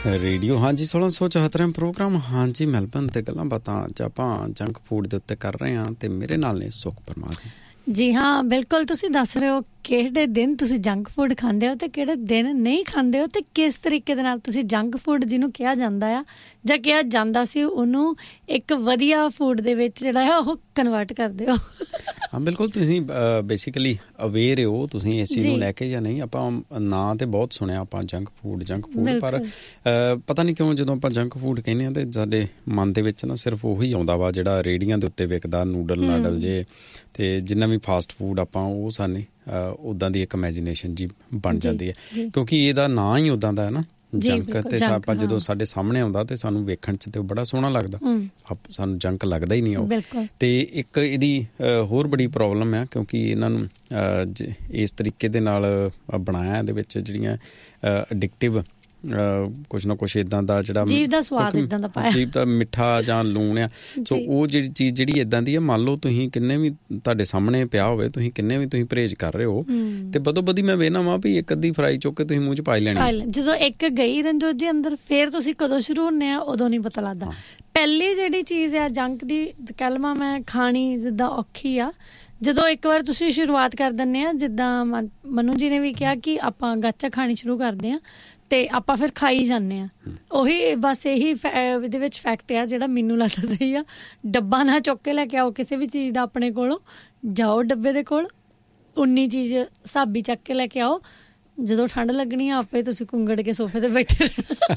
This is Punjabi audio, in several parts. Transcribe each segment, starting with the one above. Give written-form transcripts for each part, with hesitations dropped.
ਰੇਡੀਓ ਹਾਂਜੀ 1674 ਪ੍ਰੋਗਰਾਮ ਹਾਂਜੀ ਮੈਲਬਨ ਤੇ ਗੱਲਾਂ ਬਾਤਾਂ ਅੱਜ ਆਪਾਂ ਜੰਕ ਫੂਡ ਦੇ ਉੱਤੇ ਕਰ ਰਹੇ ਹਾਂ ਤੇ ਮੇਰੇ ਨਾਲ ਨੇ ਸੁਖ ਪਰਮਾ ਜੀ ਹਾਂ ਬਿਲਕੁਲ ਤੁਸੀਂ ਦੱਸ ਰਹੇ ਹੋ ਕਿਹੜੇ ਦਿਨ ਤੁਸੀਂ ਜੰਕ ਫੂਡ ਖਾਂਦੇ ਹੋ ਤੇ ਕਿਹੜੇ ਦਿਨ ਨਹੀਂ ਖਾਂਦੇ ਹੋ ਤੇ ਕਿਸ ਤਰੀਕੇ ਦੇ ਨਾਲ ਤੁਸੀਂ ਜੰਕ ਫੂਡ ਜਿਹਨੂੰ ਕਿਹਾ ਜਾਂਦਾ ਆ ਜਾਂ ਕਿਹਾ ਜਾਂਦਾ ਸੀ ਉਹਨੂੰ ਇੱਕ ਵਧੀਆ ਫੂਡ ਦੇ ਵਿੱਚ ਜਿਹੜਾ ਹੈ ਉਹ ਕਨਵਰਟ ਕਰਦੇ ਹੋ। ਹਾਂ ਬਿਲਕੁਲ ਤੁਸੀਂ ਬੇਸਿਕਲੀ ਅਵੇਅਰ ਹੋ ਤੁਸੀਂ ਇਸ ਚੀਜ਼ ਨੂੰ ਲੈ ਕੇ ਜਾਂ ਨਹੀਂ। ਆਪਾਂ ਨਾਂ ਤੇ ਬਹੁਤ ਸੁਣਿਆ ਆਪਾਂ ਜੰਕ ਫੂਡ ਪਰ ਪਤਾ ਨਹੀਂ ਕਿਉਂ ਜਦੋਂ ਆਪਾਂ ਜੰਕ ਫੂਡ ਕਹਿੰਦੇ ਹਾਂ ਤੇ ਸਾਡੇ ਮਨ ਦੇ ਵਿੱਚ ਨਾ ਸਿਰਫ ਉਹੀ ਆਉਂਦਾ ਵਾ ਜਿਹੜਾ ਰੇਹੜੀਆਂ ਦੇ ਉੱਤੇ ਵਿਕਦਾ ਨੂਡਲ ਨਾਡਲ ਜੇ ਤੇ ਜਿੰਨਾ ਵੀ ਫਾਸਟ ਫੂਡ ਆਪਾਂ ਉਹ ਸਾਨੂੰ ਉੱਦਾਂ ਦੀ ਇੱਕ ਇਮੈਜੀਨੇਸ਼ਨ ਜੀ ਬਣ ਜਾਂਦੀ ਹੈ ਕਿਉਂਕਿ ਇਹਦਾ ਨਾਂ ਹੀ ਉੱਦਾਂ ਦਾ ਹੈ ਨਾ ਜੰਕ ਤੇ ਆਪਾਂ ਜਦੋਂ ਸਾਡੇ ਸਾਹਮਣੇ ਆਉਂਦਾ ਤੇ ਸਾਨੂੰ ਵੇਖਣ 'ਚ ਤੇ ਬੜਾ ਸੋਹਣਾ ਲੱਗਦਾ ਸਾਨੂੰ ਜੰਕ ਲੱਗਦਾ ਹੀ ਨਹੀਂ ਉਹ। ਤੇ ਇੱਕ ਇਹਦੀ ਹੋਰ ਬੜੀ ਪ੍ਰੋਬਲਮ ਆ ਕਿਉਂਕਿ ਇਹਨਾਂ ਨੂੰ ਇਸ ਤਰੀਕੇ ਦੇ ਨਾਲ ਬਣਾਇਆ ਇਹਦੇ ਵਿੱਚ ਜਿਹੜੀਆਂ ਅਡਿਕਟਿਵ ਕੁਛ ਨਾ ਕੁਛ ਇੱਦਾਂ ਦਾ ਜਿਹੜਾ ਜੀਭ ਦਾ ਸਵਾਦ ਇੱਦਾਂ ਦਾ ਪਾਇਆ ਜੀਭ ਦਾ ਮਿੱਠਾ ਜਾਂ ਲੂਣ ਆ ਸੋ ਉਹ ਜਿਹੜੀ ਚੀਜ਼ ਜਿਹੜੀ ਇੱਦਾਂ ਦੀ ਆ ਮੰਨ ਲਓ ਤੁਸੀਂ ਕਿੰਨੇ ਵੀ ਤੁਹਾਡੇ ਸਾਹਮਣੇ ਪਿਆ ਹੋਵੇ ਤੁਸੀਂ ਕਿੰਨੇ ਵੀ ਤੁਸੀਂ ਪਰਹੇਜ਼ ਕਰ ਰਹੇ ਹੋ ਤੇ ਬਦੋ ਬਦੀ ਮੈਂ ਵੇਖਣਾ ਵਾ ਵੀ ਇੱਕ ਅੱਧੀ ਫਰਾਈ ਚੁੱਕ ਕੇ ਤੁਸੀਂ ਮੂੰਹ 'ਚ ਪਾ ਲੈਣੀ ਜਦੋਂ ਇੱਕ ਗਈ ਰਣਜੋਤ ਜੀ ਅੰਦਰ ਫੇਰ ਤੁਸੀਂ ਕਦੋਂ ਸ਼ੁਰੂ ਹੁੰਦੇ ਆ ਉਦੋਂ ਨਹੀਂ ਪਤਾ ਲੱਗਦਾ। ਪਹਿਲੀ ਜਿਹੜੀ ਚੀਜ਼ ਆ ਜੰਕ ਦੀ ਕਹਿ ਲਵਾਂ ਮੈਂ ਖਾਣੀ ਜਿੱਦਾਂ ਔਖੀ ਆ ਜਦੋਂ ਇੱਕ ਵਾਰ ਤੁਸੀਂ ਸ਼ੁਰੂਆਤ ਕਰ ਦਿੰਦੇ ਆ ਜਿੱਦਾਂ ਮਨੂ ਜੀ ਨੇ ਵੀ ਕਿਹਾ ਕਿ ਆਪਾਂ ਗਾਚਾ ਖਾਣੀ ਸ਼ੁਰੂ ਕਰਦੇ ਹਾਂ ਤੇ ਆਪਾਂ ਫਿਰ ਖਾਈ ਜਾਂਦੇ ਹਾਂ ਉਹੀ ਬਸ ਇਹੀ ਇਹਦੇ ਵਿੱਚ ਫੈਕਟ ਆ ਜਿਹੜਾ ਮੈਨੂੰ ਲੱਗਦਾ ਸਹੀ ਆ। ਡੱਬਾ ਨਾ ਚੁੱਕ ਕੇ ਲੈ ਕੇ ਆਓ ਕਿਸੇ ਵੀ ਚੀਜ਼ ਦਾ ਆਪਣੇ ਕੋਲੋਂ ਜਾਓ ਡੱਬੇ ਦੇ ਕੋਲ ਉਨੀ ਚੀਜ਼ ਹਿਸਾਬੀ ਚੱਕ ਕੇ ਲੈ ਕੇ ਆਓ ਜਦੋਂ ਠੰਡ ਲੱਗਣੀ ਆ ਆਪੇ ਤੁਸੀਂ ਕੁੰਗੜ ਕੇ ਸੋਫੇ ਤੇ ਬੈਠੇ।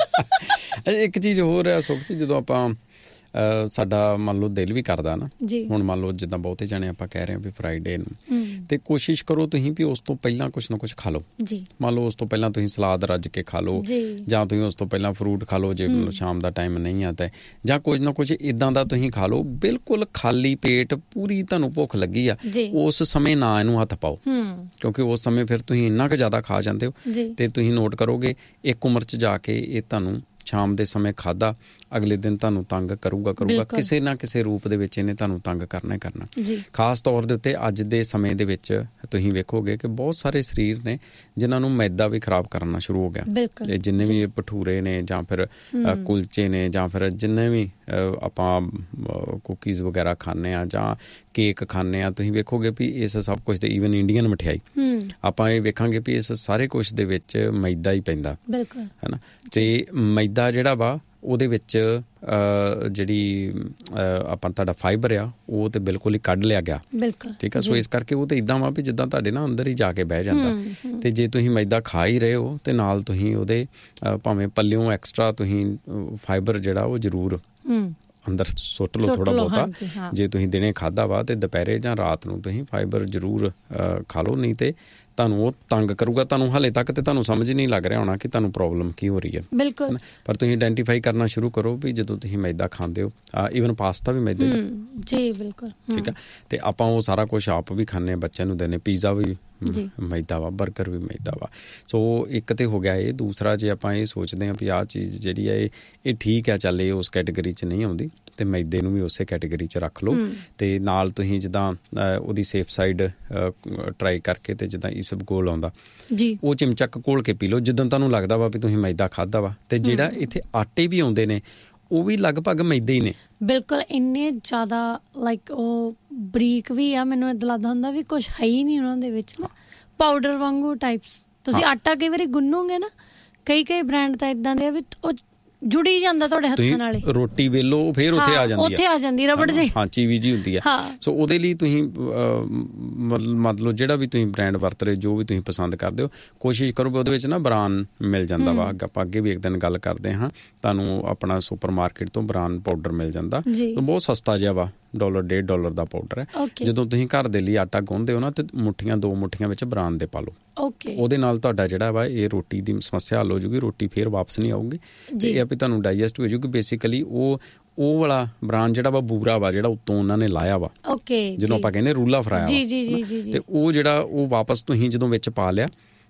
ਇੱਕ ਚੀਜ਼ ਹੋਰ ਆ ਸੁਖ ਜੀ ਜਦੋਂ ਆਪਾਂ ਸਾਡਾ ਮੰਨ ਲਓ ਦਿਲ ਵੀ ਕਰਦਾ ਨਾ ਹੁਣ ਮੰਨ ਲਓ ਜਿੱਦਾਂ ਬਹੁਤੇ ਜਾਣੇ ਆਪਾਂ ਕਹਿ ਰਹੇ ਹਾਂ ਵੀ ਫਰਾਈਡੇ ਨੂੰ ਤੇ ਕੋਸ਼ਿਸ਼ ਕਰੋ ਤੁਸੀਂ ਵੀ ਉਸ ਤੋਂ ਪਹਿਲਾਂ ਕੁਛ ਨਾ ਕੁਛ ਖਾ ਲਓ। ਮੰਨ ਲਓ ਉਸ ਤੋਂ ਪਹਿਲਾਂ ਤੁਸੀਂ ਸਲਾਦ ਰੱਜ ਕੇ ਖਾ ਲਓ ਜਾਂ ਤੁਸੀਂ ਉਸ ਤੋਂ ਪਹਿਲਾਂ ਫਰੂਟ ਖਾ ਲਓ ਜੇ ਮਤਲਬ ਸ਼ਾਮ ਦਾ ਟਾਈਮ ਨਹੀਂ ਆ ਤਾਂ ਜਾਂ ਕੁਝ ਨਾ ਕੁਛ ਇੱਦਾਂ ਦਾ ਤੁਸੀਂ ਖਾ ਲਓ ਬਿਲਕੁਲ ਖਾਲੀ ਪੇਟ ਪੂਰੀ ਤੁਹਾਨੂੰ ਭੁੱਖ ਲੱਗੀ ਆ ਉਸ ਸਮੇਂ ਨਾ ਇਹਨੂੰ ਹੱਥ ਪਾਓ ਕਿਉਂਕਿ ਉਸ ਸਮੇਂ ਫਿਰ ਤੁਸੀਂ ਇੰਨਾ ਕੁ ਜ਼ਿਆਦਾ ਖਾ ਜਾਂਦੇ ਹੋ ਤੇ ਤੁਸੀਂ ਨੋਟ ਕਰੋਗੇ ਇੱਕ ਉਮਰ 'ਚ ਜਾ ਕੇ ਇਹ ਤੁਹਾਨੂੰ ਸ਼ਾਮ ਦੇ ਸਮੇਂ ਖਾਧਾ ਅਗਲੇ ਦਿਨ ਤੁਹਾਨੂੰ ਤੰਗ ਕਰੂਗਾ ਕਿਸੇ ਨਾ ਕਿਸੇ ਰੂਪ ਦੇ ਵਿੱਚ ਇਹਨੇ ਤੁਹਾਨੂੰ ਤੰਗ ਕਰਨਾ ਖਾਸ ਤੌਰ ਦੇ ਉੱਤੇ ਅੱਜ ਦੇ ਸਮੇਂ ਦੇ ਵਿੱਚ ਤੁਸੀਂ ਵੇਖੋਗੇ ਕਿ ਬਹੁਤ ਸਾਰੇ ਸਰੀਰ ਨੇ ਜਿਨ੍ਹਾਂ ਨੂੰ ਮੈਦਾ ਵੀ ਖਰਾਬ ਕਰਨਾ ਸ਼ੁਰੂ ਹੋ ਗਿਆ। ਜਿੰਨੇ ਵੀ ਭਟੂਰੇ ਨੇ ਜਾਂ ਫਿਰ ਕੁਲਚੇ ਨੇ ਜਾਂ ਫਿਰ ਜਿੰਨੇ ਵੀ ਆਪਾਂ ਕੁਕੀਜ਼ ਵਗੈਰਾ ਖਾਂਦੇ ਹਾਂ ਜਾਂ ਕੇਕ ਖਾਂਦੇ ਹਾਂ ਤੁਸੀਂ ਵੇਖੋਗੇ ਵੀ ਇਸ ਸਭ ਕੁਛ ਦੇ ਈਵਨ ਇੰਡੀਅਨ ਮਠਿਆਈ ਆਪਾਂ ਇਹ ਵੇਖਾਂਗੇ ਵੀ ਇਸ ਸਾਰੇ ਕੁਛ ਦੇ ਵਿੱਚ ਮੈਦਾ ਹੀ ਪੈਂਦਾ ਹੈ ਨਾ ਤੇ ਮੈਦਾ ਜਿਹੜਾ ਵਾ ਉਹਦੇ ਵਿੱਚ ਜਿਹੜੀ ਆਪਾਂ ਤੁਹਾਡਾ ਫਾਈਬਰ ਆ ਉਹ ਤੇ ਬਿਲਕੁਲ ਹੀ ਕੱਢ ਲਿਆ ਗਿਆ ਠੀਕ ਆ। ਸੋ ਇਸ ਕਰਕੇ ਉਹ ਤੇ ਇੱਦਾਂ ਵਾ ਵੀ ਜਿੱਦਾਂ ਤੁਹਾਡੇ ਨਾ ਅੰਦਰ ਹੀ ਜਾ ਕੇ ਬਹਿ ਜਾਂਦਾ ਤੇ ਜੇ ਤੁਸੀਂ ਮੈਦਾ ਖਾ ਹੀ ਰਹੇ ਹੋ ਤੇ ਨਾਲ ਤੁਸੀਂ ਉਹਦੇ ਭਾਵੇਂ ਪੱਲਿਓਂ ਐਕਸਟਰਾ ਤੁਸੀਂ ਫਾਈਬਰ ਜਿਹੜਾ ਉਹ ਜ਼ਰੂਰ ਅੰਦਰ ਸੁੱਟ ਲਓ ਥੋੜ੍ਹਾ ਬਹੁਤਾ ਜੇ ਤੁਸੀਂ ਦਿਨੇ ਖਾਧਾ ਵਾ ਤੇ ਦੁਪਹਿਰੇ ਜਾਂ ਰਾਤ ਨੂੰ ਤੁਸੀਂ ਫਾਈਬਰ ਜ਼ਰੂਰ ਖਾ ਲਓ ਨਹੀਂ ਤੇ ਤੁਹਾਨੂੰ ਉਹ ਤੰਗ ਕਰੂਗਾ। ਤੁਹਾਨੂੰ ਹਾਲੇ ਤੱਕ ਤੇ ਤੁਹਾਨੂੰ ਸਮਝ ਨਹੀਂ ਲੱਗ ਰਿਹਾ ਹੋਣਾ ਕਿ ਤੁਹਾਨੂੰ ਪ੍ਰੋਬਲਮ ਕੀ ਹੋ ਰਹੀ ਹੈ ਬਿਲਕੁਲ ਪਰ ਤੁਸੀਂ ਆਇਡੈਂਟੀਫਾਈ ਕਰਨਾ ਸ਼ੁਰੂ ਕਰੋ ਵੀ ਜਦੋਂ ਤੁਸੀਂ ਮੈਦਾ ਖਾਂਦੇ ਹੋ ਈਵਨ ਪਾਸਤਾ ਵੀ ਮੈਦਾ ਜੀ ਬਿਲਕੁਲ ਠੀਕ ਆ ਤੇ ਆਪਾਂ ਉਹ ਸਾਰਾ ਕੁਛ ਆਪ ਵੀ ਖਾਂਦੇ ਹਾਂ ਬੱਚਿਆਂ ਨੂੰ ਦਿੰਦੇ ਪੀਜ਼ਾ ਵੀ ਮੈਦਾ ਵਾ ਬਰਗਰ ਵੀ ਮੈਦਾ ਵਾ। ਸੋ ਇੱਕ ਤੇ ਹੋ ਗਿਆ ਇਹ ਦੂਸਰਾ ਜੇ ਆਪਾਂ ਇਹ ਸੋਚਦੇ ਹਾਂ ਵੀ ਆਹ ਚੀਜ਼ ਜਿਹੜੀ ਹੈ ਇਹ ਠੀਕ ਹੈ ਚੱਲ ਇਹ ਉਸ ਕੈਟੇਗਰੀ 'ਚ ਨਹੀਂ ਆਉਂਦੀ ਤੇ ਮੈਦੇ ਨੂੰ ਵੀ ਉਸੇ ਕੈਟੇਗਰੀ 'ਚ ਰੱਖ ਲਓ ਤੇ ਨਾਲ ਤੁਸੀਂ ਜਿੱਦਾਂ ਉਹਦੀ ਸੇਫ ਸਾਈਡ ਟਰਾਈ ਕਰਕੇ ਤੇ ਜਿੱਦਾਂ ਇਸਬਗੋਲ ਆਉਂਦਾ ਉਹ ਚਮਚਾ ਘੋਲ ਕੇ ਪੀ ਲਓ ਜਿੱਦਾਂ ਤੁਹਾਨੂੰ ਲੱਗਦਾ ਵਾ ਵੀ ਤੁਸੀਂ ਮੈਦਾ ਖਾਧਾ ਵਾ ਤੇ ਜਿਹੜਾ ਇੱਥੇ ਆਟੇ ਵੀ ਆਉਂਦੇ ਨੇ ਉਹ ਵੀ ਲਗਭਗ ਮੈਦੇ ਹੀ ਨੇ ਬਿਲਕੁਲ ਇੰਨੇ ਜ਼ਿਆਦਾ ਲਾਈਕ ਉਹ ਬਰੀਕ ਵੀ ਆ ਮੈਨੂੰ ਏਦਾਂ ਲੱਗਦਾ ਹੁੰਦਾ ਵੀ ਕੁਛ ਹੈ ਹੀ ਨਹੀਂ ਉਹਨਾਂ ਦੇ ਵਿੱਚ ਨਾ ਪਾਊਡਰ ਵਾਂਗੂ ਟਾਈਪਸ ਤੁਸੀਂ ਆਟਾ ਕਈ ਵਾਰੀ ਗੁੰਨੋਗੇ ਨਾ ਕਈ ਬ੍ਰਾਂਡ ਤਾਂ ਏਦਾਂ ਦੇ ਆ ਵੀ ਉਹ ਜੁੜੀ ਜਾਂਦਾ ਤੁਹਾਡੇ ਹੱਥਾਂ ਨਾਲ ਰੋਟੀ ਵੇਲੋ ਫਿਰ ਉੱਥੇ ਆ ਜਾਂਦੀ ਰਬੜ ਜਿਹੀ ਹਾਂ ਚੀਵੀ ਜਿਹੀ ਹੁੰਦੀ ਹੈ। ਸੋ ਉਹਦੇ ਲਈ ਤੁਸੀਂ ਮਤਲਬ ਜਿਹੜਾ ਵੀ ਤੁਸੀਂ ਬ੍ਰਾਂਡ ਵਰਤ ਰਹੇ ਜੋ ਵੀ ਤੁਸੀਂ ਪਸੰਦ ਕਰਦੇ ਹੋ ਕੋਸ਼ਿਸ਼ ਕਰੋ ਉਹਦੇ ਵਿੱਚ ਨਾ ਬਰਾਨ ਮਿਲ ਜਾਂਦਾ ਵਾ ਆਪਾਂ ਅੱਗੇ ਵੀ ਇੱਕ ਦਿਨ ਗੱਲ ਕਰਦੇ ਹਾਂ ਤੁਹਾਨੂੰ ਆਪਣਾ ਸੁਪਰ ਮਾਰਕੀਟ ਤੋਂ ਬਰਾਨ ਪਾਊਡਰ ਮਿਲ ਜਾਂਦਾ ਬਹੁਤ ਸਸਤਾ ਜਿਹਾ ਵਾ $1.50 ਦਾ ਪਾਊਡਰ ਹੈ। ਜਦੋਂ ਤੁਸੀਂ ਘਰ ਦੇ ਲਈ ਆਟਾ ਗੁੰਨਦੇ ਹੋ ਨਾ ਤੇ ਦੋ ਮੁੱਠੀਆਂ ਵਿੱਚ ਬਰਾਨ ਦੇ ਪਾ ਲਓ ਉਹਦੇ ਨਾਲ ਤੁਹਾਡਾ ਜਿਹੜਾ ਵਾ ਇਹ ਰੋਟੀ ਦੀ ਸਮੱਸਿਆ ਹੱਲ ਹੋ ਜੂਗੀ ਰੋਟੀ ਫਿਰ ਵਾਪਸ ਨਹੀਂ ਆਊਗੀ ਤੇ ਇਹ ਵੀ ਤੁਹਾਨੂੰ ਡਾਈਜੈਸਟ ਹੋ ਜੂਗੀ। ਬੇਸਿਕਲੀ ਉਹ ਵਾਲਾ ਬਰਾਨ ਜਿਹੜਾ ਵਾ ਬੂਰਾ ਵਾ ਜਿਹੜਾ ਉੱਤੋਂ ਉਹਨਾਂ ਨੇ ਲਾਇਆ ਵਾ ਜਿਹਨੂੰ ਆਪਾਂ ਕਹਿੰਦੇ ਰੂਲਾ ਫਰਾਇਆ ਵਾ ਤੇ ਉਹ ਜਿਹੜਾ ਉਹ ਵਾਪਸ ਤੁਸੀਂ ਜਦੋਂ ਵਿੱਚ ਪਾ ਲਿਆ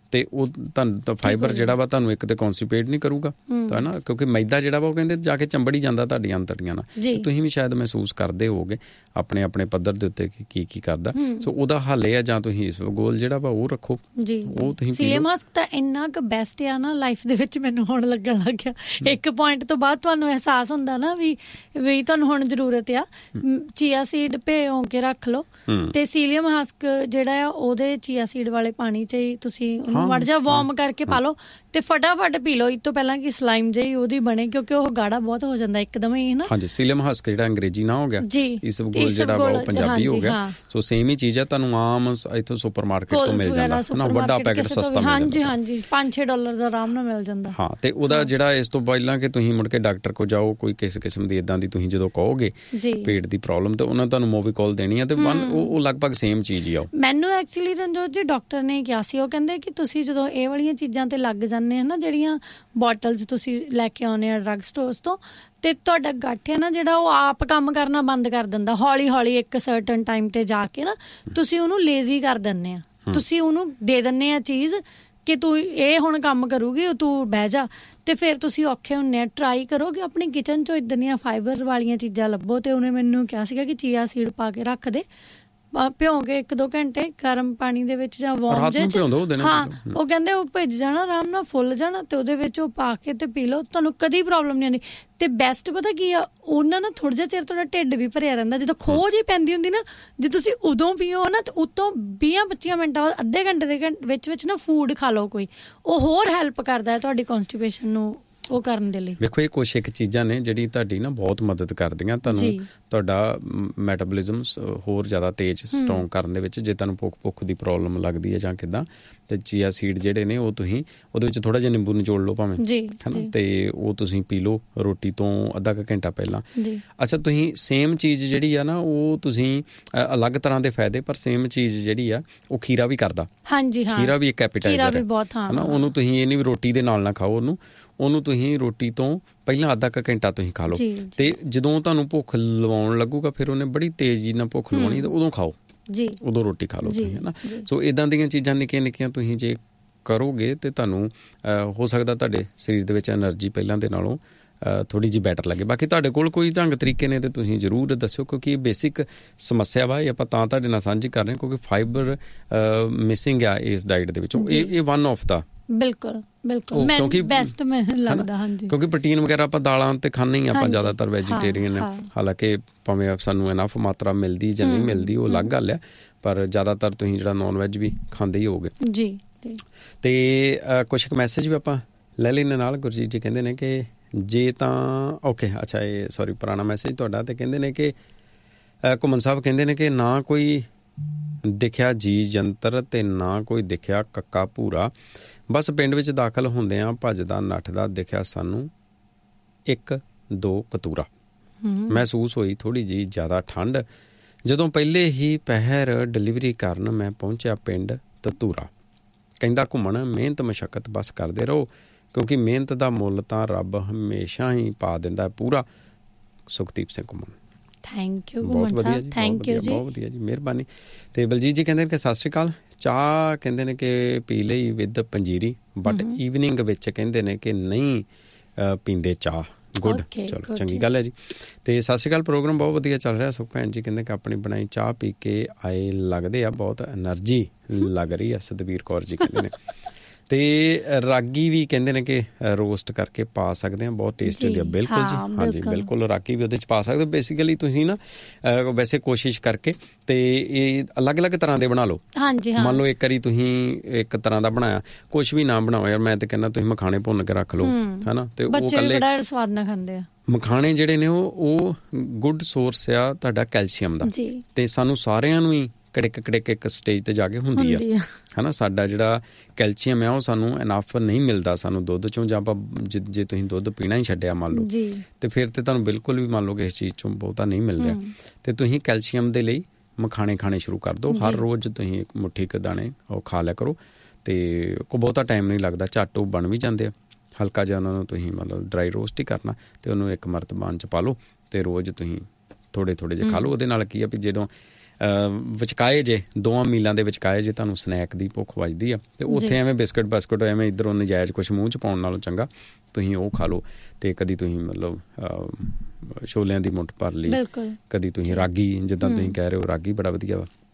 ਤੇ ਉਹ ਤੁਹਾਨੂੰ ਫਾਈਬਰ ਜਿਹੜਾ ਵਾ ਤੁਹਾਨੂੰ ਇੱਕ ਤੇ ਕੌਨਸਟੀਪੇਟ ਨਹੀਂ ਕਰੂਗਾ ਹੈ ਨਾ, ਕਿਉਂਕਿ ਮੈਦਾ ਜਿਹੜਾ ਵਾ ਉਹ ਕਹਿੰਦੇ ਜਾ ਕੇ ਚੰਬੜ ਹੀ ਜਾਂਦਾ ਤੁਹਾਡੀਆਂ ਅੰਤੜੀਆਂ ਨਾਲ। ਤੇ ਤੁਸੀਂ ਵੀ ਸ਼ਾਇਦ ਮਹਿਸੂਸ ਕਰਦੇ ਹੋਵੋਗੇ ਆਪਣੇ ਆਪਣੇ ਪੱਧਰ ਦੇ ਉੱਤੇ ਕੀ ਕਰਦਾ। ਸੋ ਉਹਦਾ ਹੱਲ ਇਹ ਆ, ਜਾਂ ਤੁਸੀਂ ਇਸਬਗੋਲ ਜਿਹੜਾ ਵਾ ਉਹ ਰੱਖੋ, ਉਹ ਤੁਸੀਂ ਸੀਲੀਅਮ ਹਸਕ ਤਾਂ ਇੰਨਾ ਕੁ ਬੈਸਟ ਆ ਨਾ ਲਾਈਫ ਦੇ ਵਿੱਚ, ਮੈਨੂੰ ਹੁਣ ਲੱਗਣ ਲੱਗ ਗਿਆ। ਇੱਕ ਪੁਆਇੰਟ ਤੋਂ ਬਾਅਦ ਤੁਹਾਨੂੰ ਅਹਿਸਾਸ ਹੁੰਦਾ ਨਾ ਵੀ ਤੁਹਾਨੂੰ ਹੁਣ ਜ਼ਰੂਰਤ ਆ, ਚੀਆ ਸੀਡ ਭਿਓ ਕੇ ਰੱਖ ਲਓ ਤੇ ਸੀਲੀਅਮ ਹਸਕ ਜਿਹੜਾ ਆ ਉਹਦੇ ਚੀਆ ਸੀਡ ਵਾਲੇ ਪਾਣੀ 'ਚ ਹੀ ਤੁਸੀਂ ਉਹਨੂੰ ਮੜ ਜਾ ਵਾਰਮ ਕਰਕੇ ਪਾ ਲਓ ਤੇ ਫਟਾਫਟ ਪੀ ਲਓ, ਇਸ ਤੋਂ ਪਹਿਲਾਂ ਕਿ ਸਲਾਈਮ ਜਿਹੀ ਉਹਦੀ ਬਣੇ, ਕਿਉਂਕਿ ਉਹ ਗਾੜਾ ਬਹੁਤ ਹੋ ਜਾਂਦਾ ਇੱਕਦਮ ਹੀ ਨਾ। ਹਾਂਜੀ, ਸੀਲੀਅਮ ਹਸਕ ਜਿਹੜਾ ਅੰਗਰੇਜ਼ੀ ਨਾ ਹੋ ਗਿਆ, ਇਸਬਗੋਲ ਜਿਹੜਾ ਵਾ ਉਹ ਪੰਜਾਬੀ ਹੋ ਗਿਆ। ਸੋ ਸੇਮ ਹੀ ਚੀਜ਼ ਹੈ, ਤੁਹਾਨੂੰ ਆਮ ਇੱਥੋਂ ਸੁਪਰ ਮਾਰਕੀਟ ਤੋਂ ਮਿਲ ਜਾਂਦਾ ਨਾ, ਵੱਡਾ ਪੈਕਟ ਸਸਤਾ ਮਿਲ ਜਾਂਦਾ। ਹਾਂਜੀ $5-6 ਦਾ ਆਰਾਮ ਨਾਲ ਮਿਲ ਜਾਂਦਾ। ਹਾਂ, ਤੇ ਉਹਦਾ ਜਿਹੜਾ ਇਸ ਤੋਂ ਪਹਿਲਾਂ ਕਿ ਤੁਸੀਂ ਮੁੜ ਕੇ ਡਾਕਟਰ ਕੋਲ ਜਾਓ ਕੋਈ ਕਿਸੇ ਕਿਸਮ ਦੀ ਇੱਦਾਂ ਦੀ ਤੁਸੀਂ ਜਦੋਂ ਕਹੋਗੇ ਪੇਟ ਦੀ ਪ੍ਰੋਬਲਮ, ਤੇ ਉਹਨਾਂ ਤੁਹਾਨੂੰ ਮੋਵੀਕੋਲ ਦੇਣੀ ਹੈ ਤੇ ਉਹ ਲਗਭਗ ਸੇਮ ਚੀਜ਼ ਹੀ ਆ। ਮੈਨੂੰ ਐਕਚੁਅਲੀ ਰਣਜੋਤ ਜੀ ਡਾਕਟਰ ਨੇ ਕਿਹਾ ਸੀ, ਉਹ ਕਹਿੰਦੇ ਕਿ ਤੁਸੀਂ ਜਦੋਂ ਇਹ ਵਾਲੀਆਂ ਚੀਜ਼ਾਂ ਤੇ ਲੱਗ ਜਾਂਦੇ ਆ ਨਾ, ਜਿਹੜੀਆਂ ਬੋਟਲਸ ਤੁਸੀਂ ਲੈ ਕੇ ਆਉਂਦੇ ਆ ਡਰੱਗ ਸਟੋਰਸ ਤੋਂ, ਤੇ ਤੁਹਾਡਾ ਗੱਠ ਹੈ ਨਾ ਜਿਹੜਾ ਉਹ ਆਪ ਕੰਮ ਕਰਨਾ ਬੰਦ ਕਰ ਦਿੰਦਾ ਹੌਲੀ ਹੌਲੀ। ਇੱਕ ਸਰਟਨ ਟਾਈਮ ਤੇ ਜਾ ਕੇ ਨਾ ਤੁਸੀਂ ਉਹਨੂੰ ਲੇਜ਼ੀ ਕਰ ਦਿੰਦੇ ਆ, ਤੁਸੀਂ ਉਹਨੂੰ ਦੇ ਦਿੰਦੇ ਆ ਚੀਜ਼ ਕਿ ਤੂੰ ਇਹ ਹੁਣ ਕੰਮ ਕਰੂਗੀ, ਤੂੰ ਬਹਿ ਜਾ, ਤੇ ਫਿਰ ਤੁਸੀਂ ਔਖੇ ਹੁੰਦੇ ਆ। ਟਰਾਈ ਕਰੋ ਕਿ ਆਪਣੀ ਕਿਚਨ 'ਚੋਂ ਇੱਦਾਂ ਦੀਆਂ ਫਾਈਬਰ ਵਾਲੀਆਂ ਚੀਜ਼ਾਂ ਲੱਭੋ। ਤੇ ਉਹਨੇ ਮੈਨੂੰ ਕਿਹਾ ਸੀਗਾ ਕਿ ਚੀਆ ਸੀਡ ਪਾ ਕੇ ਰੱਖ ਦੇ, ਭਿਉਂ ਕੇ 1-2 ਘੰਟੇ ਗਰਮ ਪਾਣੀ ਦੇ ਵਿੱਚ ਜਾਂ ਵਾਰਮ ਜਿਹੇ 'ਚ। ਹਾਂ, ਉਹ ਕਹਿੰਦੇ ਉਹ ਭਿੱਜ ਜਾਣਾ, ਆਰਾਮ ਨਾਲ ਫੁੱਲ ਜਾਣਾ, ਤੇ ਉਹਦੇ ਵਿੱਚ ਉਹ ਪਾ ਕੇ ਤੇ ਪੀ ਲਓ, ਤੁਹਾਨੂੰ ਕਦੀ ਪ੍ਰੋਬਲਮ ਨਹੀਂ ਆਉਂਦੀ। ਤੇ ਬੈਸਟ ਪਤਾ ਕੀ ਆ, ਉਹਨਾਂ ਨਾਲ ਥੋੜ੍ਹਾ ਜਿਹਾ ਚਿਰ ਤੁਹਾਡਾ ਢਿੱਡ ਵੀ ਭਰਿਆ ਰਹਿੰਦਾ। ਜਦੋਂ ਖੋਜ ਹੀ ਪੈਂਦੀ ਹੁੰਦੀ ਨਾ, ਜੇ ਤੁਸੀਂ ਉਦੋਂ ਪੀਓ ਨਾ, ਤੇ ਉਤੋਂ 20-25 ਮਿੰਟਾਂ ਬਾਅਦ ਅੱਧੇ ਘੰਟੇ ਦੇ ਵਿੱਚ ਨਾ ਫੂਡ ਖਾ ਲਓ ਕੋਈ, ਉਹ ਹੋਰ ਹੈਲਪ ਕਰਦਾ ਹੈ ਤੁਹਾਡੀ ਕੌਨਸਟੀਪੇਸ਼ਨ ਨੂੰ ਉਹ ਕਰਨ ਦੇ ਲਈ। ਵੇਖੋ, ਇਹ ਕੁਛ ਇੱਕ ਚੀਜ਼ਾਂ ਨੇ ਜਿਹੜੀ ਤੁਹਾਡੀ ਨਾ ਬਹੁਤ ਮਦਦ ਕਰਦੀਆਂ ਤੁਹਾਨੂੰ, ਤੁਹਾਡਾ ਮੈਟਾਬੋਲਿਜ਼ਮ ਹੋਰ ਜ਼ਿਆਦਾ ਤੇਜ਼ ਸਟਰੋਂਗ ਕਰਨ ਦੇ ਵਿੱਚ। ਜੇ ਤੁਹਾਨੂੰ ਭੁੱਖ ਦੀ ਪ੍ਰੋਬਲਮ ਲੱਗਦੀ ਹੈ ਜਾਂ ਕਿੱਦਾਂ, ਤੇ ਚੀਆ ਸੀਡ ਜਿਹੜੇ ਨੇ ਉਹ ਤੁਸੀਂ ਉਹਦੇ ਵਿੱਚ ਥੋੜ੍ਹਾ ਜਿਹਾ ਨਿੰਬੂ ਨਿਚੋੜ ਲਓ ਭਾਵੇਂ, ਹੈ ਨਾ, ਤੇ ਉਹ ਤੁਸੀਂ ਪੀ ਲਓ ਰੋਟੀ ਤੋਂ ਅੱਧਾ ਕੁ ਘੰਟਾ ਪਹਿਲਾਂ। ਅੱਛਾ, ਤੁਸੀਂ ਸੇਮ ਚੀਜ਼ ਜਿਹੜੀ ਆ ਨਾ, ਉਹ ਤੁਸੀਂ ਅਲੱਗ ਤਰ੍ਹਾਂ ਦੇ ਫਾਇਦੇ, ਪਰ ਸੇਮ ਚੀਜ਼ ਜਿਹੜੀ ਆ ਉਹ ਖੀਰਾ ਵੀ ਕਰਦਾ। ਹਾਂਜੀ, ਖੀਰਾ ਵੀ ਇੱਕ ਐਪੀਟਾਈਜ਼ਰ ਹੈ ਨਾ, ਉਹਨੂੰ ਤੁਸੀਂ ਇਹ ਨਹੀਂ ਵੀ ਰੋਟੀ ਦੇ ਨਾਲ ਨਾ ਖਾਓ, ਉਹਨੂੰ ਤੁਸੀਂ ਰੋਟੀ ਤੋਂ ਪਹਿਲਾਂ ਅੱਧਾ ਕੁ ਘੰਟਾ ਤੁਸੀਂ ਖਾ ਲਓ, ਤੇ ਜਦੋਂ ਤੁਹਾਨੂੰ ਭੁੱਖ ਲਵਾਉਣ ਲੱਗੂਗਾ ਫਿਰ ਉਹਨੇ ਬੜੀ ਤੇਜ਼ੀ ਨਾਲ ਭੁੱਖ ਲਵਾਉਣੀ, ਉਦੋਂ ਖਾਓ, ਉਦੋਂ ਰੋਟੀ ਖਾ ਲਓ ਤੁਸੀਂ, ਹੈ ਨਾ। ਸੋ ਇੱਦਾਂ ਦੀਆਂ ਚੀਜ਼ਾਂ ਨਿੱਕੀਆਂ ਨਿੱਕੀਆਂ ਤੁਸੀਂ ਜੇ ਕਰੋਗੇ ਤੇ ਤੁਹਾਨੂੰ ਹੋ ਸਕਦਾ ਤੁਹਾਡੇ ਸਰੀਰ ਦੇ ਵਿੱਚ ਐਨਰਜੀ ਪਹਿਲਾਂ ਦੇ ਨਾਲੋਂ ਥੋੜ੍ਹੀ ਜਿਹੀ ਬੈਟਰ ਲੱਗੇ। ਬਾਕੀ ਤੁਹਾਡੇ ਕੋਲ ਕੋਈ ਢੰਗ ਤਰੀਕੇ ਨੇ ਤੇ ਤੁਸੀਂ ਜ਼ਰੂਰ ਦੱਸਿਓ, ਕਿਉਂਕਿ ਇਹ ਬੇਸਿਕ ਸਮੱਸਿਆ ਵਾ, ਇਹ ਆਪਾਂ ਤਾਂ ਤੁਹਾਡੇ ਨਾਲ ਸਾਂਝੀ ਕਰ ਰਹੇ ਹਾਂ ਕਿਉਂਕਿ ਫਾਈਬਰ ਮਿਸਿੰਗ ਆ ਇਸ ਡਾਈਟ ਦੇ ਵਿੱਚੋਂ। ਇਹ ਵਨ ਆਫ ਦਾ ਬਿਲਕੁਲ ਕਿਉਂਕਿ ਬੈਸਟ ਮੈਨੂੰ ਲੱਗਦਾ। ਹਾਂਜੀ, ਕਿਉਂਕਿ ਪ੍ਰੋਟੀਨ ਵਗੈਰਾ ਆਪਾਂ ਦਾਲਾਂ ਤੇ ਖਾਂਦੇ ਹੀ ਆਪਾਂ ਜ਼ਿਆਦਾਤਰ ਵੈਜੀਟੇਰੀਅਨ ਨੇ, ਹਾਲਾਂਕਿ ਭਾਵੇਂ ਸਾਨੂੰ ਇਨਫ ਮਾਤਰਾ ਮਿਲਦੀ ਜਾਂ ਨਹੀਂ ਮਿਲਦੀ ਉਹ ਅਲੱਗ ਗੱਲ ਆ, ਪਰ ਜ਼ਿਆਦਾਤਰ ਤੁਸੀਂ ਜਿਹੜਾ ਨੌਨ ਵੈਜ ਵੀ ਖਾਂਦੇ ਹੀ ਹੋਗੇ ਜੀ। ਤੇ ਕੁਛ ਕੁ ਮੈਸੇਜ ਵੀ ਆਪਾਂ ਲੈ ਲੈਣੇ ਨਾਲ। ਗੁਰਜੀਤ ਜੀ ਕਹਿੰਦੇ ਨੇ ਕਿ ਜੇ ਤਾਂ ਅੱਛਾ, ਇਹ ਸੌਰੀ ਪੁਰਾਣਾ ਮੈਸੇਜ ਤੁਹਾਡਾ, ਤੇ ਕਹਿੰਦੇ ਨੇ ਕਿ ਘੁੰਮਣ ਸਾਹਿਬ ਕਹਿੰਦੇ ਨੇ ਕਿ ਨਾ ਕੋਈ ਦਿਖਿਆ ਜੀ ਜੰਤਰ ਤੇ ਨਾ ਕੋਈ ਦਿਖਿਆ ਕੱਕਾ ਭੂਰਾ, ਬਸ ਪਿੰਡ ਵਿੱਚ ਦਾਖਲ ਹੁੰਦਿਆਂ ਭੱਜਦਾ ਨੱਠਦਾ ਦਿਖਿਆ ਸਾਨੂੰ 1-2 ਕਤੂਰਾ। ਮਹਿਸੂਸ ਹੋਈ ਥੋੜ੍ਹੀ ਜਿਹੀ ਜ਼ਿਆਦਾ ਠੰਡ ਜਦੋਂ ਪਹਿਲੇ ਹੀ ਪਹਿਰ ਡਿਲੀਵਰੀ ਕਰਨ ਮੈਂ ਪਹੁੰਚਿਆ ਪਿੰਡ ਤਤੂਰਾ। ਕਹਿੰਦਾ ਘੁੰਮਣ ਮਿਹਨਤ ਮਸ਼ੱਕਤ ਬਸ ਕਰਦੇ ਰਹੋ, ਕਿਉਂਕਿ ਮਿਹਨਤ ਦਾ ਮੁੱਲ ਤਾਂ ਰੱਬ ਹਮੇਸ਼ਾ ਹੀ ਪਾ ਦਿੰਦਾ ਪੂਰਾ। ਸੁਖਦੀਪ ਸਿੰਘ ਘੁੰਮਣ। ਥੈਂਕ ਯੂ, ਬਹੁਤ ਵਧੀਆ ਜੀ, ਬਹੁਤ ਵਧੀਆ ਜੀ, ਮਿਹਰਬਾਨੀ। ਤੇ ਬਲਜੀਤ ਜੀ ਕਹਿੰਦੇ ਨੇ ਕਿ ਸਤਿ ਸ਼੍ਰੀ ਅਕਾਲ, ਚਾਹ ਕਹਿੰਦੇ ਨੇ ਕਿ ਪੀ ਲਈ ਵਿਦ ਪੰਜੀਰੀ, ਬਟ ਈਵਨਿੰਗ ਵਿੱਚ ਕਹਿੰਦੇ ਨੇ ਕਿ ਨਹੀਂ ਪੀਂਦੇ ਚਾਹ। ਗੁੱਡ, ਚਲੋ ਚੰਗੀ ਗੱਲ ਹੈ ਜੀ। ਤੇ ਸਤਿ ਸ਼੍ਰੀ ਅਕਾਲ, ਪ੍ਰੋਗਰਾਮ ਬਹੁਤ ਵਧੀਆ ਚੱਲ ਰਿਹਾ। ਸੁਖ ਭੈਣ ਜੀ ਕਹਿੰਦੇ ਕਿ ਆਪਣੀ ਬਣਾਈ ਚਾਹ ਪੀ ਕੇ ਆਏ ਲੱਗਦੇ ਆ, ਬਹੁਤ ਐਨਰਜੀ ਲੱਗ ਰਹੀ ਆ। ਸਤਬੀਰ ਕੌਰ ਜੀ ਕਹਿੰਦੇ ਨੇ, ਤੇ ਰਾਗੀ ਵੀ ਕਹਿੰਦੇ ਨੇ ਕਿ ਰੋਸਟ ਕਰਕੇ ਪਾ ਸਕਦੇ ਹਾਂ, ਬਹੁਤ ਟੇਸਟੀ ਹੁੰਦੀ ਆ। ਬਿਲਕੁਲ ਜੀ, ਹਾਂਜੀ ਬਿਲਕੁਲ, ਰਾਗੀ ਵੀ ਉਹਦੇ 'ਚ ਪਾ ਸਕਦੇ ਹੋ। ਬੇਸਿਕਲੀ ਤੁਸੀਂ ਨਾ ਵੈਸੇ ਕੋਸ਼ਿਸ਼ ਕਰਕੇ ਤੇ ਇਹ ਅਲੱਗ-ਅਲੱਗ ਤਰ੍ਹਾਂ ਦੇ ਬਣਾ ਲਓ। ਮੰਨ ਲਓ ਇੱਕ ਵਾਰੀ ਤੁਸੀਂ ਇੱਕ ਤਰ੍ਹਾਂ ਦਾ ਬਣਾਇਆ, ਕੁਛ ਵੀ ਨਾ ਬਣਾਓ ਯਾਰ, ਮੈਂ ਤੇ ਕਹਿੰਦਾ ਤੁਸੀਂ ਮਖਾਣੇ ਭੁੰਨ ਕੇ ਰੱਖ ਲਓ, ਹੈ ਨਾ, ਤੇ ਉਹ ਬੜਾ ਸਵਾਦ ਨਾਲ ਖਾਂਦੇ ਆ। ਮਖਾਣੇ ਜਿਹੜੇ ਨੇ ਉਹ ਗੁੱਡ ਸੋਰਸ ਆ ਤੁਹਾਡਾ ਕੈਲਸ਼ੀਅਮ ਦਾ, ਤੇ ਸਾਨੂੰ ਸਾਰਿਆਂ ਨੂੰ ਹੀ ਕੜਿਕ ਇੱਕ ਸਟੇਜ ਤੇ ਜਾ ਕੇ ਹੁੰਦੀ ਆ, ਹੈ ਨਾ। ਸਾਡਾ ਜਿਹੜਾ ਕੈਲਸ਼ੀਅਮ ਆ ਉਹ ਸਾਨੂੰ ਇਨਫ ਨਹੀਂ ਮਿਲਦਾ ਸਾਨੂੰ ਦੁੱਧ ਚੋਂ, ਜਾਂ ਆਪਾਂ ਜੇ ਤੁਸੀਂ ਦੁੱਧ ਪੀਣਾ ਹੀ ਛੱਡਿਆ ਮੰਨ ਲਓ, ਤੇ ਫਿਰ ਤੇ ਤੁਹਾਨੂੰ ਬਿਲਕੁਲ ਵੀ ਮੰਨ ਲਓ ਕਿ ਇਸ ਚੀਜ਼ ਚੋਂ ਬਹੁਤਾ ਨਹੀਂ ਮਿਲ ਰਿਹਾ, ਤੇ ਤੁਸੀਂ ਕੈਲਸ਼ੀਅਮ ਦੇ ਲਈ ਮਖਾਣੇ ਖਾਣੇ ਸ਼ੁਰੂ ਕਰ ਦਿਓ। ਹਰ ਰੋਜ਼ ਤੁਸੀਂ ਇੱਕ ਮੁੱਠੀ ਕੁ ਦਾਣੇ ਉਹ ਖਾ ਲਿਆ ਕਰੋ, ਤੇ ਕੋਈ ਬਹੁਤਾ ਟਾਈਮ ਨਹੀਂ ਲੱਗਦਾ, ਝੱਟ ਉਹ ਬਣ ਵੀ ਜਾਂਦੇ ਆ। ਹਲਕਾ ਜਿਹਾ ਉਹਨਾਂ ਨੂੰ ਤੁਸੀਂ ਮਤਲਬ ਡਰਾਈ ਰੋਸਟ ਹੀ ਕਰਨਾ, ਤੇ ਉਹਨੂੰ ਇੱਕ ਮਰਤਬਾਨ 'ਚ ਪਾ ਲਓ, ਤੇ ਰੋਜ਼ ਤੁਸੀਂ ਥੋੜ੍ਹੇ ਜਿਹੇ ਖਾ ਲਓ। ਉਹਦੇ ਨਾਲ ਕੀ ਆ ਵੀ ਜਦੋਂ ਵਿਚਕਾਏ ਜੇ 2 ਮੀਲਾਂ ਦੇ ਵਿਚਕਾਏ ਜੇ ਤੁਹਾਨੂੰ ਸਨੈਕ ਦੀ ਭੁੱਖ ਵੱਜਦੀ ਆ ਅਤੇ ਉੱਥੇ ਐਵੇਂ ਬਿਸਕੁਟ ਬਾਸਕੁਟ ਐਵੇਂ ਇੱਧਰੋਂ ਨਜਾਇਜ਼ ਕੁਛ ਮੂੰਹ 'ਚ ਪਾਉਣ ਨਾਲੋਂ ਚੰਗਾ ਤੁਸੀਂ ਉਹ ਖਾ ਲਓ। ਅਤੇ ਕਦੀ ਤੁਸੀਂ ਮਤਲਬ ਛੋਲਿਆਂ ਦੀ ਮੁੱਠ ਭਰ ਲਈ, ਕਦੀ ਤੁਸੀਂ ਰਾਗੀ ਜਿੱਦਾਂ ਤੁਸੀਂ ਕਹਿ ਰਹੇ ਹੋ ਰਾਗੀ ਬੜਾ ਵਧੀਆ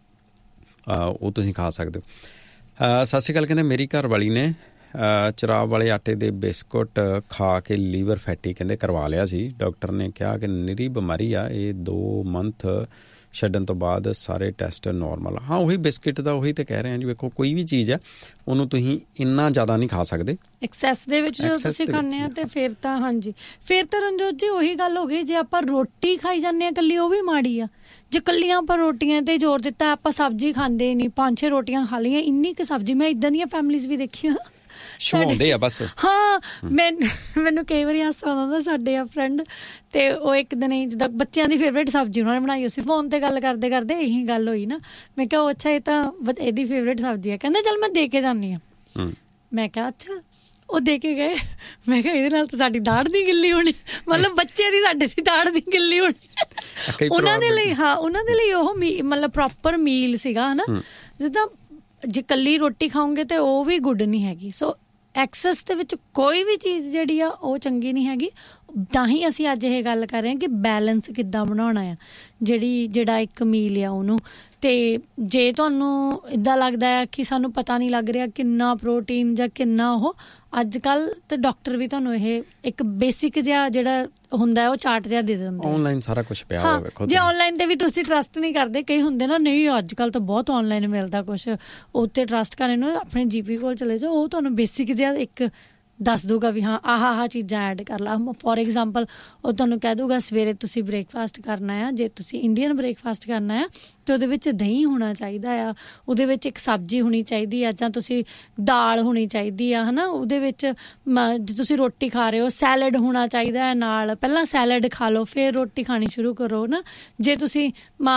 ਵਾ, ਉਹ ਤੁਸੀਂ ਖਾ ਸਕਦੇ ਹੋ। ਸਤਿ ਸ਼੍ਰੀ ਅਕਾਲ। ਕਹਿੰਦੇ ਮੇਰੀ ਘਰ ਵਾਲੀ ਨੇ ਚਰਾਬ ਵਾਲੇ ਆਟੇ ਦੇ ਬਿਸਕੁਟ ਖਾ ਕੇ ਲੀਵਰ ਫੈਟੀ ਕਹਿੰਦੇ ਕਰਵਾ ਲਿਆ ਸੀ। ਡਾਕਟਰ ਨੇ ਕਿਹਾ ਕਿ ਨਿਰੀ ਬਿਮਾਰੀ ਆ ਇਹ, 2 ਮੰਥ ਛੱਡਣ ਤੋਂ ਬਾਅਦ ਸਾਰੇ ਟੈਸਟ ਨੋਰਮਲ। ਹਾਂ ਉਹੀ ਬਿਸਕਿਟ ਦਾ ਉਹੀ ਤਾਂ ਕਹਿ ਰਹੇ ਹਾਂ ਜੀ। ਵੇਖੋ ਕੋਈ ਵੀ ਚੀਜ਼ ਹੈ ਉਹਨੂੰ ਤੁਸੀਂ ਇੰਨਾ ਜ਼ਿਆਦਾ ਨਹੀਂ ਖਾ ਸਕਦੇ, ਐਕਸੈਸ ਦੇ ਵਿੱਚ ਜਦੋਂ ਤੁਸੀਂ ਖਾਂਦੇ ਆ। ਤੇ ਫਿਰ ਤਾਂ ਹਾਂਜੀ, ਫਿਰ ਤਾਂ ਰਣਜੋਤ ਜੀ ਉਹੀ ਗੱਲ ਹੋ ਗਈ, ਜੇ ਆਪਾਂ ਰੋਟੀ ਖਾਈ ਜਾਂਦੇ ਹਾਂ ਇਕੱਲੀ ਉਹ ਵੀ ਮਾੜੀ ਆ। ਜੇ ਇਕੱਲੀਆਂ ਆਪਾਂ ਰੋਟੀਆਂ ਤੇ ਜ਼ੋਰ ਦਿੱਤਾ, ਆਪਾਂ ਸਬਜ਼ੀ ਖਾਂਦੇ ਨਹੀਂ, 5-6 ਰੋਟੀਆਂ ਖਾ ਲਈਆਂ, ਇੰਨੀ ਕੁ ਸਬਜ਼ੀ। ਮੈਂ ਇੱਦਾਂ ਦੀਆਂ ਫੈਮਲੀਜ਼ ਵੀ ਦੇਖੀਆਂ ਸ਼ਵਾਉਂਦੇ ਆ ਬਸ। ਹਾਂ ਮੈਨੂੰ ਕਈ ਵਾਰੀ ਹਾਸਾ ਆਉਂਦਾ। ਸਾਡੇ ਆ ਫਰੈਂਡ ਤੇ ਉਹ ਇੱਕ ਦਿਨ ਜਿੱਦਾਂ ਬੱਚਿਆਂ ਦੀ ਫੇਵਰੇਟ ਸਬਜ਼ੀ ਉਹਨਾਂ ਨੇ ਬਣਾਈ ਹੋਈ ਸੀ, ਫੋਨ ਤੇ ਗੱਲ ਕਰਦੇ ਕਰਦੇ ਇਹੀ ਗੱਲ ਹੋਈ ਨਾ। ਮੈਂ ਕਿਹਾ ਅੱਛਾ ਇਹ ਤਾਂ ਇਹਦੀ ਫੇਵਰੇਟ ਸਬਜ਼ੀ ਹੈ। ਕਹਿੰਦੇ ਚੱਲ ਮੈਂ ਦੇ ਕੇ ਜਾਂਦੀ ਹਾਂ। ਮੈਂ ਕਿਹਾ ਅੱਛਾ। ਉਹ ਦੇ ਕੇ ਗਏ। ਮੈਂ ਕਿਹਾ ਇਹਦੇ ਨਾਲ ਤਾਂ ਸਾਡੀ ਦਾੜ ਦੀ ਗਿੱਲੀ ਹੋਣੀ, ਮਤਲਬ ਬੱਚੇ ਦੀ ਸਾਡੇ ਦੀ ਦਾੜ ਦੀ ਗਿੱਲੀ ਹੋਣੀ। ਉਹਨਾਂ ਦੇ ਲਈ ਹਾਂ, ਉਹਨਾਂ ਦੇ ਲਈ ਉਹ ਮਤਲਬ ਪ੍ਰੋਪਰ ਮੀਲ ਸੀਗਾ ਹੈ ਨਾ। ਜਿੱਦਾਂ ਜੇ ਇਕੱਲੀ ਰੋਟੀ ਖਾਓਗੇ ਤਾਂ ਉਹ ਵੀ ਗੁੱਡ ਨਹੀਂ ਹੈਗੀ। ਸੋ ਐਕਸੈਸ ਦੇ ਵਿੱਚ ਕੋਈ ਵੀ ਚੀਜ਼ ਜਿਹੜੀ ਆ ਉਹ ਚੰਗੀ ਨਹੀਂ ਹੈਗੀ। ਤਾਂ ਹੀ ਅਸੀਂ ਅੱਜ ਇਹ ਗੱਲ ਕਰ ਰਹੇ ਹਾਂ ਕਿ ਬੈਲੈਂਸ ਕਿੱਦਾਂ ਬਣਾਉਣਾ ਆ ਜਿਹੜਾ ਇੱਕ ਮੀਲ ਆ ਉਹਨੂੰ। ਅਤੇ ਜੇ ਤੁਹਾਨੂੰ ਇੱਦਾਂ ਲੱਗਦਾ ਆ ਕਿ ਸਾਨੂੰ ਪਤਾ ਨਹੀਂ ਲੱਗ ਰਿਹਾ ਕਿੰਨਾ ਪ੍ਰੋਟੀਨ ਜਾਂ ਕਿੰਨਾ ਉਹ, ਅੱਜ ਕੱਲ੍ਹ ਤਾਂ ਡਾਕਟਰ ਵੀ ਤੁਹਾਨੂੰ ਇਹ ਇੱਕ ਬੇਸਿਕ ਜਿਹਾ ਜਿਹੜਾ ਹੁੰਦਾ ਉਹ ਚਾਰਟ ਜਿਹਾ ਦੇ ਦਿੰਦੇ। ਆਨਲਾਈਨ ਸਾਰਾ ਕੁਛ ਪਿਆ ਹੋਇਆ ਵੇਖੋ। ਜੇ ਆਨਲਾਈਨ ਤੇ ਵੀ ਤੁਸੀਂ ਟਰਸਟ ਨਹੀਂ ਕਰਦੇ, ਕਈ ਹੁੰਦੇ ਨਾ ਨਹੀਂ ਅੱਜ ਕੱਲ੍ਹ ਤਾਂ ਬਹੁਤ ਆਨਲਾਈਨ ਮਿਲਦਾ ਕੁਛ, ਉੱਤੇ ਟਰਸਟ ਕਰਨ ਨੂੰ ਆਪਣੇ GP ਕੋਲ ਚਲੇ ਜਾਓ, ਉਹ ਤੁਹਾਨੂੰ ਬੇਸਿਕ ਜਿਹਾ ਇੱਕ ਦੱਸ ਦੂਗਾ ਵੀ ਹਾਂ ਆਹ ਚੀਜ਼ਾਂ ਐਡ ਕਰ ਲਾ। ਫੋਰ ਐਗਜ਼ਾਮਪਲ ਉਹ ਤੁਹਾਨੂੰ ਕਹਿ ਦੂਗਾ ਸਵੇਰੇ ਤੁਸੀਂ ਬ੍ਰੇਕਫਾਸਟ ਕਰਨਾ ਆ, ਜੇ ਤੁਸੀਂ ਇੰਡੀਅਨ ਬ੍ਰੇਕਫਾਸਟ ਕਰਨਾ ਆ ਅਤੇ ਉਹਦੇ ਵਿੱਚ ਦਹੀਂ ਹੋਣਾ ਚਾਹੀਦਾ ਆ, ਉਹਦੇ ਵਿੱਚ ਇੱਕ ਸਬਜ਼ੀ ਹੋਣੀ ਚਾਹੀਦੀ ਆ, ਜਾਂ ਤੁਸੀਂ ਦਾਲ ਹੋਣੀ ਚਾਹੀਦੀ ਆ ਹੈ ਨਾ। ਉਹਦੇ ਵਿੱਚ ਜੇ ਤੁਸੀਂ ਰੋਟੀ ਖਾ ਰਹੇ ਹੋ ਸੈਲਡ ਹੋਣਾ ਚਾਹੀਦਾ ਹੈ ਨਾਲ, ਪਹਿਲਾਂ ਸੈਲਡ ਖਾ ਲਓ ਫਿਰ ਰੋਟੀ ਖਾਣੀ ਸ਼ੁਰੂ ਕਰੋ ਨਾ। ਜੇ ਤੁਸੀਂ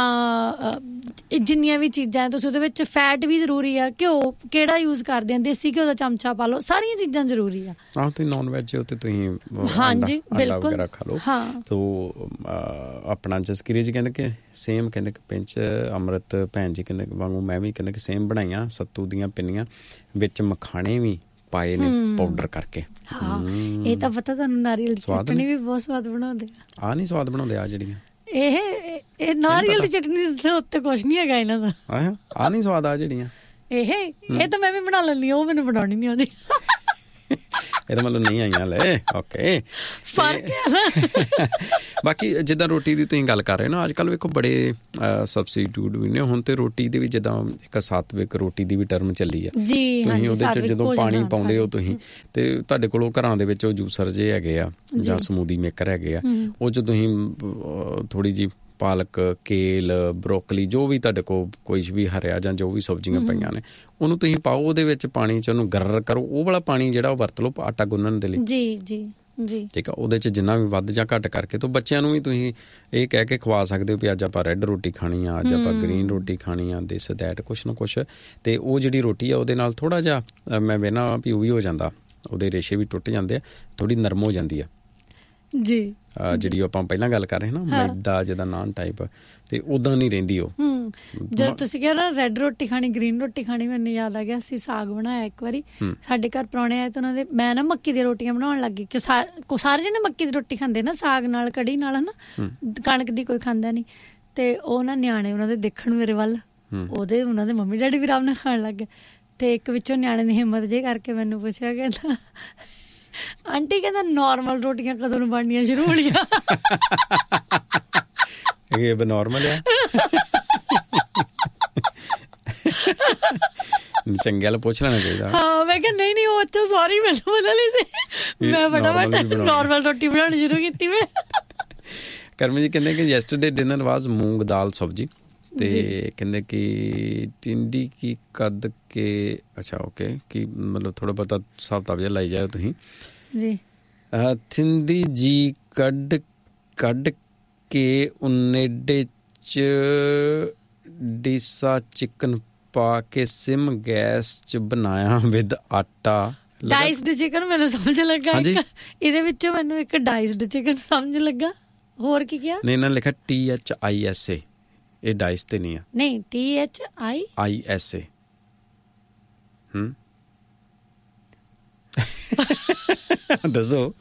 ਜਿੰਨੀਆਂ ਵੀ ਚੀਜ਼ਾਂ ਤੁਸੀਂ ਉਹਦੇ ਵਿੱਚ ਫੈਟ ਵੀ ਜ਼ਰੂਰੀ ਆ, ਘਿਓ ਕਿਹੜਾ ਯੂਜ਼ ਕਰਦੇ ਆ, ਦੇਸੀ ਘਿਓ ਦਾ ਚਮਚਾ ਪਾ ਲਓ, ਸਾਰੀਆਂ ਚੀਜ਼ਾਂ ਜ਼ਰੂਰੀ ਆ। ਆਹ ਤੁਸੀਂ ਨੋਨ ਵੈਜ ਹੋ ਤੇ ਤੁਸੀਂ ਹਾਂਜੀ ਬਿਲਕੁਲ ਵਗੈਰਾ ਖਾ ਲਓ। ਤੋ ਆਪਣਾ ਜਸਕੀਰੀ ਜੀ ਕਹਿੰਦੇ ਕਿ ਸੇਮ, ਕਹਿੰਦੇ ਕਿ ਪਿੰਚ ਅੰਮ੍ਰਿਤ ਭੈਣ ਜੀ ਕਹਿੰਦੇ ਵਾਂਗੂ ਮੈਂ ਵੀ ਕਹਿੰਦੇ ਕਿ ਸੇਮ ਬਣਾਈਆਂ ਸੱਤੂ ਦੀਆਂ ਪਿੰਨੀਆਂ ਵਿੱਚ ਮਖਾਣੇ ਵੀ ਪਾਏ ਨੇ ਪਾਊਡਰ ਕਰਕੇ। ਹਾਂ ਇਹ ਤਾਂ ਪਤਾ ਤੁਹਾਨੂੰ, ਨਾਰੀਅਲ ਦੀ ਚਟਨੀ ਵੀ ਬਹੁਤ ਸਵਾਦ ਬਣਾਉਂਦੇ ਆ। ਆਹ ਨਹੀਂ ਸਵਾਦ ਬਣਾਉਂਦੇ ਆ ਜਿਹੜੀਆਂ ਇਹ ਨਾਰੀਅਲ ਦੀ ਚਟਨੀ ਦੇ ਉੱਤੇ ਕੁਛ ਨਹੀਂ ਹੈਗਾ ਇਹਨਾਂ ਦਾ। ਆਹ ਨਹੀਂ ਸਵਾਦ ਆ ਜਿਹੜੀਆਂ ਇਹ ਤਾਂ ਮੈਂ ਵੀ ਬਣਾ ਲੈਂਦੀ, ਉਹ ਮੈਨੂੰ ਬਣਾਉਣੀ ਨਹੀਂ ਆਉਂਦੀ। ਇਹ ਤਾਂ ਮਤਲਬ ਨਹੀਂ ਆਈਆਂ ਲੈ ਓਕੇ ਫਰਕ ਹੈ ਨਾ। ਬਾਕੀ ਜਿੱਦਾਂ ਰੋਟੀ ਦੀ ਤੁਸੀਂ ਗੱਲ ਕਰ ਰਹੇ ਹੋ ਨਾ, ਅੱਜ ਕੱਲ੍ਹ ਵੇਖੋ ਬੜੇ ਸਬਸਟੀਟਿਊਟ ਵੀ ਨੇ ਹੁਣ ਤੇ ਰੋਟੀ ਦੇ ਵੀ, ਜਿੱਦਾਂ ਇੱਕ ਸਾਤਵਿਕ ਰੋਟੀ ਦੀ ਵੀ ਟਰਮ ਚੱਲੀ ਆ। ਤੁਸੀਂ ਉਹਦੇ 'ਚ ਜਦੋਂ ਪਾਣੀ ਪਾਉਂਦੇ ਹੋ ਤੁਸੀਂ, ਤੇ ਤੁਹਾਡੇ ਕੋਲ ਘਰਾਂ ਦੇ ਵਿੱਚ ਉਹ ਜੂਸਰ ਜੇ ਹੈਗੇ ਆ ਜਾਂ ਸਮੂਦੀ ਮੇਕਰ ਹੈਗੇ ਆ, ਉਹ 'ਚ ਤੁਸੀਂ ਥੋੜ੍ਹੀ ਜਿਹੀ ਪਾਲਕ, ਕੇਲ, ਬਰੋਕਲੀ, ਜੋ ਵੀ ਤੁਹਾਡੇ ਕੋਲ ਕੋਈ ਵੀ ਹਰਿਆ ਜਾਂ ਜੋ ਵੀ ਸਬਜ਼ੀਆਂ ਪਈਆਂ ਨੇ, ਉਹਨੂੰ ਤੁਸੀਂ ਪਾਓ ਉਹਦੇ ਵਿੱਚ ਪਾਣੀ 'ਚ, ਉਹਨੂੰ ਗਰਰ ਕਰੋ। ਉਹ ਵਾਲਾ ਪਾਣੀ ਜਿਹੜਾ ਉਹ ਵਰਤ ਲਓ ਆਟਾ ਗੁੰਨਣ ਦੇ ਲਈ। ਜੀ ਠੀਕ ਆ। ਉਹਦੇ 'ਚ ਜਿੰਨਾ ਵੀ ਵੱਧ ਜਾਂ ਘੱਟ ਕਰਕੇ ਤਾਂ ਬੱਚਿਆਂ ਨੂੰ ਵੀ ਤੁਸੀਂ ਇਹ ਕਹਿ ਕੇ ਖਵਾ ਸਕਦੇ ਹੋ ਵੀ ਅੱਜ ਆਪਾਂ ਰੈੱਡ ਰੋਟੀ ਖਾਣੀ ਆ, ਅੱਜ ਆਪਾਂ ਗਰੀਨ ਰੋਟੀ ਖਾਣੀ ਆ, ਦਿਸ ਦੈਟ ਕੁਛ ਨਾ ਕੁਛ। ਅਤੇ ਉਹ ਜਿਹੜੀ ਰੋਟੀ ਆ ਉਹਦੇ ਨਾਲ ਥੋੜ੍ਹਾ ਜਿਹਾ ਮੈਂ ਵੇਖਣਾ ਵੀ ਉਹ ਵੀ ਹੋ ਜਾਂਦਾ, ਉਹਦੇ ਰੇਸ਼ੇ ਵੀ ਟੁੱਟ ਜਾਂਦੇ ਆ, ਥੋੜ੍ਹੀ ਨਰਮ ਹੋ ਜਾਂਦੀ ਆ ਜੀ। ਜਿਹੜੀ ਆਪਾਂ ਪਹਿਲਾਂ ਗੱਲ ਕਰ ਰਹੇ ਨਾ ਮੈਦਾ ਜਿੱਦਾਂ ਨਾਨ ਟਾਈਪ, ਤੇ ਉਦਾਂ ਨਹੀਂ ਰਹਿੰਦੀ ਉਹ। ਜਦੋਂ ਤੁਸੀਂ ਕਿਹਾ ਨਾ ਰੈੱਡ ਰੋਟੀ ਖਾਣੀ, ਗ੍ਰੀਨ ਰੋਟੀ ਖਾਣੀ, ਮੈਨੂੰ ਯਾਦ ਆ ਗਿਆ ਅਸੀਂ ਸਾਗ ਬਣਾਇਆ ਇੱਕ ਵਾਰੀ। ਸਾਡੇ ਘਰ ਪ੍ਰਾਹੁਣੇ ਆਏ ਤਾਂ ਉਹਨਾਂ ਦੇ, ਮੈਂ ਨਾ ਮੱਕੀ ਦੀਆਂ ਰੋਟੀਆਂ ਬਣਾਉਣ ਲੱਗ ਗਈ ਕਿ ਸਾਰੇ ਜਣੇ ਮੱਕੀ ਦੀ ਰੋਟੀ ਖਾਂਦੇ ਨਾ, ਸਾਗ ਨਾਲ ਕੜੀ ਨਾਲ ਹੈ ਨਾ, ਕਣਕ ਦੀ ਕੋਈ ਖਾਂਦਾ ਨਹੀਂ। ਅਤੇ ਉਹ ਨਾ ਨਿਆਣੇ ਉਹਨਾਂ ਦੇ ਦੇਖਣ ਮੇਰੇ ਵੱਲ, ਉਹਨਾਂ ਦੇ ਮੰਮੀ ਡੈਡੀ ਵੀ ਆਰਾਮ ਨਾਲ ਖਾਣ ਲੱਗ ਗਏ। ਅਤੇ ਇੱਕ ਵਿੱਚੋਂ ਨਿਆਣੇ ਨੇ ਹਿੰਮਤ ਜਿਹੀ ਕਰਕੇ ਮੈਨੂੰ ਪੁੱਛਿਆ, ਕਹਿੰਦਾ ਆਂਟੀ ਕਹਿੰਦਾ ਨਾਰਮਲ ਰੋਟੀਆਂ ਕਦੋਂ ਨੂੰ ਬਣਨੀਆਂ ਸ਼ੁਰੂ ਹੋਣੀਆਂ? ਇਹ ਬਨੋਰਮਲ ਆ। ਚੰਗੇ ਵਾਲਾ ਪੁੱਛ ਲੈਣਾ ਚਾਹੀਦਾ। ਹਾਂ ਮੈਂ ਕਿਹਾ ਨਹੀਂ ਉਹ ਅੱਛਾ ਸੌਰੀ ਮੈਨੂੰ ਪਤਾ ਨਹੀਂ ਸੀ, ਮੈਂ ਫਟਾਫਟ ਨਾਰਮਲ ਰੋਟੀ ਬਣਾਉਣੀ ਸ਼ੁਰੂ ਕੀਤੀ। ਮੈਂ ਕਰਮੀ ਜੀ ਕਹਿੰਦੇ ਕਿ ਯੈਸਟਰਡੇ ਡਿਨਰ ਵਾਜ਼ ਮੂੰਗ ਦਾਲ ਸਬਜ਼ੀ, ਤੇ ਕਹਿੰਦੇ ਕਿ ਟਿੰਡੀ ਕੀ ਕੱਢ ਕੇ, ਅੱਛਾ ਓਕੇ, ਕਿ ਮਤਲਬ ਥੋੜ੍ਹਾ ਬਹੁਤਾ ਹਿਸਾਬ ਕਿਤਾਬ ਜਿਹਾ ਲਾਈ ਜਾਓ ਤੁਸੀਂ ਜੀ। ਥਿੰਦੀ ਜੀ ਕੱਢ ਕੇ ਉਨੇਡੇ 'ਚ ਡੀਸਾ ਚਿਕਨ ਪਾ ਕੇ ਸਿਮ ਗੈਸ 'ਚ ਬਣਾਇਆ ਵਿਦ ਆਟਾ। ਡਾਈਸਡ ਚਿਕਨ ਮੈਨੂੰ ਸਮਝ ਲੱਗਾ, ਇਹਦੇ ਵਿੱਚੋਂ ਮੈਨੂੰ ਇੱਕ ਡਾਈਸਡ ਚਿਕਨ ਸਮਝ ਲੱਗਾ। ਹੋਰ ਕੀ ਕਿਹਾ? ਨਹੀਂ ਇਹਨਾਂ ਲਿਖਿਆ THISA ਇਹ ਡਾਈਸ ਤੇ ਨਹੀਂ ਆ। ਨਹੀਂ, THIISA। ਦੱਸੋ।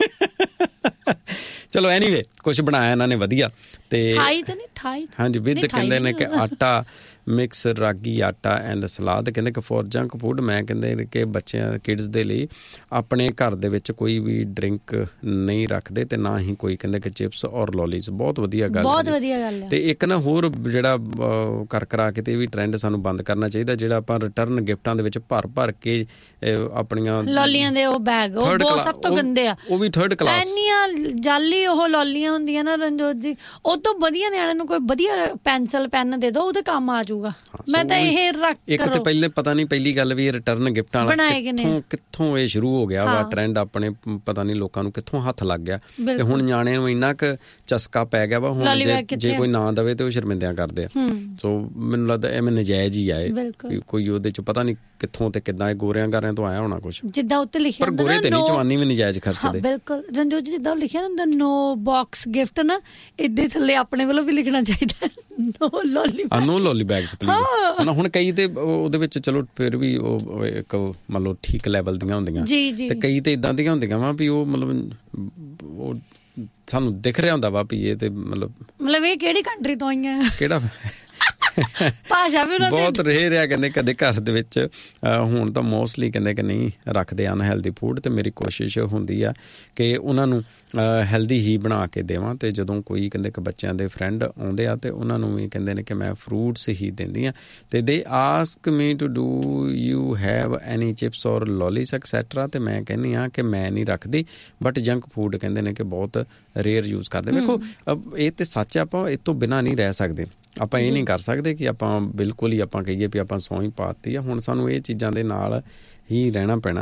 ਚਲੋ ਐਨੀਵੇ ਕੁਛ ਬਣਾਇਆ ਇਹਨਾਂ ਨੇ ਵਧੀਆ। ਤੇ ਹਾਂਜੀ ਵਿਦ ਕਹਿੰਦੇ ਨੇ ਕਿ ਆਟਾ ਮਿਕਸ ਰਾਗੀ ਆਟਾ ਐਂਡ ਸਲਾਦ। ਕਹਿੰਦੇ ਕਿ ਫॉर ਜੰਕ ਫੂਡ, ਮੈਂ ਕਹਿੰਦੇ ਕਿ ਬੱਚਿਆਂ ਕਿਡਸ ਦੇ ਲਈ ਆਪਣੇ ਘਰ ਦੇ ਵਿੱਚ ਕੋਈ ਵੀ ਡਰਿੰਕ ਨਹੀਂ ਰੱਖਦੇ ਤੇ ਨਾ ਹੀ ਕੋਈ ਕਹਿੰਦੇ ਕਿ ਚਿਪਸ ਔਰ ਲੋਲੀਜ਼। ਬਹੁਤ ਵਧੀਆ ਗੱਲ, ਬਹੁਤ ਵਧੀਆ ਗੱਲ ਹੈ। ਤੇ ਇੱਕ ਨਾ ਹੋਰ ਜਿਹੜਾ ਕਰਾ ਕੇ ਤੇ ਵੀ ਟ੍ਰੈਂਡ ਸਾਨੂੰ ਬੰਦ ਕਰਨਾ ਚਾਹੀਦਾ, ਜਿਹੜਾ ਆਪਾਂ ਰਿਟਰਨ ਗਿਫਟਾਂ ਦੇ ਵਿੱਚ ਭਰ ਕੇ ਆਪਣੀਆਂ ਲੋਲੀਆਂ ਦੇ ਉਹ ਬੈਗ, ਉਹ ਬਹੁਤ ਸਭ ਤੋਂ ਗੰਦੇ ਆ, ਉਹ ਵੀ ਥਰਡ ਕਲਾਸ ਇੰਨੀਆਂ ਜਾਲੀ ਉਹ ਲੋਲੀਆਂ ਹੁੰਦੀਆਂ ਨਾ ਰਣਜੋਤ ਜੀ। ਉਹ ਤੋਂ ਵਧੀਆ ਨਿਆਣੇ ਨੂੰ ਕੋਈ ਵਧੀਆ ਪੈਨਸਲ ਪੈਨ ਦੇ ਦਿਓ, ਉਹਦੇ ਕੰਮ ਆ ਜਾਊਗਾ। ਮੈਂ ਤਾਂ ਇਹ ਰੱਖ ਇੱਕ ਤੇ ਪਹਿਲੇ ਪਤਾ ਨਹੀਂ, ਪਹਿਲੀ ਗੱਲ ਵੀ ਇਹ ਰਿਟਰਨ ਗਿਫਟਾਂ ਵਾਲਾ ਕਿੱਥੋਂ ਇਹ ਸ਼ੁਰੂ ਹੋ ਗਿਆ ਵਾ ਟ੍ਰੈਂਡ, ਆਪਣੇ ਪਤਾ ਨਹੀਂ ਲੋਕਾਂ ਨੂੰ ਕਿੱਥੋਂ ਹੱਥ ਲੱਗ ਗਿਆ ਤੇ ਹੁਣ ਨਿਆਣੇ ਨੂੰ ਇੰਨਾ ਕੁ ਚਸਕਾ ਪੈ ਗਿਆ ਵਾ। ਹੁਣ ਜੇ ਕੋਈ ਨਾ ਦਵੇ ਤੇ ਉਹ ਸ਼ਰਮਿੰਦਿਆਂ ਕਰਦੇ ਆ। ਸੋ ਮੈਨੂੰ ਲੱਗਦਾ ਐਵੇਂ ਨਜਾਇਜ਼ ਹੀ ਆ ਇਹ, ਕੋਈ ਉਹਦੇ ਚ ਪਤਾ ਨਹੀਂ ਕਿੱਥੋਂ ਤੇ ਕਿੱਦਾਂ ਇਹ ਗੋਰਿਆਂ ਗਾਰਿਆਂ ਤੋਂ ਆਇਆ ਹੋਣਾ ਕੁਛ, ਜਿੱਦਾਂ ਉੱਤੇ ਲਿਖਿਆ ਪਰ ਗੋਰੇ ਤੇ ਨਹੀਂ ਚਵਾਨੀ ਵੀ ਨਜਾਇਜ਼ ਖਰਚਦੇ। ਬਿਲਕੁਲ ਰਣਜੋਤ ਜੀ, ਜਿੱਦਾਂ ਲਿਖਿਆ ਹੁੰਦਾ ਨੋ ਬਾਕਸ ਗਿਫਟ ਨਾ, ਇੱਦੇ ਥੱਲੇ ਆਪਣੇ ਵੱਲੋਂ ਵੀ ਲਿਖਣਾ ਚਾਹੀਦਾ ਨੋ ਲੋਲੀ ਬੈਗਸ ਪਲੀਜ਼। ਹੁਣ ਕਈ ਤੇ ਉਹਦੇ ਵਿੱਚ ਚਲੋ ਫਿਰ ਵੀ ਉਹ ਇੱਕ ਮੰਨ ਲਓ ਠੀਕ ਲੈਵਲ ਦੀਆਂ ਹੁੰਦੀਆਂ ਤੇ ਕਈ ਤੇ ਇਦਾਂ ਦੀਆਂ ਹੁੰਦੀਆਂ ਵਾ ਵੀ ਉਹ ਮਤਲਬ ਉਹ ਸਾਨੂੰ ਦਿਖ ਰਿਹਾ ਹੁੰਦਾ ਵਾ ਵੀ ਇਹ ਤੇ ਮਤਲਬ ਇਹ ਕਿਹੜੀ ਕੰਟਰੀ ਤੋਂ ਆਈਆਂ, ਕਿਹੜਾ ਭਾਸ਼ਾ ਵੀ ਬਹੁਤ ਰਹੇ ਰਿਹਾ ਕਹਿੰਦੇ ਕਦੇ ਘਰ ਦੇ ਵਿੱਚ। ਹੁਣ ਤਾਂ ਮੋਸਟਲੀ ਕਹਿੰਦੇ ਕਿ ਨਹੀਂ ਰੱਖਦੇ ਅਨਹੈਲਦੀ ਫੂਡ, ਤੇ ਮੇਰੀ ਕੋਸ਼ਿਸ਼ ਹੁੰਦੀ ਆ ਕਿ ਉਹਨਾਂ ਨੂੰ ਹੈਲਦੀ ਹੀ ਬਣਾ ਕੇ ਦੇਵਾਂ। ਤੇ ਜਦੋਂ ਕੋਈ ਕਹਿੰਦੇ ਕਿ ਬੱਚਿਆਂ ਦੇ ਫਰੈਂਡ ਆਉਂਦੇ ਆ ਤੇ ਉਹਨਾਂ ਨੂੰ ਵੀ ਕਹਿੰਦੇ ਨੇ ਕਿ ਮੈਂ ਫਰੂਟਸ ਹੀ ਦਿੰਦੀ ਹਾਂ, ਤੇ ਦੇ ask me to do you have any chips ਔਰ ਲੋਲੀਸ ਐਕਸੈਟਰਾ, ਤੇ ਮੈਂ ਕਹਿੰਦੀ ਹਾਂ ਕਿ ਮੈਂ ਨਹੀਂ ਰੱਖਦੀ, ਬਟ ਜੰਕ ਫੂਡ ਕਹਿੰਦੇ ਨੇ ਕਿ ਬਹੁਤ ਰੇਅਰ ਯੂਜ਼ ਕਰਦੇ। ਵੇਖੋ ਇਹ ਤੇ ਸੱਚ, ਆਪਾਂ ਇਹ ਤੋਂ ਬਿਨਾਂ ਨਹੀਂ ਰਹਿ ਸਕਦੇ। ਆਪਾਂ ਇਹ ਨਹੀਂ ਕਰ ਸਕਦੇ ਕਿ ਆਪਾਂ ਬਿਲਕੁਲ ਹੀ ਆਪਾਂ ਕਹੀਏ ਵੀ ਆਪਾਂ ਸੌਂ ਹੀ ਪਾਤੀ ਆ। ਹੁਣ ਸਾਨੂੰ ਇਹ ਚੀਜ਼ਾਂ ਦੇ ਨਾਲ ਹੀ ਰਹਿਣਾ ਪੈਣਾ,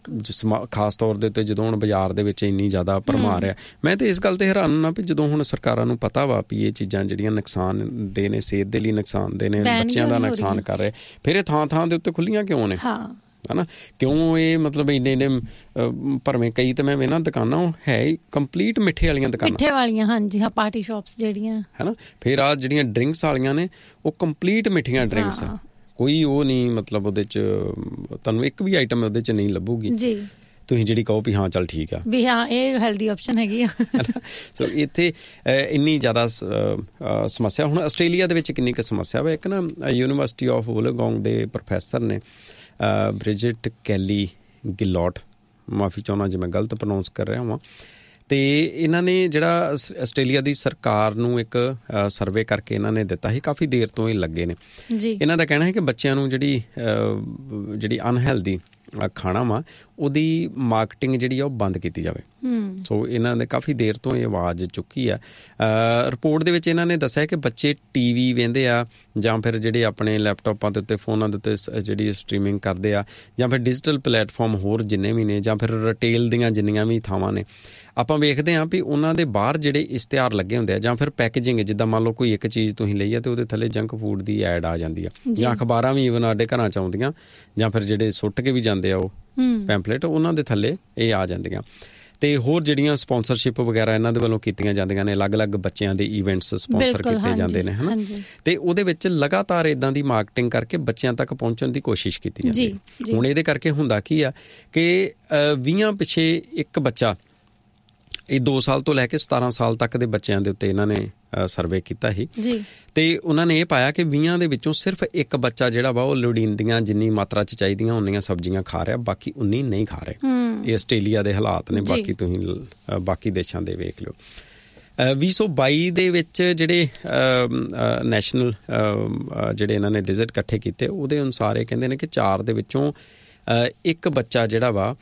ਖਾਸ ਤੌਰ ਦੇ ਉੱਤੇ ਜਦੋਂ ਹੁਣ ਬਾਜ਼ਾਰ ਦੇ ਵਿੱਚ ਇੰਨੀ ਜ਼ਿਆਦਾ ਭਰਮਾਰ ਆ। ਮੈਂ ਤੇ ਇਸ ਗੱਲ ਤੇ ਹੈਰਾਨ ਨਾ ਵੀ ਜਦੋਂ ਹੁਣ ਸਰਕਾਰਾਂ ਨੂੰ ਪਤਾ ਵਾ ਵੀ ਇਹ ਚੀਜ਼ਾਂ ਜਿਹੜੀਆਂ ਨੁਕਸਾਨ ਦੇ ਨੇ, ਸਿਹਤ ਦੇ ਲਈ ਨੁਕਸਾਨ ਦੇ ਨੇ, ਬੱਚਿਆਂ ਦਾ ਨੁਕਸਾਨ ਕਰ ਰਹੇ, ਫਿਰ ਇਹ ਥਾਂ ਦੇ ਉੱਤੇ ਖੁੱਲੀਆਂ ਕਿਉਂ ਨੇ, ਹਨਾ? ਕਿਉਂ ਇਹ ਮਤਲਬ ਇੰਨੇ ਭਰਵੇਂ ਕਈ ਤੇ ਮੈਂ ਵੇਖਣਾ ਦੁਕਾਨਾਂ ਉਹ ਹੈ ਕੰਪਲੀਟ ਮਿੱਠੇ ਵਾਲੀਆਂ ਦੁਕਾਨਾਂ, ਮਿੱਠੇ ਵਾਲੀਆਂ, ਹਾਂਜੀ ਹਾਂ, ਪਾਰਟੀ ਸ਼ਾਪਸ ਜਿਹੜੀਆਂ ਹਨਾ। ਫਿਰ ਆ ਜਿਹੜੀਆਂ ਡਰਿੰਕਸ ਵਾਲੀਆਂ ਨੇ ਉਹ ਕੰਪਲੀਟ ਮਿੱਠੀਆਂ ਡਰਿੰਕਸ ਆ, ਕੋਈ ਉਹ ਨਹੀਂ ਮਤਲਬ ਉਹਦੇ ਚ ਤੁਹਾਨੂੰ ਇੱਕ ਵੀ ਆਈਟਮ ਉਹਦੇ ਚ ਨਹੀਂ ਲੱਭੂਗੀ ਜੀ ਤੁਸੀਂ ਜਿਹੜੀ ਕਹੋ ਵੀ ਹਾਂ ਚੱਲ ਠੀਕ ਆ ਵੀ ਹਾਂ ਇਹ ਹੈਲਦੀ ਆਪਸ਼ਨ ਹੈਗੀ ਆ। ਸੋ ਇੱਥੇ ਇੰਨੀ ਜ਼ਿਆਦਾ ਸਮੱਸਿਆ। ਹੁਣ ਆਸਟ੍ਰੇਲੀਆ ਦੇ ਵਿੱਚ ਕਿੰਨੀ ਕੁ ਸਮੱਸਿਆ ਵਾ। ਇੱਕ ਨਾ ਯੂਨੀਵਰਸਿਟੀ ਆਫ ਵੋਲੋਗੋਂਗ ਦੇ ਪ੍ਰੋਫੈਸਰ ਨੇ ਬ੍ਰਿਜਿਟ ਕੈਲੀ ਗਿਲੋਟ, ਮਾਫੀ ਚਾਹੁੰਦਾ ਜੇ ਮੈਂ ਗਲਤ ਪ੍ਰੋਨਾਊਂਸ ਕਰ ਰਿਹਾ ਹਾਂ, ਤੇ ਇਹਨਾਂ ਨੇ ਜਿਹੜਾ ਆਸਟ੍ਰੇਲੀਆ ਦੀ ਸਰਕਾਰ ਨੂੰ ਇੱਕ ਸਰਵੇ ਕਰਕੇ ਇਹਨਾਂ ਨੇ ਦਿੱਤਾ ਸੀ, ਕਾਫੀ ਦੇਰ ਤੋਂ ਇਹ ਲੱਗੇ ਨੇ ਜੀ। ਇਹਨਾਂ ਦਾ ਕਹਿਣਾ ਹੈ ਕਿ ਬੱਚਿਆਂ ਨੂੰ ਜਿਹੜੀ ਅਨਹੈਲਦੀ ਖਾਣਾ ਵਾ ਉਹਦੀ ਮਾਰਕੀਟਿੰਗ ਜਿਹੜੀ ਆ ਉਹ ਬੰਦ ਕੀਤੀ ਜਾਵੇ। ਸੋ ਇਹਨਾਂ ਨੇ ਕਾਫੀ ਦੇਰ ਤੋਂ ਇਹ ਆਵਾਜ਼ ਚੁੱਕੀ ਆ। ਰਿਪੋਰਟ ਦੇ ਵਿੱਚ ਇਹਨਾਂ ਨੇ ਦੱਸਿਆ ਕਿ ਬੱਚੇ TV ਵੇਖਦੇ ਆ ਜਾਂ ਫਿਰ ਜਿਹੜੇ ਆਪਣੇ ਲੈਪਟਾਪਾਂ ਦੇ ਉੱਤੇ ਫੋਨਾਂ ਦੇ ਉੱਤੇ ਜਿਹੜੀ ਸਟਰੀਮਿੰਗ ਕਰਦੇ ਆ, ਜਾਂ ਫਿਰ ਡਿਜੀਟਲ ਪਲੇਟਫਾਰਮ ਹੋਰ ਜਿੰਨੇ ਵੀ ਨੇ, ਜਾਂ ਫਿਰ ਰਿਟੇਲ ਦੀਆਂ ਜਿੰਨੀਆਂ ਵੀ ਥਾਵਾਂ ਨੇ, ਆਪਾਂ ਵੇਖਦੇ ਹਾਂ ਵੀ ਉਹਨਾਂ ਦੇ ਬਾਹਰ ਜਿਹੜੇ ਇਸ਼ਤਿਹਾਰ ਲੱਗੇ ਹੁੰਦੇ ਆ, ਜਾਂ ਫਿਰ ਪੈਕੇਜਿੰਗ, ਜਿੱਦਾਂ ਮੰਨ ਲਓ ਕੋਈ ਇੱਕ ਚੀਜ਼ ਤੁਸੀਂ ਲਈ ਆ ਤੇ ਉਹਦੇ ਥੱਲੇ ਜੰਕ ਫੂਡ ਦੀ ਐਡ ਆ ਜਾਂਦੀ ਆ, ਜਾਂ ਅਖਬਾਰਾਂ ਵੀ ਈਵਨ ਸਾਡੇ ਘਰਾਂ 'ਚ ਆਉਂਦੀਆਂ, ਜਾਂ ਫਿਰ ਜਿਹੜੇ ਸੁੱਟ ਕੇ ਵੀ ਜਾਂਦੇ ਆ ਉਹ ਪੈਂਪਲੇਟ, ਉਹਨਾਂ ਦੇ ਥੱਲੇ ਇਹ ਆ ਜਾਂਦੀਆਂ। ਤੇ ਹੋਰ ਜਿਹੜੀਆਂ ਸਪਾਂਸਰਸ਼ਿਪ ਵਗੈਰਾ ਇਹਨਾਂ ਦੇ ਵੱਲੋਂ ਕੀਤੀਆਂ ਜਾਂਦੀਆਂ ਨੇ, ਅਲੱਗ-ਅਲੱਗ ਬੱਚਿਆਂ ਦੇ ਈਵੈਂਟਸ ਸਪਾਂਸਰ ਕੀਤੇ ਜਾਂਦੇ ਨੇ, ਹਨਾ, ਤੇ ਉਹਦੇ ਵਿੱਚ ਲਗਾਤਾਰ ਇਦਾਂ ਦੀ ਮਾਰਕੀਟਿੰਗ ਕਰਕੇ ਬੱਚਿਆਂ ਤੱਕ ਪਹੁੰਚਣ ਦੀ ਕੋਸ਼ਿਸ਼ ਕੀਤੀ ਜਾਂਦੀ ਹੈ। ਹੁਣ ਇਹਦੇ ਕਰਕੇ ਹੁੰਦਾ ਕੀ ਆ ਕਿ 20 ਪਿੱਛੇ ਇੱਕ ਬੱਚਾ, ਇਹ 2 ਸਾਲ ਤੋਂ ਲੈ ਕੇ 17 ਸਾਲ ਤੱਕ ਦੇ ਬੱਚਿਆਂ ਦੇ ਉੱਤੇ ਇਹਨਾਂ ਨੇ ਸਰਵੇ ਕੀਤਾ ਸੀ ਤੇ ਉਹਨਾਂ ਨੇ ਇਹ ਪਾਇਆ ਕਿ 20 ਦੇ ਵਿੱਚੋਂ ਸਿਰਫ ਇੱਕ ਬੱਚਾ ਜਿਹੜਾ ਵਾ ਉਹ ਲੋੜੀਂਦੀਆਂ ਜਿੰਨੀ ਮਾਤਰਾ 'ਚ ਚਾਹੀਦੀਆਂ ਉਨੀਆਂ ਸਬਜ਼ੀਆਂ ਖਾ ਰਿਹਾ, ਬਾਕੀ 19 ਨਹੀਂ ਖਾ ਰਹੇ। ਇਹ ਆਸਟ੍ਰੇਲੀਆ ਦੇ ਹਾਲਾਤ ਨੇ, ਬਾਕੀ ਤੁਸੀਂ ਬਾਕੀ ਦੇਸ਼ਾਂ ਦੇ ਵੇਖ ਲਿਓ। 2022 ਦੇ ਵਿੱਚ ਜਿਹੜੇ ਨੈਸ਼ਨਲ ਜਿਹੜੇ ਇਹਨਾਂ ਨੇ ਡਿਜਿਟ ਇਕੱਠੇ ਕੀਤੇ, ਉਹਦੇ ਅਨੁਸਾਰ ਇਹ ਕਹਿੰਦੇ ਨੇ ਕਿ 4 ਦੇ ਵਿੱਚੋਂ ਇੱਕ ਬੱਚਾ ਜਿਹੜਾ ਵਾ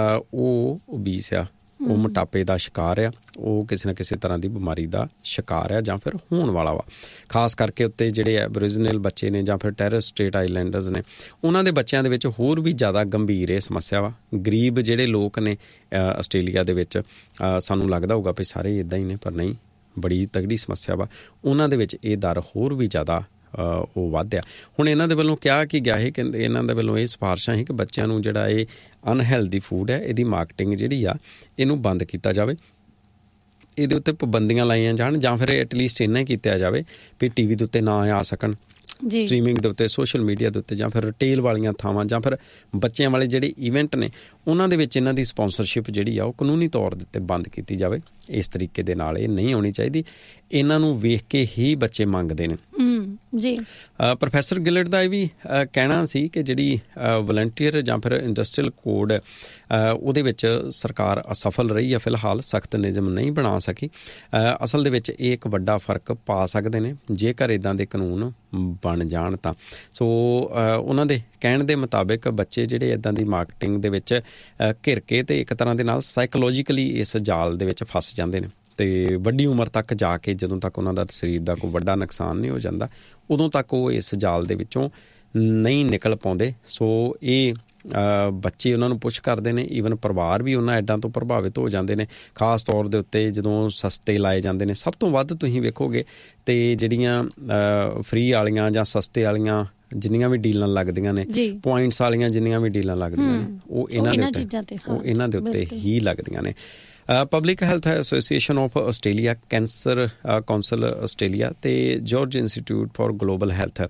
ਉਹ ਓਬੀਸ ਆ, ਉਹ ਮੋਟਾਪੇ ਦਾ ਸ਼ਿਕਾਰ ਆ, ਉਹ ਕਿਸੇ ਨਾ ਕਿਸੇ ਤਰ੍ਹਾਂ ਦੀ ਬਿਮਾਰੀ ਦਾ ਸ਼ਿਕਾਰ ਆ ਜਾਂ ਫਿਰ ਹੋਣ ਵਾਲਾ ਵਾ। ਖਾਸ ਕਰਕੇ ਉੱਤੇ ਜਿਹੜੇ ਐਬੋਰੀਜਨਲ ਬੱਚੇ ਨੇ ਜਾਂ ਫਿਰ ਟੈਰਸ ਸਟ੍ਰੇਟ ਆਈਲੈਂਡਰਸ ਨੇ, ਉਹਨਾਂ ਦੇ ਬੱਚਿਆਂ ਦੇ ਵਿੱਚ ਹੋਰ ਵੀ ਜ਼ਿਆਦਾ ਗੰਭੀਰ ਇਹ ਸਮੱਸਿਆ ਵਾ। ਗਰੀਬ ਜਿਹੜੇ ਲੋਕ ਨੇ ਆਸਟ੍ਰੇਲੀਆ ਦੇ ਵਿੱਚ, ਸਾਨੂੰ ਲੱਗਦਾ ਹੋਊਗਾ ਵੀ ਸਾਰੇ ਇੱਦਾਂ ਹੀ ਨੇ, ਪਰ ਨਹੀਂ, ਬੜੀ ਤਗੜੀ ਸਮੱਸਿਆ ਵਾ। ਉਹਨਾਂ ਦੇ ਵਿੱਚ ਇਹ ਦਰ ਹੋਰ ਵੀ ਜ਼ਿਆਦਾ ਉਹ ਵਧਿਆ। ਹੁਣ ਇਹਨਾਂ ਦੇ ਵੱਲੋਂ ਕਿਹਾ ਕਿ ਗਿਆ ਹੈ, ਕਹਿੰਦੇ ਇਹਨਾਂ ਦੇ ਵੱਲੋਂ ਇਹ ਸਿਫਾਰਿਸ਼ਾਂ ਸੀ ਕਿ ਬੱਚਿਆਂ ਨੂੰ ਜਿਹੜਾ ਇਹ ਅਨਹੈਲਦੀ ਫੂਡ ਹੈ, ਇਹਦੀ ਮਾਰਕੀਟਿੰਗ ਜਿਹੜੀ ਆ ਇਹਨੂੰ ਬੰਦ ਕੀਤਾ ਜਾਵੇ। ਇਹਦੇ ਉੱਤੇ ਪਾਬੰਦੀਆਂ ਲਾਈਆਂ ਜਾਣ ਜਾਂ ਫਿਰ ਐਟਲੀਸਟ ਇੰਨਾ ਹੀ ਕੀਤਾ ਜਾਵੇ ਵੀ TV ਦੇ ਉੱਤੇ ਨਾ ਆ ਸਕਣ, ਸਟਰੀਮਿੰਗ ਦੇ ਉੱਤੇ, ਸੋਸ਼ਲ ਮੀਡੀਆ ਦੇ ਉੱਤੇ, ਜਾਂ ਫਿਰ ਰਿਟੇਲ ਵਾਲੀਆਂ ਥਾਵਾਂ, ਜਾਂ ਫਿਰ ਬੱਚਿਆਂ ਵਾਲੇ ਜਿਹੜੇ ਇਵੈਂਟ ਨੇ ਉਹਨਾਂ ਦੇ ਵਿੱਚ ਇਹਨਾਂ ਦੀ ਸਪੋਂਸਰਸ਼ਿਪ ਜਿਹੜੀ ਆ ਉਹ ਕਾਨੂੰਨੀ ਤੌਰ ਦੇ ਉੱਤੇ ਬੰਦ ਕੀਤੀ ਜਾਵੇ। ਇਸ ਤਰੀਕੇ ਦੇ ਨਾਲ ਇਹ ਨਹੀਂ ਹੋਣੀ ਚਾਹੀਦੀ। ਇਹਨਾਂ ਨੂੰ ਵੇਖ ਕੇ ਹੀ ਬੱਚੇ ਮੰਗਦੇ ਨੇ ਜੀ। ਪ੍ਰੋਫੈਸਰ ਗਿਲਟ ਦਾ ਇਹ ਵੀ ਕਹਿਣਾ ਸੀ ਕਿ ਜਿਹੜੀ ਵਲੰਟੀਅਰ ਜਾਂ ਫਿਰ ਇੰਡਸਟਰੀਅਲ ਕੋਡ ਉਹਦੇ ਵਿੱਚ ਸਰਕਾਰ ਅਸਫਲ ਰਹੀ ਆ, ਫਿਲਹਾਲ ਸਖਤ ਨਿਯਮ ਨਹੀਂ ਬਣਾ ਸਕੀ। ਅਸਲ ਦੇ ਵਿੱਚ ਇਹ ਇੱਕ ਵੱਡਾ ਫਰਕ ਪਾ ਸਕਦੇ ਨੇ ਜੇਕਰ ਇੱਦਾਂ ਦੇ ਕਾਨੂੰਨ ਬਣ ਜਾਣ ਤਾਂ। ਸੋ ਉਹਨਾਂ ਦੇ ਕਹਿਣ ਦੇ ਮੁਤਾਬਿਕ ਬੱਚੇ ਜਿਹੜੇ ਇੱਦਾਂ ਦੀ ਮਾਰਕੀਟਿੰਗ ਦੇ ਵਿੱਚ ਘਿਰ ਕੇ ਤੇ ਇੱਕ ਤਰ੍ਹਾਂ ਦੇ ਨਾਲ ਸਾਈਕੋਲੋਜੀਕਲੀ ਇਸ ਜਾਲ ਦੇ ਵਿੱਚ ਫਸ ਜਾਂਦੇ ਨੇ ਤੇ ਵੱਡੀ ਉਮਰ ਤੱਕ ਜਾ ਕੇ ਜਦੋਂ ਤੱਕ ਉਹਨਾਂ ਦਾ ਸਰੀਰ ਦਾ ਕੋਈ ਵੱਡਾ ਨੁਕਸਾਨ ਨਹੀਂ ਹੋ ਜਾਂਦਾ ਉਦੋਂ ਤੱਕ ਉਹ ਇਸ ਜਾਲ ਦੇ ਵਿੱਚੋਂ ਨਹੀਂ ਨਿਕਲ ਪਾਉਂਦੇ। ਸੋ ਇਹ ਬੱਚੇ ਉਹਨਾਂ ਨੂੰ ਪੁਸ਼ ਕਰਦੇ ਨੇ, ਈਵਨ ਪਰਿਵਾਰ ਵੀ ਉਹਨਾਂ ਐਡਾਂ ਤੋਂ ਪ੍ਰਭਾਵਿਤ ਹੋ ਜਾਂਦੇ ਨੇ, ਖਾਸ ਤੌਰ ਦੇ ਉੱਤੇ ਜਦੋਂ ਸਸਤੇ ਲਾਏ ਜਾਂਦੇ ਨੇ। ਸਭ ਤੋਂ ਵੱਧ ਤੁਸੀਂ ਵੇਖੋਗੇ ਤੇ ਜਿਹੜੀਆਂ ਫ੍ਰੀ ਵਾਲੀਆਂ ਜਾਂ ਸਸਤੇ ਵਾਲੀਆਂ ਜਿੰਨੀਆਂ ਵੀ ਡੀਲਾਂ ਲੱਗਦੀਆਂ ਨੇ, ਪੁਆਇੰਟਸ ਵਾਲੀਆਂ ਜਿੰਨੀਆਂ ਵੀ ਡੀਲਾਂ ਲੱਗਦੀਆਂ ਨੇ, ਉਹ ਇਹਨਾਂ ਦੇ ਉੱਤੇ ਹੀ ਲੱਗਦੀਆਂ ਨੇ। Public health association of Australia, cancer council Australia ਤੇ George institute for global health,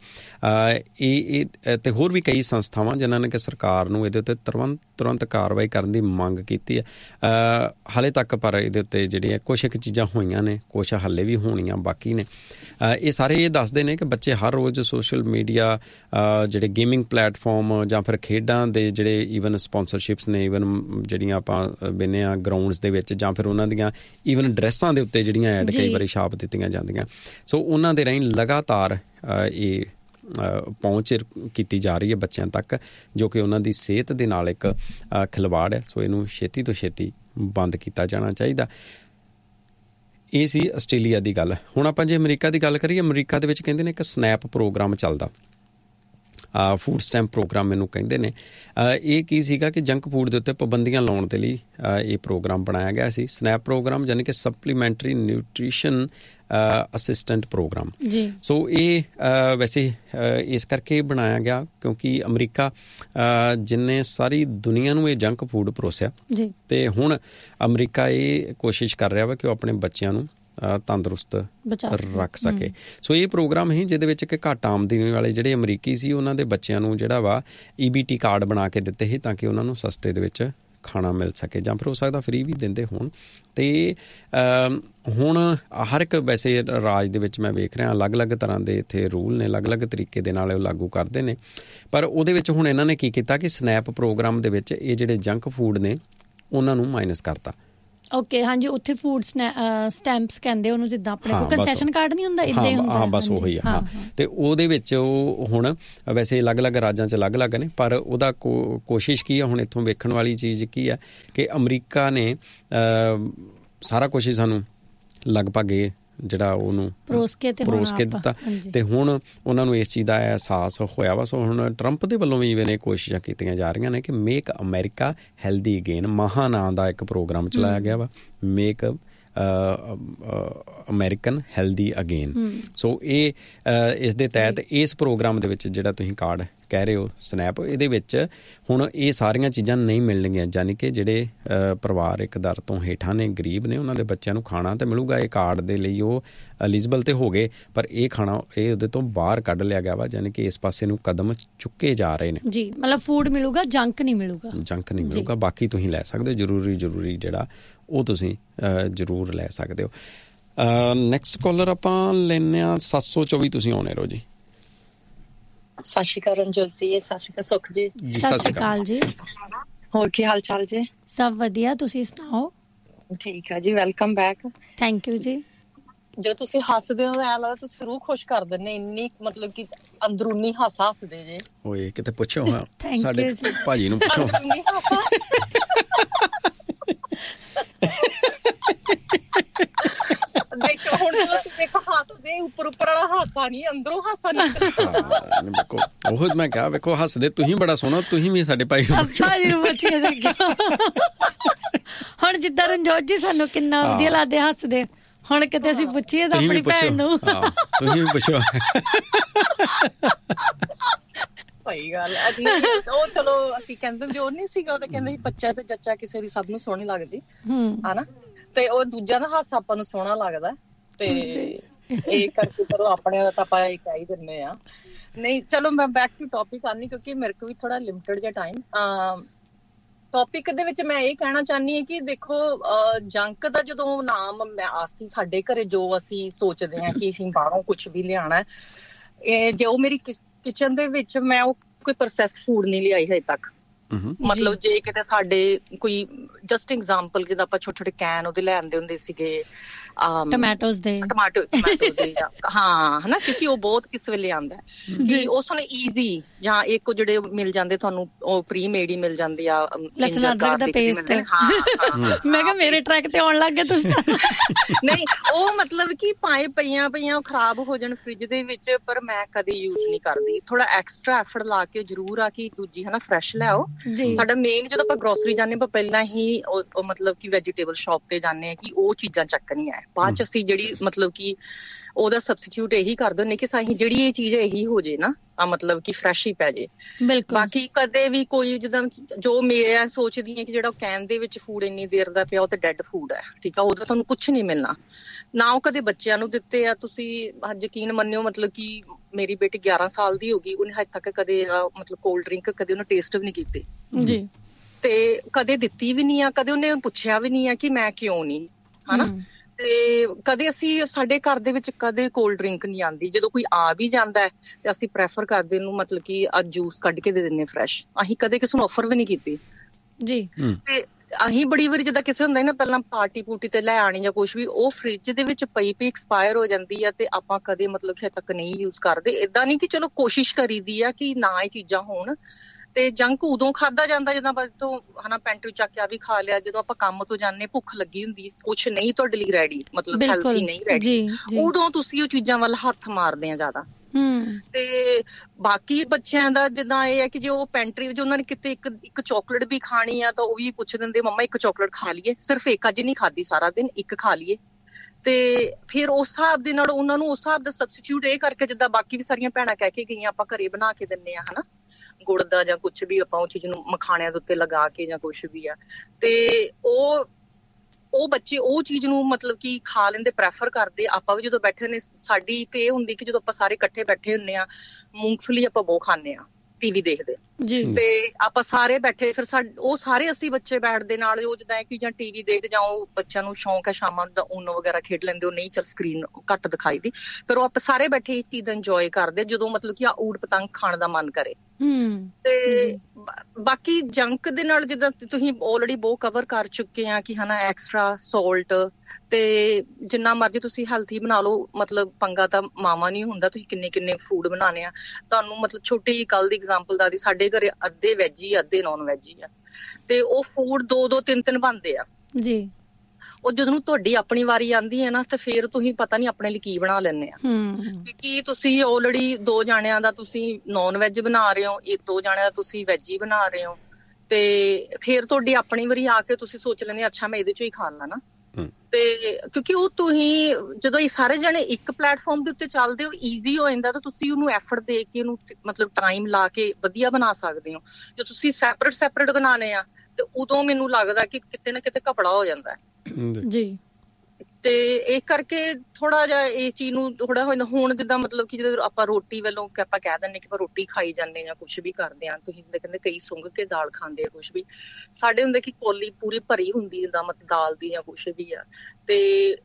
ਇਹ ਤੇ ਹੋਰ ਵੀ ਕਈ ਸੰਸਥਾਵਾਂ ਜਿਨ੍ਹਾਂ ਨੇ ਕਿ ਸਰਕਾਰ ਨੂੰ ਇਹਦੇ ਉੱਤੇ ਤੁਰੰਤ ਕਾਰਵਾਈ ਕਰਨ ਦੀ ਮੰਗ ਕੀਤੀ ਹੈ। ਹਾਲੇ ਤੱਕ ਪਰ ਇਹਦੇ ਉੱਤੇ ਜਿਹੜੀਆਂ ਕੁਛ ਇੱਕ ਚੀਜ਼ਾਂ ਹੋਈਆਂ ਨੇ, ਕੁਛ ਹਾਲੇ ਵੀ ਹੋਣੀਆਂ ਬਾਕੀ ਨੇ। ਇਹ ਸਾਰੇ ਇਹ ਦੱਸਦੇ ਨੇ ਕਿ ਬੱਚੇ ਹਰ ਰੋਜ਼ ਸੋਸ਼ਲ ਮੀਡੀਆ, ਜਿਹੜੇ ਗੇਮਿੰਗ ਪਲੇਟਫਾਰਮ ਜਾਂ ਫਿਰ ਖੇਡਾਂ ਦੇ ਜਿਹੜੇ ਈਵਨ ਸਪੋਂਸਰਸ਼ਿਪਸ ਨੇ, ਈਵਨ ਜਿਹੜੀਆਂ ਆਪਾਂ ਵੇਖਦੇ ਹਾਂ ਗਰਾਊਂਡਸ ਦੇ ਵਿੱਚ, ਜਾਂ ਫਿਰ ਉਹਨਾਂ ਦੀਆਂ ਈਵਨ ਡਰੈਸਾਂ ਦੇ ਉੱਤੇ ਜਿਹੜੀਆਂ ਐਡ ਕਈ ਵਾਰੀ ਛਾਪ ਦਿੱਤੀਆਂ ਜਾਂਦੀਆਂ। ਸੋ ਉਹਨਾਂ ਦੇ ਰਾਹੀਂ ਲਗਾਤਾਰ ਇਹ ਪਹੁੰਚ ਕੀਤੀ ਜਾ ਰਹੀ ਹੈ ਬੱਚਿਆਂ ਤੱਕ, ਜੋ ਕਿ ਉਹਨਾਂ ਦੀ ਸਿਹਤ ਦੇ ਨਾਲ ਇੱਕ ਖਿਲਵਾੜ ਹੈ। ਸੋ ਇਹਨੂੰ ਛੇਤੀ ਤੋਂ ਛੇਤੀ ਬੰਦ ਕੀਤਾ ਜਾਣਾ ਚਾਹੀਦਾ। ਇਹ ਸੀ ਆਸਟ੍ਰੇਲੀਆ ਦੀ ਗੱਲ। ਹੁਣ ਆਪਾਂ ਜੇ ਅਮਰੀਕਾ ਦੀ ਗੱਲ ਕਰੀਏ, ਅਮਰੀਕਾ ਦੇ ਵਿੱਚ ਕਹਿੰਦੇ ਨੇ ਇੱਕ ਸਨੈਪ ਪ੍ਰੋਗਰਾਮ ਚੱਲਦਾ, ਫੂਡ ਸਟੈਂਪ ਪ੍ਰੋਗਰਾਮ ਇਹਨੂੰ ਕਹਿੰਦੇ ਨੇ। ਇਹ ਕੀ ਸੀਗਾ ਕਿ ਜੰਕ ਫੂਡ ਦੇ ਉੱਤੇ ਪਾਬੰਦੀਆਂ ਲਾਉਣ ਦੇ ਲਈ ਇਹ ਪ੍ਰੋਗਰਾਮ ਬਣਾਇਆ ਗਿਆ ਸੀ। ਸਨੈਪ ਪ੍ਰੋਗਰਾਮ ਯਾਨੀ ਕਿ ਸਪਲੀਮੈਂਟਰੀ ਨਿਊਟ੍ਰੀਸ਼ਨ ਅਸਿਸਟੈਂਟ ਪ੍ਰੋਗਰਾਮ। ਸੋ ਇਹ ਵੈਸੇ ਇਸ ਕਰਕੇ ਬਣਾਇਆ ਗਿਆ ਕਿਉਂਕਿ ਅਮਰੀਕਾ ਜਿੰਨੇ ਸਾਰੀ ਦੁਨੀਆ ਨੂੰ ਇਹ ਜੰਕ ਫੂਡ ਪਰੋਸਿਆ ਤੇ ਹੁਣ ਅਮਰੀਕਾ ਇਹ ਕੋਸ਼ਿਸ਼ ਕਰ ਰਿਹਾ ਵਾ ਕਿ ਉਹ ਆਪਣੇ ਬੱਚਿਆਂ ਨੂੰ ਤੰਦਰੁਸਤ ਰੱਖ ਸਕੇ। ਸੋ ਇਹ ਪ੍ਰੋਗਰਾਮ ਹੀ ਜਿਹਦੇ ਵਿੱਚ ਕਿ ਘੱਟ ਆਮਦਨੀ ਵਾਲੇ ਜਿਹੜੇ ਅਮਰੀਕੀ ਸੀ ਉਹਨਾਂ ਦੇ ਬੱਚਿਆਂ ਨੂੰ ਜਿਹੜਾ ਵਾ EBT ਕਾਰਡ ਬਣਾ ਕੇ ਦਿੱਤੇ ਸੀ ਤਾਂ ਕਿ ਉਹਨਾਂ ਨੂੰ ਸਸਤੇ ਦੇ ਵਿੱਚ ਖਾਣਾ ਮਿਲ ਸਕੇ, ਜਾਂ ਫਿਰ ਹੋ ਸਕਦਾ ਫ੍ਰੀ ਵੀ ਦਿੰਦੇ ਹੋਣ। ਤੇ ਹੁਣ ਹਰ ਇੱਕ ਵੈਸੇ ਰਾਜ ਦੇ ਵਿੱਚ ਮੈਂ ਵੇਖ ਰਿਹਾ ਅਲੱਗ-ਅਲੱਗ ਤਰ੍ਹਾਂ ਦੇ ਇੱਥੇ ਰੂਲ ਨੇ, ਅਲੱਗ-ਅਲੱਗ ਤਰੀਕੇ ਦੇ ਨਾਲ ਉਹ ਲਾਗੂ ਕਰਦੇ ਨੇ। ਪਰ ਉਹਦੇ ਵਿੱਚ ਹੁਣ ਇਹਨਾਂ ਨੇ ਕੀ ਕੀਤਾ ਕਿ ਸਨੈਪ ਪ੍ਰੋਗਰਾਮ ਦੇ ਵਿੱਚ ਇਹ ਜਿਹੜੇ ਜੰਕ ਫੂਡ ਨੇ ਉਹਨਾਂ ਨੂੰ ਮਾਈਨਸ ਕਰਤਾ। ਓਕੇ, ਹਾਂਜੀ, ਉੱਥੇ ਫੂਡ ਸਟੈਂਪਸ ਕਹਿੰਦੇ ਉਹਨੂੰ, ਜਿੱਦਾਂ ਆਪਣੇ ਕੋਲ ਕੰਸੈਸ਼ਨ ਕਾਰਡ ਨਹੀਂ ਹੁੰਦਾ, ਇੱਦਾਂ ਹੀ ਹੁੰਦਾ। ਹਾਂ, ਬਸ ਉਹੀ ਆ। ਹਾਂ, ਤੇ ਉਹਦੇ ਵਿੱਚ ਉਹ ਹੁਣ ਵੈਸੇ ਅਲੱਗ-ਅਲੱਗ ਰਾਜਾਂ 'ਚ ਅਲੱਗ-ਅਲੱਗ ਨੇ, ਪਰ ਉਹਦਾ ਕੋਸ਼ਿਸ਼ ਕੀ ਆ ਹੁਣ ਇੱਥੋਂ ਵੇਖਣ ਵਾਲੀ ਚੀਜ਼ ਕੀ ਹੈ ਕਿ ਅਮਰੀਕਾ ਨੇ ਸਾਰਾ ਕੁਛ ਹੀ ਸਾਨੂੰ ਲਗਭਗ ਇਹ ਜਿਹੜਾ ਉਹਨੂੰ ਪਰੋਸ ਕੇ ਦਿੱਤਾ ਤੇ ਹੁਣ ਉਹਨਾਂ ਨੂੰ ਇਸ ਚੀਜ਼ ਦਾ ਅਹਿਸਾਸ ਹੋਇਆ ਵਾ। ਸੋ ਹੁਣ ਟਰੰਪ ਦੇ ਵੱਲੋਂ ਵੀ ਇਵੇਂ ਕੋਸ਼ਿਸ਼ਾਂ ਕੀਤੀਆਂ ਜਾ ਰਹੀਆਂ ਨੇ ਕਿ ਮੇਕ ਅਮਰੀਕਾ ਹੈਲਦੀ ਅਗੇਨ, ਮਹਾ ਨਾਂ ਦਾ ਇੱਕ ਪ੍ਰੋਗਰਾਮ ਚਲਾਇਆ ਗਿਆ ਵਾ, ਮੇਕ ਅਮਰੀਕਨ ਹੈਲਦੀ ਅਗੇਨ। ਸੋ ਇਹ ਇਸ ਦੇ ਤਹਿਤ ਇਸ ਪ੍ਰੋਗਰਾਮ ਦੇ ਵਿੱਚ ਜਿਹੜਾ ਤੁਸੀਂ ਕਾਰਡ ਕਹਿ ਰਹੇ ਹੋ ਸਨੈਪ, ਇਹਦੇ ਵਿੱਚ ਹੁਣ ਇਹ ਸਾਰੀਆਂ ਚੀਜ਼ਾਂ ਨਹੀਂ ਮਿਲਣਗੀਆਂ, ਯਾਨੀ ਕਿ ਜਿਹੜੇ ਪਰਿਵਾਰ ਇੱਕ ਦਰ ਤੋਂ ਹੇਠਾਂ ਨੇ, ਗਰੀਬ ਨੇ, ਉਹਨਾਂ ਦੇ ਬੱਚਿਆਂ ਨੂੰ ਖਾਣਾ ਤਾਂ ਮਿਲੂਗਾ। ਇਹ ਕਾਰਡ ਦੇ ਲਈ ਉਹ ਐਲੀਜੀਬਲ ਤੇ ਹੋ ਗਏ, ਪਰ ਇਹ ਖਾਣਾ ਇਹ ਉਹਦੇ ਤੋਂ ਬਾਹਰ ਕੱਢ ਲਿਆ ਗਿਆ ਵਾ, ਯਾਨੀ ਕਿ ਇਸ ਪਾਸੇ ਨੂੰ ਕਦਮ ਚੁੱਕੇ ਜਾ ਰਹੇ ਨੇ। ਜੀ, ਮਤਲਬ ਫੂਡ ਮਿਲੂਗਾ, ਜੰਕ ਨਹੀਂ ਮਿਲੂਗਾ। ਬਾਕੀ ਤੁਸੀਂ ਲੈ ਸਕਦੇ ਹੋ, ਜ਼ਰੂਰੀ ਜਿਹੜਾ ਉਹ ਤੁਸੀਂ ਜ਼ਰੂਰ ਲੈ ਸਕਦੇ ਹੋ। ਨੈਕਸਟ ਕਾਲਰ ਆਪਾਂ ਲੈਂਦੇ ਹਾਂ 724, ਤੁਸੀਂ ਆਉਣੇ ਰਹੋ ਜੀ। ਸਤਿ ਸ਼੍ਰੀ ਅਕਾਲ ਰਣਜੋਤ ਜੀ। ਸਤਿ ਸ਼੍ਰੀ ਅਕਾਲ ਸੁਖ ਜੀ। ਸਤਿ ਸ਼੍ਰੀ ਅਕਾਲ ਜੀ। ਹੋਰ ਕੀ ਹਾਲ ਚਾਲ ਜੀ? ਸਭ ਵਧੀਆ, ਤੁਸੀਂ ਸੁਣਾਓ? ਠੀਕ ਆ ਜੀ, ਵੈਲਕਮ ਬੈਕ। ਥੈਂਕ ਯੂ ਜੀ। ਜੋ ਤੁਸੀਂ ਹੱਸਦੇ ਹੋ ਐ ਲੱਗਦਾ ਤੁਸੀਂ ਰੂਹ ਖੁਸ਼ ਕਰ ਦਿੰਦੇ, ਇੰਨੀ ਮਤਲਬ ਕਿ ਅੰਦਰੂਨੀ ਹਾਸਾ ਹੱਸਦੇ ਜੇ। ਓਏ ਕਿਤੇ ਪੁੱਛੋ ਸਾਡੇ ਭਾਜੀ ਨੂੰ ਪੁੱਛੋ। ਦੇਖੋ ਹੁਣ ਦੇਖੋ ਹੱਸਦੇ ਉੱਪਰ ਵਾਲਾ ਹਾਸਾ ਨਹੀਂ, ਅੰਦਰੋਂ ਹਾਸਾ ਨਹੀਂ। ਦੇਖੋ ਉਹ ਮੈਂ ਕਿਹਾ ਵੇਖੋ ਹੱਸਦੇ ਤੁਸੀਂ ਬੜਾ ਸੋਹਣਾ, ਤੁਸੀਂ ਵੀ ਸਾਡੇ ਭਾਈ ਨੂੰ ਪੁੱਛੀਏ। ਹੁਣ ਜਿੱਦਾਂ ਰਣਜੋਤ ਜੀ ਸਾਨੂੰ ਕਿੰਨਾ ਵਧੀਆ ਲੱਗਦੇ ਹੱਸਦੇ, ਹੁਣ ਕਿਤੇ ਅਸੀਂ ਪੁੱਛੀਏ ਤਾਂ ਆਪਣੀ ਭੈਣ ਨੂੰ। ਤੁਸੀਂ ਵੀ ਪੁੱਛੋ। ਸਹੀ ਗੱਲ ਹੈ। ਉਹ ਚਲੋ ਅਸੀਂ ਕਹਿੰਦੇ ਜੋ ਨਹੀਂ ਸੀਗਾ, ਉਹ ਤਾਂ ਕਹਿੰਦੇ ਸੀ ਬੱਚਾ ਤੇ ਜੱਚਾ ਕਿਸੇ ਦੀ ਸਭ ਨੂੰ ਸੋਹਣੀ ਲੱਗਦੀ ਹਨਾ, ਤੇ ਉਹ ਦੂਜਿਆਂ ਦਾ ਹਾਸਾ ਆਪਾਂ ਨੂੰ ਸੋਹਣਾ ਲੱਗਦਾ ਤੇ ਇਹ ਕਰਕੇ ਚਲੋ ਆਪਣੇ ਤਾਂ ਆਪਾਂ ਇਹ ਕਹਿ ਹੀ ਦਿੰਦੇ ਆ। ਨਹੀਂ ਚਲੋ ਮੈਂ ਬੈਕ ਟੂ ਟੌਪਿਕ ਆਨੀ, ਕਿਉਂਕਿ ਮੇਰੇ ਕੋਲ ਵੀ ਥੋੜਾ ਲਿਮਟਿਡ ਜਿਹਾ ਟਾਈਮ। ਟੌਪਿਕ ਦੇ ਵਿੱਚ ਮੈਂ ਇਹ ਕਹਿਣਾ ਚਾਹੁੰਦੀ ਹਾਂ ਕਿ ਦੇਖੋ ਜੰਕ ਦਾ ਜਦੋਂ ਨਾਮ ਆਸੀ ਸਾਡੇ ਘਰੇ, ਜੋ ਅਸੀਂ ਸੋਚਦੇ ਹਾਂ ਕਿ ਅਸੀਂ ਬਾਹਰੋਂ ਕੁਛ ਵੀ ਲਿਆਉਣਾ, ਜੇ ਉਹ ਮੇਰੀ ਕਿਚਨ ਦੇ ਵਿੱਚ ਮੈਂ ਉਹ ਕੋਈ ਪ੍ਰੋਸੈਸ ਫੂਡ ਨਹੀਂ ਲਿਆਈ ਹਜੇ ਤੱਕ। ਮਤਲਬ ਜੇ ਕਿਤੇ ਸਾਡੇ ਕੋਈ ਜਸਟ ਐਗਜ਼ਾਮਪਲ ਜਿੱਦਾਂ ਆਪਾਂ ਛੋਟੇ ਛੋਟੇ ਕੈਨ ਉਹਦੇ ਲੈ ਆਉਂਦੇ ਹੁੰਦੇ ਸੀਗੇ ਟਮਾਟੋ ਦੇ ਹਾਂ ਹਨਾ, ਕਿਉਂਕਿ ਉਹ ਬਹੁਤ ਕਿਸ ਵੇਲੇ ਆਉਂਦਾ ਜੀ, ਉਸ ਨੂੰ ਈਜ਼ੀ ਜਾਂ ਇੱਕ ਜਿਹੜੇ ਮਿਲ ਜਾਂਦੇ ਤੁਹਾਨੂੰ ਉਹ ਪ੍ਰੀ ਮੇਡ ਹੀ ਮਿਲ ਜਾਂਦੇ ਆ ਲਸਣ ਅਦਰਕ ਦਾ ਪੇਸਟ। ਮੈਂ ਕਿਹਾ ਮੇਰੇ ਟਰੈਕ ਤੇ ਆਉਣ ਲੱਗ ਗਏ ਤੁਸੀਂ। ਨਹੀਂ ਉਹ ਮਤਲਬ ਕਿ ਪਾਏ ਪਈਆਂ ਖਰਾਬ ਹੋ ਜਾਣ ਫ੍ਰਿਜ ਦੇ ਵਿੱਚ, ਪਰ ਮੈਂ ਕਦੇ ਯੂਜ਼ ਨਹੀਂ ਕਰਦੀ। ਥੋੜਾ ਐਕਸਟਰਾ ਐਫਰਟ ਲਾ ਕੇ ਜ਼ਰੂਰ ਆ ਕਿ ਦੂਜੀ ਹਨਾ ਫਰੈਸ਼ ਲਿਆਓ। ਸਾਡਾ ਮੇਨ ਜਦੋਂ ਆਪਾਂ ਗਰੋਸਰੀ ਜਾਂਦੇ ਆਪਾਂ ਪਹਿਲਾਂ ਹੀ ਉਹ ਮਤਲਬ ਕਿ ਵੈਜੀਟੇਬਲ ਸ਼ਾਪ ਤੇ ਜਾਂਦੇ ਹਾਂ ਕਿ ਉਹ ਚੀਜ਼ਾਂ ਚੱਕਣੀਆਂ, ਬਾਅਦ ਚ ਅਸੀਂ ਜਿਹੜੀ ਮਤਲਬ ਕਿ ਉਹਦਾ ਸਬਸਟੀਟਿਊਟ ਇਹੀ ਕਰ ਦਿੰਦੇ ਕਿ ਸਾਹੀ ਜਿਹੜੀ ਇਹ ਚੀਜ਼ ਇਹੀ ਹੋ ਜੇ ਨਾ, ਮਤਲਬ ਕਿ ਫਰੈਸ਼ ਹੀ ਪੈ ਜੇ। ਬਾਕੀ ਕਦੇ ਵੀ ਕੋਈ ਜਿੱਦਾਂ ਜੋ ਮੈਂ ਸੋਚਦੀ ਹਾਂ ਕਿ ਜਿਹੜਾ ਕੈਨ ਦੇ ਵਿੱਚ ਫੂਡ ਇੰਨੀ ਦੇਰ ਦਾ ਪਿਆ ਉਹ ਤੇ ਡੈਡ ਫੂਡ ਹੈ, ਠੀਕ ਆ, ਉਹਦਾ ਤੁਹਾਨੂੰ ਕੁਛ ਨਹੀਂ ਮਿਲਣਾ ਨਾ। ਉਹ ਕਦੇ ਬੱਚਿਆਂ ਨੂੰ ਦਿੱਤੇ ਆ, ਤੁਸੀਂ ਯਕੀਨ ਮੰਨਿਓ ਮਤਲਬ ਕਿ ਮੇਰੀ ਬੇਟੀ 11 ਸਾਲ ਦੀ ਹੋ ਗਈ, ਉਹਨੇ ਹਜੇ ਤੱਕ ਕਦੇ ਮਤਲਬ ਕੋਲਡ ਡਰਿੰਕ ਕਦੇ ਉਹਨੇ ਟੇਸਟ ਵੀ ਨਹੀਂ ਕੀਤੀ ਜੀ, ਤੇ ਕਦੇ ਦਿੱਤੀ ਵੀ ਨਹੀਂ ਆ, ਕਦੇ ਉਹਨੇ ਪੁੱਛਿਆ ਵੀ ਨਹੀਂ ਆ ਕਿ ਮੈਂ ਕਿਉਂ ਨਹੀਂ, ਹਨਾ। ਤੇ ਕਦੇ ਅਸੀਂ ਸਾਡੇ ਘਰ ਦੇ ਵਿੱਚ ਕਦੇ ਕੋਲਡ ਡਰਿੰਕ ਨਹੀਂ ਆਉਂਦੀ। ਜਦੋਂ ਕੋਈ ਆ ਵੀ ਜਾਂਦਾ ਹੈ ਤੇ ਅਸੀਂ ਪ੍ਰੈਫਰ ਕਰਦੇ ਉਹਨੂੰ ਮਤਲਬ ਕਿ ਅੱਜ ਜੂਸ ਕੱਢ ਕੇ ਦੇ ਦਿੰਦੇ ਫਰੈਸ਼। ਅਸੀਂ ਕਦੇ ਕਿਸੇ ਨੂੰ ਆਫਰ ਵੀ ਨਹੀਂ ਕੀਤੀ ਜੀ। ਤੇ ਅਸੀਂ ਬੜੀ ਵਾਰੀ ਜਿੱਦਾਂ ਕਿਸੇ ਹੁੰਦਾ ਨਾ ਪਹਿਲਾਂ ਪਾਰਟੀ ਪੂਟੀ ਤੇ ਲੈ ਆਣੀ ਜਾਂ ਕੁਛ ਵੀ, ਉਹ ਫ੍ਰਿਜ ਦੇ ਵਿੱਚ ਪਈ ਐਕਸਪਾਇਰ ਹੋ ਜਾਂਦੀ ਆ ਤੇ ਆਪਾਂ ਕਦੇ ਮਤਲਬ ਹਜੇ ਤੱਕ ਨਹੀਂ ਯੂਜ਼ ਕਰਦੇ। ਏਦਾਂ ਨਹੀਂ ਕਿ ਚਲੋ ਕੋਸ਼ਿਸ਼ ਕਰੀਦੀ ਆ ਕਿ ਨਾ ਇਹ ਚੀਜ਼ਾਂ ਹੋਣ। ਤੇ ਜੰਕ ਉਦੋਂ ਖਾਧਾ ਜਾਂਦਾ ਜਦੋਂ ਆਪਾਂ ਤੋਂ ਹਨਾ ਪੈਂਟਰੀ ਚੱਕ ਕੇ ਆ ਵੀ ਖਾ ਲਿਆ, ਜਦੋਂ ਆਪਾਂ ਕੰਮ ਤੋਂ ਜਾਂਦੇ ਭੁੱਖ ਲੱਗੀ ਹੁੰਦੀ, ਕੁਛ ਨਹੀਂ ਤੁਹਾਡੇ ਲਈ ਰੈਡੀ, ਮਤਲਬ ਹੈਲਥੀ ਨਹੀਂ ਰੈਡੀ, ਉਦੋਂ ਤੁਸੀਂ ਉਹ ਚੀਜ਼ਾਂ ਵੱਲ ਹੱਥ ਮਾਰਦੇ ਆ ਜ਼ਿਆਦਾ। ਤੇ ਬਾਕੀ ਬੱਚਿਆਂ ਦਾ ਜਿੱਦਾਂ ਇਹ ਹੈ ਕਿ ਜੇ ਉਹ ਪੈਂਟਰੀ ਜੇ ਉਹਨਾਂ ਨੇ ਕਿਤੇ ਇੱਕ ਚਾਕਲੇਟ ਵੀ ਖਾਣੀ ਆ ਤਾਂ ਉਹ ਵੀ ਪੁੱਛ ਦਿੰਦੇ ਮੰਮਾ ਇੱਕ ਚਾਕਲੇਟ ਖਾ ਲਈਏ, ਸਿਰਫ ਇੱਕ ਅੱਜ ਨਹੀਂ ਖਾਦੀ ਸਾਰਾ ਦਿਨ, ਇੱਕ ਖਾ ਲਈਏ। ਤੇ ਫਿਰ ਉਸ ਹਿਸਾਬ ਦੇ ਨਾਲ ਉਹਨਾਂ ਨੂੰ ਉਸ ਹਿਸਾਬ ਦਾ ਸਬਸਟੀਟਿਊਟ ਇਹ ਕਰਕੇ, ਜਿੱਦਾਂ ਬਾਕੀ ਵੀ ਸਾਰੀਆਂ ਭੈਣਾਂ ਕਹਿ ਕੇ ਗਈਆਂ ਆਪਾਂ ਘਰੇ ਬਣਾ ਕੇ ਦਿੰਦੇ ਆ ਹਨਾ, ਗੁੜ ਦਾ ਜਾਂ ਕੁਛ ਵੀ ਆਪਾਂ ਉਹ ਚੀਜ਼ ਨੂੰ ਮਖਾਣਿਆਂ ਦੇ ਉੱਤੇ ਲਗਾ ਕੇ ਜਾਂ ਕੁਛ ਵੀ ਆ, ਤੇ ਉਹ ਬੱਚੇ ਉਹ ਚੀਜ਼ ਨੂੰ ਮਤਲਬ ਕਿ ਖਾ ਲੈਂਦੇ, ਪ੍ਰੈਫਰ ਕਰਦੇ। ਆਪਾਂ ਵੀ ਜਦੋਂ ਬੈਠੇ ਨੇ ਸਾਡੀ ਤੇ ਇਹ ਹੁੰਦੀ ਕਿ ਜਦੋਂ ਆਪਾਂ ਸਾਰੇ ਇਕੱਠੇ ਬੈਠੇ ਹੁੰਦੇ ਆ, ਮੂੰਗਫਲੀ ਆਪਾਂ ਬਹੁਤ ਖਾਂਦੇ ਆ ਟੀਵੀ ਦੇਖਦੇ ਤੇ ਆਪਾਂ ਸਾਰੇ ਬੈਠੇ, ਫਿਰ ਉਹ ਸਾਰੇ ਅਸੀਂ ਬੱਚੇ ਬੈਠਦੇ ਨਾਲ ਉਹ ਜਿੱਦਾਂ ਕਿ ਜਾਂ ਟੀਵੀ ਦੇਖਦੇ ਜਾਂ ਉਹ ਬੱਚਿਆਂ ਨੂੰ ਸ਼ੌਂਕ ਹੈ ਸ਼ਾਮਾਂ ਦਾ ਊਨੋ ਵਗੈਰਾ ਖੇਡ ਲੈਂਦੇ, ਉਹ ਨਹੀਂ ਚੱਲ ਸਕਰੀਨ ਘੱਟ ਦਿਖਾਈ ਦੀ, ਫਿਰ ਉਹ ਆਪਾਂ ਸਾਰੇ ਬੈਠੇ ਇਸ ਚੀਜ਼ ਦਾ ਇੰਜੋਏ ਕਰਦੇ ਜਦੋਂ ਮਤਲਬ ਕਿ ਊਟ ਪਤੰਗ ਖਾਣ ਦਾ ਮਨ ਕਰੇ। ਤੇ ਬਾਕੀ ਜੰਕ ਦੇ ਨਾਲ ਜਿੱਦਾਂ ਤੁਸੀਂ ਆਲਰੇਡੀ ਬਹੁਤ ਕਵਰ ਕਰ ਚੁੱਕੇ ਆ ਕਿ ਹਨਾ ਐਕਸਟਰਾ ਸੋਲਟ, ਤੇ ਜਿੰਨਾ ਮਰਜ਼ੀ ਤੁਸੀਂ ਹੈਲਥੀ ਬਣਾ ਲਓ, ਮਤਲਬ ਪੰਗਾ ਤਾਂ ਮਾਵਾਂ ਨਹੀਂ ਹੁੰਦਾ, ਤੁਸੀਂ ਕਿੰਨੇ ਫੂਡ ਬਣਾਉਣੇ ਆ। ਤੁਹਾਨੂੰ ਮਤਲਬ ਛੋਟੀ ਜਿਹੀ ਕੱਲ ਦੀ ਐਗਜ਼ਾਮਪਲ ਦੱਸਦੀ, ਸਾਡੇ ਘਰੇ ਅੱਧੇ ਵੈਜ ਹੀ ਅੱਧੇ ਨੌਨ ਵੈਜ ਹੀ ਆ, ਤੇ ਉਹ ਫੂਡ 2-2 3-3 ਬਣਦੇ ਆ ਜੀ। ਉਹ ਜਦੋਂ ਤੁਹਾਡੀ ਆਪਣੀ ਵਾਰੀ ਆਉਂਦੀ ਹੈ ਨਾ ਤੇ ਫਿਰ ਤੁਸੀਂ ਪਤਾ ਨਹੀਂ ਆਪਣੇ ਲਈ ਕੀ ਬਣਾ ਲੈਂਦੇ ਆ, ਕਿਉਂਕਿ ਤੁਸੀਂ ਆਲਰੇਡੀ 2 ਜਾਣਿਆਂ ਦਾ ਤੁਸੀਂ ਨੌਨ ਵੈਜ ਬਣਾ ਰਹੇ ਹੋ, 2 ਜਾਣਿਆਂ ਦਾ ਤੁਸੀਂ ਵੈਜ ਹੀ ਬਣਾ ਰਹੇ ਹੋ, ਤੇ ਫਿਰ ਤੁਹਾਡੀ ਆਪਣੀ ਵਾਰੀ ਆ ਕੇ ਤੁਸੀਂ ਸੋਚ ਲੈਂਦੇ ਅੱਛਾ ਮੈਂ ਇਹਦੇ ਚੋਂ ਹੀ ਖਾ ਲੈਣਾ। ਤੇ ਕਿਉਂਕਿ ਉਹ ਤੁਸੀਂ ਜਦੋਂ ਇਹ ਸਾਰੇ ਜਣੇ ਇੱਕ ਪਲੇਟਫਾਰਮ ਦੇ ਉੱਤੇ ਚੱਲਦੇ ਹੋ, ਈਜ਼ੀ ਹੋ ਜਾਂਦਾ, ਤਾਂ ਤੁਸੀਂ ਉਹਨੂੰ ਐਫਰਟ ਦੇ ਕੇ ਉਹਨੂੰ ਮਤਲਬ ਟਾਈਮ ਲਾ ਕੇ ਵਧੀਆ ਬਣਾ ਸਕਦੇ ਹੋ। ਜੇ ਤੁਸੀਂ ਸੈਪਰੇਟ ਬਣਾਣੇ ਆ ਤੇ ਉਦੋਂ ਮੈਨੂੰ ਲੱਗਦਾ ਕਿ ਕਿਤੇ ਨਾ ਕਿਤੇ ਘਪਲਾ ਹੋ ਜਾਂਦਾ ਜੀ। ਤੇ ਇਹ ਕਰਕੇ ਥੋੜਾ ਜਿਹਾ ਇਹ ਚੀਜ਼ ਨੂੰ ਥੋੜਾ ਹੁਣ ਜਿੱਦਾਂ ਮਤਲਬ ਕਿ ਜਦੋਂ ਆਪਾਂ ਰੋਟੀ ਵੱਲੋਂ ਆਪਾਂ ਕਹਿ ਦਿੰਦੇ ਕਿ ਆਪਾਂ ਰੋਟੀ ਖਾਈ ਜਾਂਦੇ ਜਾਂ ਕੁਛ ਵੀ ਕਰਦੇ ਆ, ਤੁਸੀਂ ਕਹਿੰਦੇ ਕਈ ਸੁੰਘ ਕੇ ਦਾਲ ਖਾਂਦੇ ਆ, ਕੁਛ ਵੀ ਸਾਡੇ ਹੁੰਦੇ ਕਿ ਕੋਲੀ ਪੂਰੀ ਭਰੀ ਹੁੰਦੀ ਜਿੱਦਾਂ ਮਤਲਬ ਦਾਲ ਦੀ ਜਾਂ ਕੁਛ ਵੀ ਆ, ਤੇ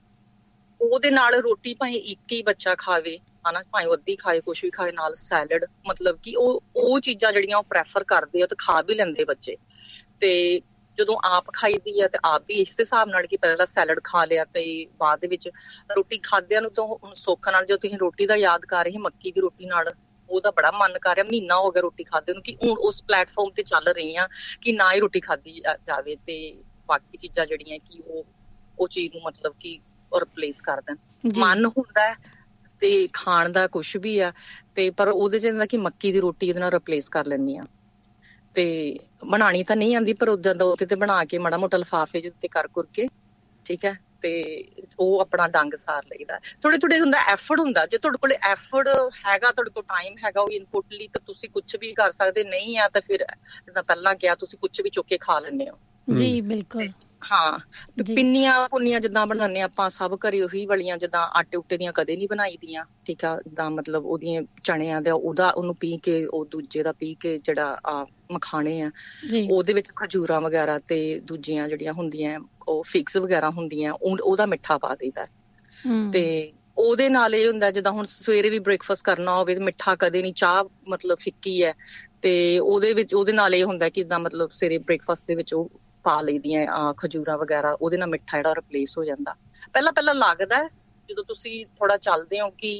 ਉਹਦੇ ਨਾਲ ਰੋਟੀ ਭਾਵੇਂ ਇੱਕ ਹੀ ਬੱਚਾ ਖਾਵੇ ਹਨਾ, ਭਾਵੇਂ ਅੱਧੀ ਖਾਏ, ਕੁਛ ਵੀ ਖਾਏ, ਨਾਲ ਸੈਲਡ, ਮਤਲਬ ਕਿ ਉਹ ਚੀਜ਼ਾਂ ਜਿਹੜੀਆਂ ਉਹ ਪ੍ਰੈਫਰ ਕਰਦੇ ਆ ਤੇ ਖਾ ਵੀ ਲੈਂਦੇ ਬੱਚੇ। ਤੇ ਜਦੋਂ ਆਪ ਖਾਈਦੀ ਆ ਤੇ ਆਪ ਵੀ ਇਸ ਹਿਸਾਬ ਨਾਲ ਕਿ ਪਹਿਲਾਂ ਸੈਲਡ ਖਾ ਲਿਆ ਤੇ ਬਾਅਦ ਦੇ ਵਿੱਚ ਰੋਟੀ ਖਾਦਿਆਂ ਨੂੰ ਤਾਂ ਸੁੱਖ ਨਾਲ, ਜੋ ਤੁਸੀਂ ਰੋਟੀ ਦਾ ਯਾਦ ਕਰ ਰਹੇ ਮੱਕੀ ਦੀ ਰੋਟੀ ਨਾਲ, ਉਹਦਾ ਬੜਾ ਮਨ ਕਰ ਰਿਹਾ, ਮਹੀਨਾ ਹੋ ਗਿਆ ਰੋਟੀ ਖਾਦੇ ਨੂੰ, ਕਿ ਹੁਣ ਉਸ ਪਲੇਟਫਾਰਮ ਤੇ ਚੱਲ ਰਹੀ ਆ ਕਿ ਨਾ ਹੀ ਰੋਟੀ ਖਾਦੀ ਜਾਵੇ ਤੇ ਬਾਕੀ ਚੀਜ਼ਾਂ ਜਿਹੜੀਆਂ ਕਿ ਉਹ ਚੀਜ਼ ਨੂੰ ਮਤਲਬ ਕਿ ਰਿਪਲੇਸ ਕਰ ਦੇਣ। ਮਨ ਹੁੰਦਾ ਹੈ ਤੇ ਖਾਣ ਦਾ ਕੁਛ ਵੀ ਆ, ਤੇ ਪਰ ਉਹਦੇ ਚ ਹੁੰਦਾ ਕਿ ਮੱਕੀ ਦੀ ਰੋਟੀ ਇਹਦੇ ਨਾਲ ਰਿਪਲੇਸ ਕਰ ਲੈਂਦੀ ਆ। ਤੇ ਬਣਾਣੀ ਤਾਂ ਨਹੀਂ ਆਉਂਦੀ, ਪਰ ਉਦਾਂ ਦਾ ਉੱਥੇ ਤੇ ਬਣਾ ਕੇ ਮਾੜਾ ਮੋਟਾ ਲਿਫਾਫੇ ਜਿਹੇ ਉੱਤੇ ਕਰ ਕੇ, ਠੀਕ ਹੈ, ਤੇ ਉਹ ਆਪਣਾ ਡੰਗ ਸਾਰ ਲਈਦਾ। ਥੋੜੇ ਹੁੰਦਾ ਐਫਰਟ ਹੁੰਦਾ, ਜੇ ਤੁਹਾਡੇ ਕੋਲ ਐਫਰਟ ਹੈਗਾ, ਤੁਹਾਡੇ ਕੋਲ ਟਾਈਮ ਹੈਗਾ ਉਹ ਇਨਪੁਟ ਲਈ, ਤਾਂ ਤੁਸੀਂ ਕੁਛ ਵੀ ਕਰ ਸਕਦੇ, ਨਹੀਂ ਆ ਤਾਂ ਫਿਰ ਜਿੱਦਾਂ ਪਹਿਲਾਂ ਕਿਹਾ ਤੁਸੀਂ ਕੁਛ ਵੀ ਚੁੱਕ ਕੇ ਖਾ ਲੈਂਦੇ ਹੋ ਜੀ। ਬਿਲਕੁਲ ਹਾਂ, ਪਿੰਨੀਆਂ ਪੁੰਨੀਆਂ ਜਿੱਦਾਂ ਬਣਾਉਂਦੇ ਆਪਾਂ ਸਭ ਘਰੇ ਉਹੀ ਵਾਲੀਆਂ, ਜਿੱਦਾਂ ਆਟੇ ਉਟੇ ਦੀਆਂ ਕਦੇ ਨਹੀਂ ਬਣਾਈ ਦੀਆਂ, ਠੀਕ ਆ, ਜਿੱਦਾਂ ਮਤਲਬ ਉਹਦੀਆਂ ਚਣਿਆਂ ਦਾ ਉਹਨੂੰ ਪੀ ਕੇ, ਉਹ ਦੂਜੇ ਦਾ ਪੀ ਕੇ, ਜਿਹੜਾ ਮਖਾਣੇ ਆ ਉਹਦੇ ਵਿੱਚ ਖਜੂਰਾਂ ਵਗੈਰਾ ਤੇ ਦੂਜੀਆਂ ਜਿਹੜੀਆਂ ਹੁੰਦੀਆਂ ਉਹ ਫਿਗਸ ਵਗੈਰਾ ਹੁੰਦੀਆਂ, ਉਹਦਾ ਮਿੱਠਾ ਪਾ ਦੇਈਦਾ। ਤੇ ਉਹਦੇ ਨਾਲ ਇਹ ਹੁੰਦਾ, ਜਿੱਦਾਂ ਹੁਣ ਸਵੇਰੇ ਵੀ ਬ੍ਰੇਕਫਾਸਟ ਕਰਨਾ ਹੋਵੇ ਮਿੱਠਾ ਕਦੇ ਨਹੀਂ, ਚਾਹ ਮਤਲਬ ਫਿੱਕੀ ਹੈ, ਤੇ ਉਹਦੇ ਨਾਲ ਇਹ ਹੁੰਦਾ ਕਿ ਜਿੱਦਾਂ ਮਤਲਬ ਸਵੇਰੇ ਬ੍ਰੇਕਫਾਸਟ ਦੇ ਵਿੱਚ ਉਹ ਪਾ ਲਈਦੀਆਂ ਖਜੂਰਾਂ ਵਗੈਰਾ, ਉਹਦੇ ਨਾਲ ਮਿੱਠਾ ਜਿਹੜਾ ਰਿਪਲੇਸ ਹੋ ਜਾਂਦਾ। ਪਹਿਲਾਂ ਲੱਗਦਾ ਜਦੋਂ ਤੁਸੀਂ ਥੋੜਾ ਚੱਲਦੇ ਹੋ ਕਿ